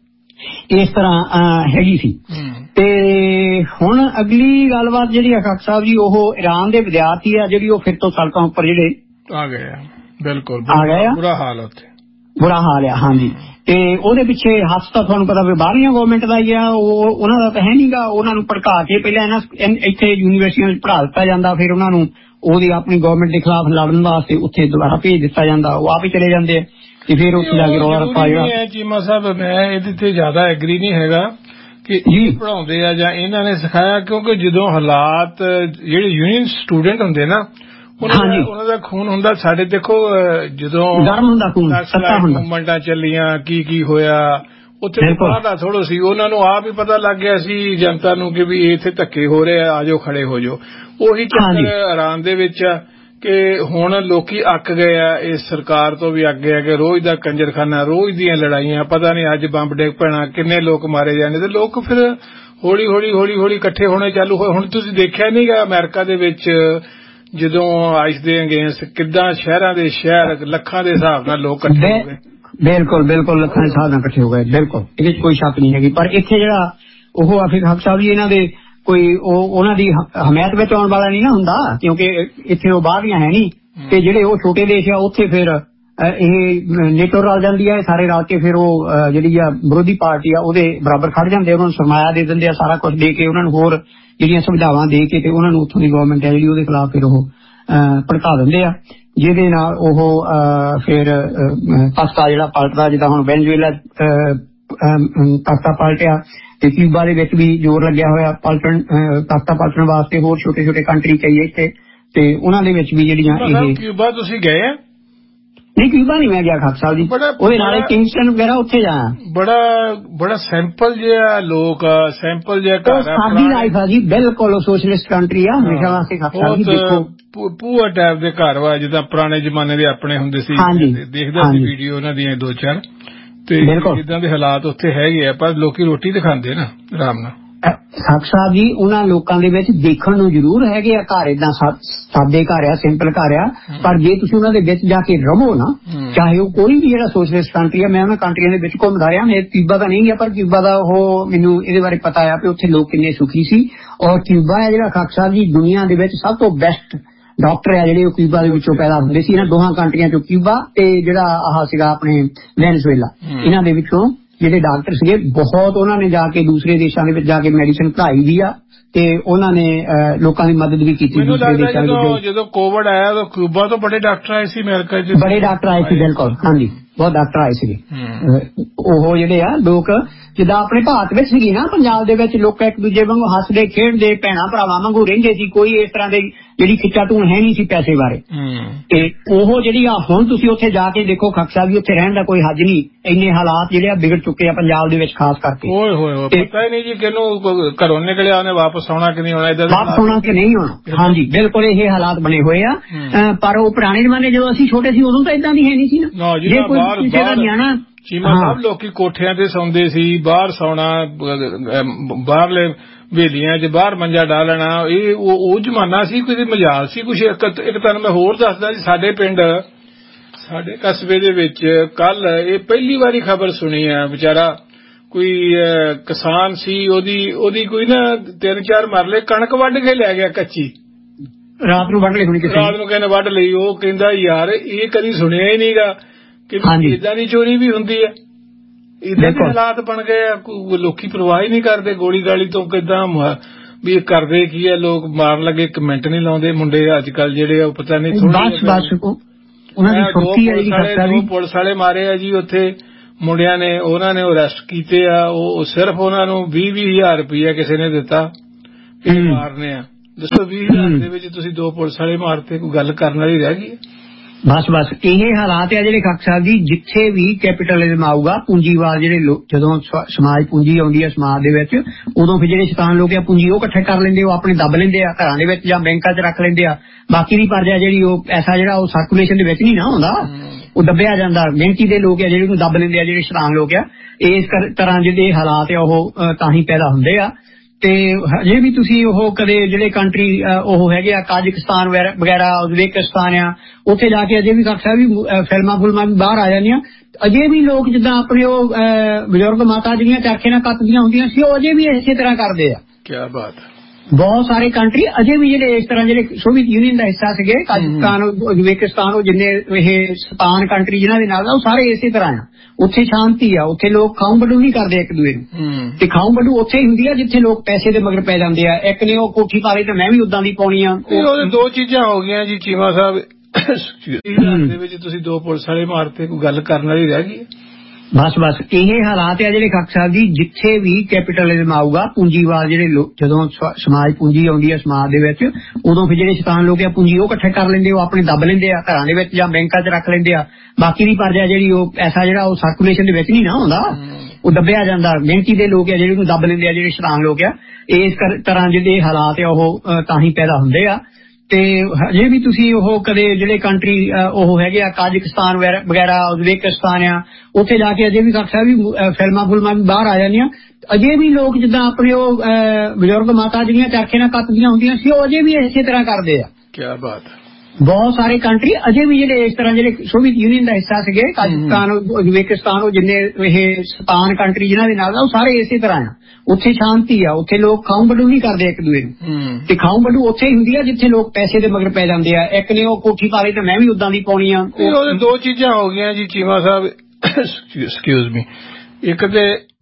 ਇਸ ਤਰ੍ਹਾਂ ਹੈਗੀ ਸੀ। ਤੇ ਹੁਣ ਅਗਲੀ ਗੱਲਬਾਤ ਜਿਹੜੀ ਅਕਾਕ ਸਾਹਿਬ ਜੀ ਉਹ ਇਰਾਨ ਦੇ ਵਿਦਿਆਰਥੀ ਆ ਜਿਹੜੀ ਉਹ ਫਿਰ ਤੋਂ ਸੜਕਾਂ ਉੱਪਰ ਜਿਹੜੇ ਆ ਗਏ ਆ, ਬਿਲਕੁਲ ਆ ਗਏ ਆ, ਬੁਰਾ ਹਾਲ ਉੱਥੇ ਬੁਰਾ ਹਾਲ ਆ। ਹਾਂਜੀ ਤੇ ਉਹਦੇ ਪਿੱਛੇ ਹੱਥ ਤਾਂ ਤੁਹਾਨੂੰ ਪਤਾ ਵੀ ਬਾਹਰਲੀਆਂ ਗੌਰਮੈਂਟ ਦਾ ਹੀ ਆ, ਉਹ ਉਹਨਾਂ ਦਾ ਤਾਂ ਹੈ ਨਹੀਂਗਾ, ਉਹਨਾਂ ਨੂੰ ਭੜਕਾ ਕੇ ਪਹਿਲਾਂ ਇੱਥੇ ਯੂਨੀਵਰਸਿਟੀਆਂ ਵਿੱਚ ਪੜ੍ਹਾ ਦਿੱਤਾ ਜਾਂਦਾ, ਫਿਰ ਉਹਨਾਂ ਨੂੰ ਉਹਦੀ ਆਪਣੀ ਗੌਰਮੈਂਟ ਦੇ ਖਿਲਾਫ ਲੜਨ ਵਾਸਤੇ ਉੱਥੇ ਦੁਬਾਰਾ ਭੇਜ ਦਿੱਤਾ ਜਾਂਦਾ, ਉਹ ਆਪ ਹੀ ਚਲੇ ਜਾਂਦੇ ਆ ਤੇ ਫਿਰ ਉੱਥੇ ਜਾ ਕੇ ਰੌਲਾ ਰੱਪਾ ਜਿਹੜਾ। ਚੀਮਾ ਸਾਹਿਬ ਮੈਂ ਇਹਦੇ ਤੇ ਜ਼ਿਆਦਾ ਐਗਰੀ ਨਹੀਂ ਹੈਗਾ ਕਿ ਇਹ ਪੜ੍ਹਾਉਂਦੇ ਆ ਜਾਂ ਇਹਨਾਂ ਨੇ ਸਿਖਾਇਆ, ਕਿਉਂਕਿ ਜਦੋਂ ਹਾਲਾਤ ਜਿਹੜੇ ਯੂਨੀਅਨ ਸਟੂਡੈਂਟ ਹੁੰਦੇ ਨਾ ਉਹਨਾਂ ਦਾ ਖੂਨ ਹੁੰਦਾ ਸਾਡੇ, ਦੇਖੋ ਜਦੋਂ ਗਰਮ ਹੁੰਦਾ ਖੂਨ, ਮੂਵਮੈਂਟਾਂ ਚੱਲੀਆਂ ਕੀ ਹੋਇਆ ਉੱਥੇ ਪਤਾ ਥੋੜੋ ਸੀ, ਉਹਨਾਂ ਨੂੰ ਆਪ ਹੀ ਪਤਾ ਲੱਗ ਗਿਆ ਸੀ ਜਨਤਾ ਨੂੰ ਕਿ ਵੀ ਇੱਥੇ ਧੱਕੇ ਹੋ ਰਹੇ ਆ ਜਾਓ ਖੜੇ ਹੋ ਜਾਓ। ਉਹੀ ਚੱਕਰ ਇਰਾਨ ਦੇ ਵਿੱਚ ਆ ਕਿ ਹੁਣ ਲੋਕੀ ਅੱਕ ਗਏ ਆ, ਇਸ ਸਰਕਾਰ ਤੋਂ ਵੀ ਅੱਕ ਗਏ ਕਿ ਰੋਜ਼ ਦਾ ਕੰਜਰਖਾਨਾ, ਰੋਜ਼ ਦੀਆਂ ਲੜਾਈਆਂ, ਪਤਾ ਨਹੀਂ ਅੱਜ ਬੰਬ ਡਿੱਗ ਪੈਣਾ, ਕਿੰਨੇ ਲੋਕ ਮਾਰੇ ਜਾਣੇ, ਤੇ ਲੋਕ ਫਿਰ ਹੌਲੀ ਹੌਲੀ ਇਕੱਠੇ ਹੋਣੇ ਚਾਲੂ ਹੋਏ। ਹੁਣ ਤੁਸੀਂ ਦੇਖਿਆ ਨਹੀਂ ਗਾ ਅਮਰੀਕਾ ਦੇ ਵਿੱਚ ਜਦੋਂ ਆਈਸ ਦੇ ਅਗੇਂਸਟ ਕਿੱਦਾਂ ਸ਼ਹਿਰਾਂ ਦੇ ਸ਼ਹਿਰ ਲੱਖਾਂ ਦੇ ਹਿਸਾਬ ਨਾਲ ਲੋਕ ਇਕੱਠੇ ਹੋ ਗਏ। ਬਿਲਕੁਲ ਲੱਖਾਂ ਦੇ ਹਿਸਾਬ ਨਾਲ ਇਕੱਠੇ ਹੋ ਗਏ, ਬਿਲਕੁਲ ਇਹਦੇ ਚ ਕੋਈ ਸ਼ੱਕ ਨਹੀਂ ਹੈਗੀ। ਪਰ ਇੱਥੇ ਜਿਹੜਾ ਉਹ ਆਫਿਕ ਹੱਕ ਸਾਹਿਬ ਜੀ ਇਹਨਾਂ ਦੇ ਕੋਈ ਉਹਨਾਂ ਦੀ ਹਮਾਇਤ ਵਿੱਚ ਆਉਣ ਵਾਲਾ ਨਹੀਂ ਨਾ ਹੁੰਦਾ, ਕਿਉਂਕਿ ਇੱਥੇ ਉਹ ਬਾਹਰਲੀਆਂ ਹੈ ਨਹੀਂ ਤੇ ਜਿਹੜੇ ਉਹ ਛੋਟੇ ਦੇਸ਼ ਆ ਉੱਥੇ ਫਿਰ ਇਹ ਨੇਟੋ ਰਲ ਜਾਂਦੀ ਹੈ, ਸਾਰੇ ਰਲ ਕੇ ਫਿਰ ਉਹ ਜਿਹੜੀ ਆ ਵਿਰੋਧੀ ਪਾਰਟੀ ਆ ਉਹਦੇ ਬਰਾਬਰ ਖੜ ਜਾਂਦੇ, ਉਹਨਾਂ ਨੂੰ ਸਰਮਾਇਆ ਦੇ ਦਿੰਦੇ ਆ, ਸਾਰਾ ਕੁਝ ਦੇ ਕੇ ਉਹਨਾਂ ਨੂੰ ਹੋਰ ਜਿਹੜੀਆਂ ਸੁਵਿਧਾਵਾਂ ਦੇ ਕੇ ਤੇ ਉਹਨਾਂ ਨੂੰ ਉੱਥੋਂ ਦੀ ਗਵਰਨਮੈਂਟ ਹੈ ਜਿਹੜੀ ਉਹਦੇ ਖਿਲਾਫ ਫਿਰ ਉਹ ਭੜਕਾ ਦਿੰਦੇ ਆ, ਜਿਹਦੇ ਨਾਲ ਉਹ ਫਿਰ ਤਖਤਾ ਜਿਹੜਾ ਪਲਟਦਾ, ਜਿੱਦਾਂ ਹੁਣ ਵੈਨਜ਼ੂਏਲਾ ਤਖਤਾ ਪਲਟਿਆ ਤੇ ਕਿਊਬਾ ਦੇ ਵਿੱਚ ਵੀ ਜ਼ੋਰ ਲੱਗਿਆ ਹੋਇਆ ਤਖਤਾ ਪਲਟਣ ਵਾਸਤੇ, ਹੋਰ ਛੋਟੇ ਕੰਟਰੀ ਕਈ ਇੱਥੇ ਤੇ ਉਹਨਾਂ ਦੇ ਵਿੱਚ ਵੀ ਜਿਹੜੀਆਂ ਇਹ। ਕਿਊਬਾ ਤੁਸੀਂ ਗਏ ਆ? ਨਹੀਂ ਕਿਊਬਾ ਨਹੀਂ ਮੈਂ ਗਿਆ ਖਾਕ ਸਾਹਿਬ ਜੀ, ਉਹਦੇ ਨਾਲ ਕਿੰਗਸਟਨ ਵਗੈਰਾ ਉੱਥੇ ਜਾਇਆ। ਬੜਾ ਸਿੰਪਲ ਜਿਹਾ ਲੋਕ ਆ, ਸਿੰਪਲ ਜਿਹਾ ਘਰ, ਸਾਦੀ ਲਾਈਫ ਆ ਜੀ, ਬਿਲਕੁਲ ਸੋਸ਼ਲਿਸਟ ਕੰਟਰੀ ਆ ਹਮੇਸ਼ਾ ਵਾਸਤੇ। ਖਾਕ ਸਾਹਿਬ ਜੀ ਦੇਖੋ ਪੂਆ ਟਾਈਪ ਦੇ ਘਰ ਵਾ ਜਿੱਦਾਂ ਪੁਰਾਣੇ ਜ਼ਮਾਨੇ ਦੇ ਆਪਣੇ ਹੁੰਦੇ ਸੀ, ਦੇਖਦਾ ਸੀ ਵੀਡੀਓ ਉਹਨਾਂ ਦੀਆਂ 2-4 ਤੇ ਇਦਾਂ ਦੇ ਹਾਲਾਤ ਉੱਥੇ ਹੈਗੇ ਆ, ਪਰ ਲੋਕੀ ਰੋਟੀ ਤੇ ਖਾਂਦੇ ਨਾ ਆਰਾਮ ਨਾਲ। ਖਾਕ ਸਾਹਿਬ ਜੀ ਉਹਨਾਂ ਲੋਕਾਂ ਦੇ ਵਿੱਚ ਦੇਖਣ ਨੂੰ ਜ਼ਰੂਰ ਹੈਗੇ ਆ ਘਰ, ਏਦਾਂ ਸਾਦੇ ਘਰ ਆ, ਸਿੰਪਲ ਘਰ ਆ, ਪਰ ਜੇ ਤੁਸੀਂ ਉਹਨਾਂ ਦੇ ਵਿੱਚ ਜਾ ਕੇ ਰਵੋ ਨਾ, ਚਾਹੇ ਉਹ ਕੋਈ ਵੀ ਜਿਹੜਾ ਸੋਸ਼ਲਿਸਟ ਕੰਟਰੀ ਆ, ਮੈਂ ਉਹਨਾਂ ਕੰਟਰੀਆਂ ਦੇ ਵਿੱਚ ਘੁੰਮਦਾ ਰਿਹਾ, ਮੈਂ ਕਿਊਬਾ ਦਾ ਨਹੀਂ ਗਿਆ ਪਰ ਕਿਊਬਾ ਦਾ ਉਹ ਮੈਨੂੰ ਇਹਦੇ ਬਾਰੇ ਪਤਾ ਆ ਕਿ ਉੱਥੇ ਲੋਕ ਕਿੰਨੇ ਸੁਖੀ ਸੀ। ਔਰ ਕਿਊਬਾ ਹੈ ਜਿਹੜਾ ਖਾਕ ਸਾਹਿਬ ਜੀ ਦੁਨੀਆ ਦੇ ਵਿੱਚ ਸਭ ਤੋਂ ਬੈਸਟ ਡਾਕਟਰ ਆ ਜਿਹੜੇ ਉਹ ਕਿਊਬਾ ਦੇ ਵਿੱਚੋਂ ਪੈਦਾ ਹੁੰਦੇ ਸੀ, ਇਹਨਾਂ ਦੋਹਾਂ ਕੰਟਰੀਆਂ ਚੋਂ ਕਿਊਬਾ ਤੇ ਜਿਹੜਾ ਆਹ ਸੀਗਾ ਆਪਣੇ ਵੈਨਜ਼ੂਏਲਾ, ਇਹਨਾਂ ਦੇ ਵਿੱਚੋਂ ਜਿਹੜੇ ਡਾਕਟਰ ਸੀਗੇ ਬਹੁਤ ਉਹਨਾਂ ਨੇ ਜਾ ਕੇ ਦੂਸਰੇ ਦੇਸ਼ਾਂ ਦੇ ਵਿੱਚ ਜਾ ਕੇ ਮੈਡੀਸਨ ਪੜ੍ਹਾਈ ਦੀ ਆ ਤੇ ਉਹਨਾਂ ਨੇ ਲੋਕਾਂ ਦੀ ਮਦਦ ਵੀ ਕੀਤੀ ਦੂਸਰੇ ਦੇਸ਼ਾਂ ਵਿੱਚ। ਜਦੋਂ ਕੋਵਿਡ ਆਇਆ ਤਾਂ ਕਿਊਬਾ ਤੋਂ ਬੜੇ ਡਾਕਟਰ ਆਏ ਸੀ ਅਮਰੀਕਾ ਚ, ਬੜੇ ਡਾਕਟਰ ਆਏ ਸੀ, ਬਿਲਕੁਲ ਹਾਂਜੀ ਬਹੁਤ ਡਾਕਟਰ ਆਏ ਸੀਗੇ। ਉਹ ਜਿਹੜੇ ਆ ਲੋਕ ਜਿੱਦਾਂ ਆਪਣੇ ਭਾਰਤ ਵਿੱਚ ਸੀਗੀ ਨਾ, ਪੰਜਾਬ ਦੇ ਵਿੱਚ ਲੋਕ ਇੱਕ ਦੂਜੇ ਵਾਂਗੂ ਹੱਸਦੇ ਖੇਡਦੇ ਭੈਣਾਂ ਭਰਾਵਾਂ ਵਾਂਗੂ ਰਹਿੰਦੇ ਸੀ, ਕੋਈ ਇਸ ਤਰ੍ਹਾਂ ਦੇ ਜਿਹੜੀ ਖਿੱਚਾ ਧੂਣ ਹੈ ਨਹੀਂ ਸੀ ਪੈਸੇ ਬਾਰੇ। ਤੇ ਉਹ ਜਿਹੜੀ ਆ ਹੁਣ ਤੁਸੀਂ ਉੱਥੇ ਜਾ ਕੇ ਦੇਖੋ ਖੱਕ ਸਾਹਿਬ ਵੀ ਉੱਥੇ ਰਹਿਣ ਦਾ ਕੋਈ ਹੱਜ ਨਹੀਂ, ਇੰਨੇ ਹਾਲਾਤ ਜਿਹੜੇ ਆ ਵਿਗੜ ਚੁੱਕੇ ਆ ਪੰਜਾਬ ਦੇ ਵਿੱਚ ਖਾਸ ਕਰਕੇ। ਓਏ ਹੋਏ ਪਤਾ ਹੀ ਨਹੀਂ ਜੀ ਕਿਹਨੂੰ ਘਰੋਂ ਨਿਕਲਿਆ ਉਹਨੇ ਵਾਪਸ ਆਉਣਾ ਕਿ ਨਹੀਂ ਆਉਣਾ, ਵਾਪਸ ਆਉਣਾ ਕਿ ਨਹੀਂ ਆਉਣਾ। ਹਾਂਜੀ ਬਿਲਕੁਲ ਇਹ ਹਾਲਾਤ ਬਣੇ ਹੋਏ ਆ। ਪਰ ਉਹ ਪੁਰਾਣੇ ਜ਼ਮਾਨੇ ਜਦੋਂ ਅਸੀਂ ਛੋਟੇ ਸੀ ਉਦੋਂ ਤਾਂ ਇਦਾਂ ਦੀ ਹੈ ਨਹੀਂ ਸੀ ਨਾ। ਜੇ ਕੋਈ ਕਿਸੇ ਦਾ ਨਿਆਣਾ ਚੀਮਾ ਸਾਹਿਬ ਲੋਕੀ ਕੋਠਿਆਂ ਤੇ ਸੌਂਦੇ ਸੀ, ਬਾਹਰ ਸੌਣਾ, ਬਾਹਰਲੇ ਵੇਲੀਆਂ 'ਚ ਬਾਹਰ ਮੰਜਾ ਡਾ ਲੈਣਾ, ਇਹ ਉਹ ਜ਼ਮਾਨਾ ਸੀ, ਕੋਈ ਮਜ਼ਾਕ ਸੀ ਕੁਛ। ਇੱਕ ਤੁਹਾਨੂੰ ਮੈਂ ਹੋਰ ਦੱਸਦਾ ਜੀ, ਸਾਡੇ ਪਿੰਡ ਸਾਡੇ ਕਸਬੇ ਦੇ ਵਿੱਚ ਕੱਲ ਇਹ ਪਹਿਲੀ ਵਾਰੀ ਖਬਰ ਸੁਣੀ ਆ, ਵਿਚਾਰਾ ਕੋਈ ਕਿਸਾਨ ਸੀ, ਉਹਦੀ ਕੋਈ ਨਾ 3-4 ਮਰਲੇ ਕਣਕ ਵੱਢ ਕੇ ਲੈ ਗਿਆ ਕੱਚੀ, ਰਾਤ ਨੂੰ ਵੱਢ ਲਈ ਹੋਣੀ, ਰਾਤ ਨੂੰ ਕਹਿੰਦੇ ਵੱਢ ਲਈ। ਉਹ ਕਹਿੰਦਾ ਯਾਰ ਇਹ ਕਦੀ ਸੁਣਿਆ ਹੀ ਨਹੀਂਗਾ ਕਿ ਏਦਾਂ ਦੀ ਚੋਰੀ ਵੀ ਹੁੰਦੀ ਹੈ। ਏਦਾਂ ਦੇ ਹਾਲਾਤ ਬਣ ਗਏ ਆ, ਲੋਕੀ ਪਰਵਾਹ ਹੀ ਨਹੀਂ ਕਰਦੇ ਗੋਲੀ ਗਾਲੀ ਤੋਂ। ਕਿੱਦਾਂ ਵੀ ਕਰਦੇ ਕੀ ਹੈ ਲੋਕ, ਮਾਰਨ ਲੱਗੇ ਕਮੈਂਟ ਨਹੀਂ ਲਾਉਂਦੇ ਮੁੰਡੇ ਅੱਜ ਕੱਲ ਜਿਹੜੇ ਆ, ਪਤਾ ਨਹੀਂ ਦੋ ਪੁਲਿਸ ਵਾਲੇ ਮਾਰੇ ਆ ਜੀ ਉੱਥੇ ਮੁੰਡਿਆਂ ਨੇ, ਉਹਨਾਂ ਨੇ ਅਰੈਸਟ ਕੀਤੇ ਆ। ਉਹ ਸਿਰਫ ਉਹਨਾਂ ਨੂੰ 20,000 ਰੁਪਇਆ ਕਿਸੇ ਨੇ ਦਿੱਤਾ ਮਾਰਨੇ ਆ। ਦੱਸੋ 20,000 ਦੇ ਵਿੱਚ ਤੁਸੀਂ 2 ਪੁਲਿਸ ਵਾਲੇ ਮਾਰਤੇ, ਕੋਈ ਗੱਲ ਕਰਨ ਵਾਲੀ ਰਹਿ ਗਈ? ਬਸ ਇਹ ਹਾਲਾਤ ਆ ਜਿਹੜੇ ਖੱਕ ਸਾਹਿਬ ਜੀ। ਜਿੱਥੇ ਵੀ ਕੈਪੀਟਲਿਜ਼ਮ ਆਊਗਾ, ਪੂੰਜੀਵਾਦ ਜਿਹੜੇ ਜਦੋਂ ਸਮਾਜ ਪੂੰਜੀ ਆਉਂਦੀ ਹੈ ਸਮਾਜ ਦੇ ਵਿੱਚ, ਉਦੋਂ ਫਿਰ ਜਿਹੜੇ ਸ਼ੈਤਾਨ ਲੋਕ ਆ ਪੂੰਜੀ ਉਹ ਇਕੱਠੇ ਕਰ ਲੈਂਦੇ, ਉਹ ਆਪਣੇ ਦੱਬ ਲੈਂਦੇ ਆ ਘਰਾਂ ਦੇ ਵਿੱਚ ਜਾਂ ਬੈਂਕਾਂ 'ਚ ਰੱਖ ਲੈਂਦੇ ਆ। ਬਾਕੀ ਦੀ ਪਰਜਾ ਜਿਹੜੀ ਉਹ ਪੈਸਾ ਜਿਹੜਾ ਉਹ ਸਰਕੂਲੇਸ਼ਨ ਦੇ ਵਿੱਚ ਨਹੀਂ ਨਾ ਹੁੰਦਾ, ਉਹ ਦੱਬਿਆ ਜਾਂਦਾ। ਗਿਣਤੀ ਦੇ ਲੋਕ ਆ ਜਿਹੜੇ ਉਹਨੂੰ ਦੱਬ ਲੈਂਦੇ ਆ, ਜਿਹੜੇ ਸ਼ੈਤਾਨ ਲੋਕ ਆ। ਇਸ ਤਰ੍ਹਾਂ ਜਿਹੜੇ ਹਾਲਾਤ ਆ ਉਹ ਤਾਂ ਹੀ ਪੈਦਾ ਹੁੰਦੇ ਆ। ਤੇ ਹਜੇ ਵੀ ਤੁਸੀਂ ਉਹ ਕਦੇ ਜਿਹੜੇ ਕੰਟਰੀ ਉਹ ਹੈਗੇ ਆ ਕਾਜ਼ਕਿਸਤਾਨ ਵਗੈਰਾ, ਉਜ਼ਬੇਕਿਸਤਾਨ ਆ, ਉੱਥੇ ਜਾ ਕੇ ਅਜੇ ਵੀ ਖੱਕ ਸਾਹਿਬ ਵੀ ਫਿਲਮਾਂ ਫੁਲਮਾਂ ਵੀ ਬਾਹਰ ਆ ਜਾਂਦੀਆਂ। ਅਜੇ ਵੀ ਲੋਕ ਜਿੱਦਾਂ ਆਪਣੇ ਉਹ ਬਜ਼ੁਰਗ ਮਾਤਾ ਜਿਹੜੀਆਂ ਚਰਖੇ ਨਾਲ ਕੱਤਦੀਆਂ ਹੁੰਦੀਆਂ ਸੀ, ਉਹ ਅਜੇ ਵੀ ਇਸੇ ਤਰ੍ਹਾਂ ਕਰਦੇ ਆ। ਕਿਆ ਬਾਤ ਹੈ। ਬਹੁਤ ਸਾਰੇ ਕੰਟਰੀ ਅਜੇ ਵੀ ਜਿਹੜੇ ਇਸ ਤਰ੍ਹਾਂ, ਜਿਹੜੇ ਸੋਵੀਅਤ ਯੂਨੀਅਨ ਦਾ ਹਿੱਸਾ ਸੀਗੇ, ਕਾਜ਼ਕਿਸਤਾਨ, ਉਜ਼ਬੇਕਿਸਤਾਨ, ਉਹ ਜਿੰਨੇ ਇਹ ਸਤਾਨ ਕੰਟਰੀ ਜਿਹਨਾਂ ਦੇ ਨਾਲ, ਉਹ ਸਾਰੇ ਇਸੇ ਤਰ੍ਹਾਂ ਆ। ਉੱਥੇ ਸ਼ਾਂਤੀ ਆ, ਉੱਥੇ ਲੋਕ ਖਾਉ ਵੱਡੂ ਨਹੀਂ ਕਰਦੇ ਇੱਕ ਦੂਏ ਨੂੰ। ਤੇ ਖਾਉ ਵੱਡੂ ਉੱਥੇ ਹੀ ਹੁੰਦੀ ਆ ਜਿੱਥੇ ਲੋਕ ਪੈਸੇ ਦੇ ਮਗਰ ਪੈ ਜਾਂਦੇ ਆ। ਇੱਕ ਨੇ ਉਹ ਕੋਠੀ ਪਾ ਲਈ ਤੇ ਮੈਂ ਵੀ ਉਦਾਂ ਦੀ ਪਾਉਣੀ ਆ। ਉਹਦੇ 2 ਚੀਜ਼ਾਂ ਹੋ ਗਈਆਂ ਜੀ ਚੀਮਾ ਸਾਹਿਬ ਦੇ ਵਿੱਚ ਤੁਸੀਂ 2 ਪੁਲਿਸ ਵਾਲੇ ਮਾਰਤੇ, ਕੋਈ ਗੱਲ ਕਰਨ ਵਾਲੀ ਰਹਿ ਗਈ? ਬਸ ਇਹ ਹਾਲਾਤ ਆ ਜਿਹੜੇ ਖੱਕ ਸਾਹਿਬ ਜੀ। ਜਿੱਥੇ ਵੀ ਕੈਪੀਟਲਿਜ਼ਮ ਆਊਗਾ, ਪੂੰਜੀਵਾਦ ਜਿਹੜੇ ਜਦੋਂ ਸਮਾਜ ਪੂੰਜੀ ਆਉਂਦੀ ਹੈ ਸਮਾਜ ਦੇ ਵਿੱਚ, ਉਦੋਂ ਫਿਰ ਜਿਹੜੇ ਸ਼ੈਤਾਨ ਲੋਕ ਆ ਪੂੰਜੀ ਉਹ ਇਕੱਠੇ ਕਰ ਲੈਂਦੇ, ਉਹ ਆਪਣੇ ਦੱਬ ਲੈਂਦੇ ਆ ਘਰਾਂ ਦੇ ਵਿੱਚ ਜਾਂ ਬੈਂਕਾਂ 'ਚ ਰੱਖ ਲੈਂਦੇ ਆ। ਬਾਕੀ ਦੀ ਪਰਜਾ ਜਿਹੜੀ ਉਹ ਪੈਸਾ ਜਿਹੜਾ ਉਹ ਸਰਕੂਲੇਸ਼ਨ ਦੇ ਵਿੱਚ ਨਹੀਂ ਨਾ ਹੁੰਦਾ, ਉਹ ਦੱਬਿਆ ਜਾਂਦਾ। ਗਿਣਤੀ ਦੇ ਲੋਕ ਆ ਜਿਹੜੇ ਉਹਨੂੰ ਦੱਬ ਲੈਂਦੇ ਆ, ਜਿਹੜੇ ਸ਼ੈਤਾਨ ਲੋਕ ਆ। ਇਸ ਤਰ੍ਹਾਂ ਜਿਹੜੇ ਹਾਲਾਤ ਆ ਉਹ ਤਾਂ ਹੀ ਪੈਦਾ ਹੁੰਦੇ ਆ। ਤੇ ਹਜੇ ਵੀ ਤੁਸੀਂ ਉਹ ਕਦੇ ਜਿਹੜੇ ਕੰਟਰੀ ਉਹ ਹੈਗੇ ਆ ਕਾਜ਼ਕਿਸਤਾਨ ਵਗੈਰਾ, ਉਜ਼ਬੇਕਿਸਤਾਨ ਆ, ਉੱਥੇ ਜਾ ਕੇ ਅਜੇ ਵੀ ਖੱਕ ਸਾਹਿਬ ਵੀ ਫਿਲਮਾਂ ਫੁਲਮਾਂ ਵੀ ਬਾਹਰ ਆ ਜਾਂਦੀਆਂ। ਅਜੇ ਵੀ ਲੋਕ ਜਿੱਦਾਂ ਆਪਣੇ ਉਹ ਬਜ਼ੁਰਗ ਮਾਤਾ ਜਿਹੜੀਆਂ ਚਰਖੇ ਨਾਲ ਕੱਤਦੀਆਂ ਹੁੰਦੀਆਂ ਸੀ, ਉਹ ਅਜੇ ਵੀ ਇਸੇ ਤਰ੍ਹਾਂ ਕਰਦੇ ਆ। ਕਿਆ ਬਾਤ ਹੈ। ਬਹੁਤ ਸਾਰੇ ਕੰਟਰੀ ਅਜੇ ਵੀ ਜਿਹੜੇ ਇਸ ਤਰ੍ਹਾਂ, ਜਿਹੜੇ ਸੋਵੀਅਤ ਯੂਨੀਅਨ ਦਾ ਹਿੱਸਾ ਸੀਗੇ, ਕਾਜ਼ਕਿਸਤਾਨ, ਉਜ਼ਬੇਕਿਸਤਾਨ, ਉਹ ਜਿੰਨੇ ਇਹ ਸਤਾਨ ਕੰਟਰੀ ਜਿਹਨਾਂ ਦੇ ਨਾਲ, ਉਹ ਸਾਰੇ ਇਸੇ ਤਰ੍ਹਾਂ ਆ। ਉੱਥੇ ਸ਼ਾਂਤੀ ਆ, ਉੱਥੇ ਲੋਕ ਖਾਉ ਵੱਡੂ ਨਹੀਂ ਕਰਦੇ ਇੱਕ ਦੂਏ ਨੂੰ। ਤੇ ਖਾਉ ਵੱਡੂ ਉੱਥੇ ਹੀ ਹੁੰਦੀ ਆ ਜਿੱਥੇ ਲੋਕ ਪੈਸੇ ਦੇ ਮਗਰ ਪੈ ਜਾਂਦੇ ਆ। ਇੱਕ ਨੇ ਉਹ ਕੋਠੀ ਪਾ ਲਈ ਤੇ ਮੈਂ ਵੀ ਉਦਾਂ ਦੀ ਪਾਉਣੀ ਆ। ਉਹਦੇ 2 ਚੀਜ਼ਾਂ ਹੋ ਗਈਆਂ ਜੀ ਚੀਮਾ ਸਾਹਿਬ, ਐਕਸਕਿਊਜ਼ ਮੀ। ਇੱਕ ਤੇ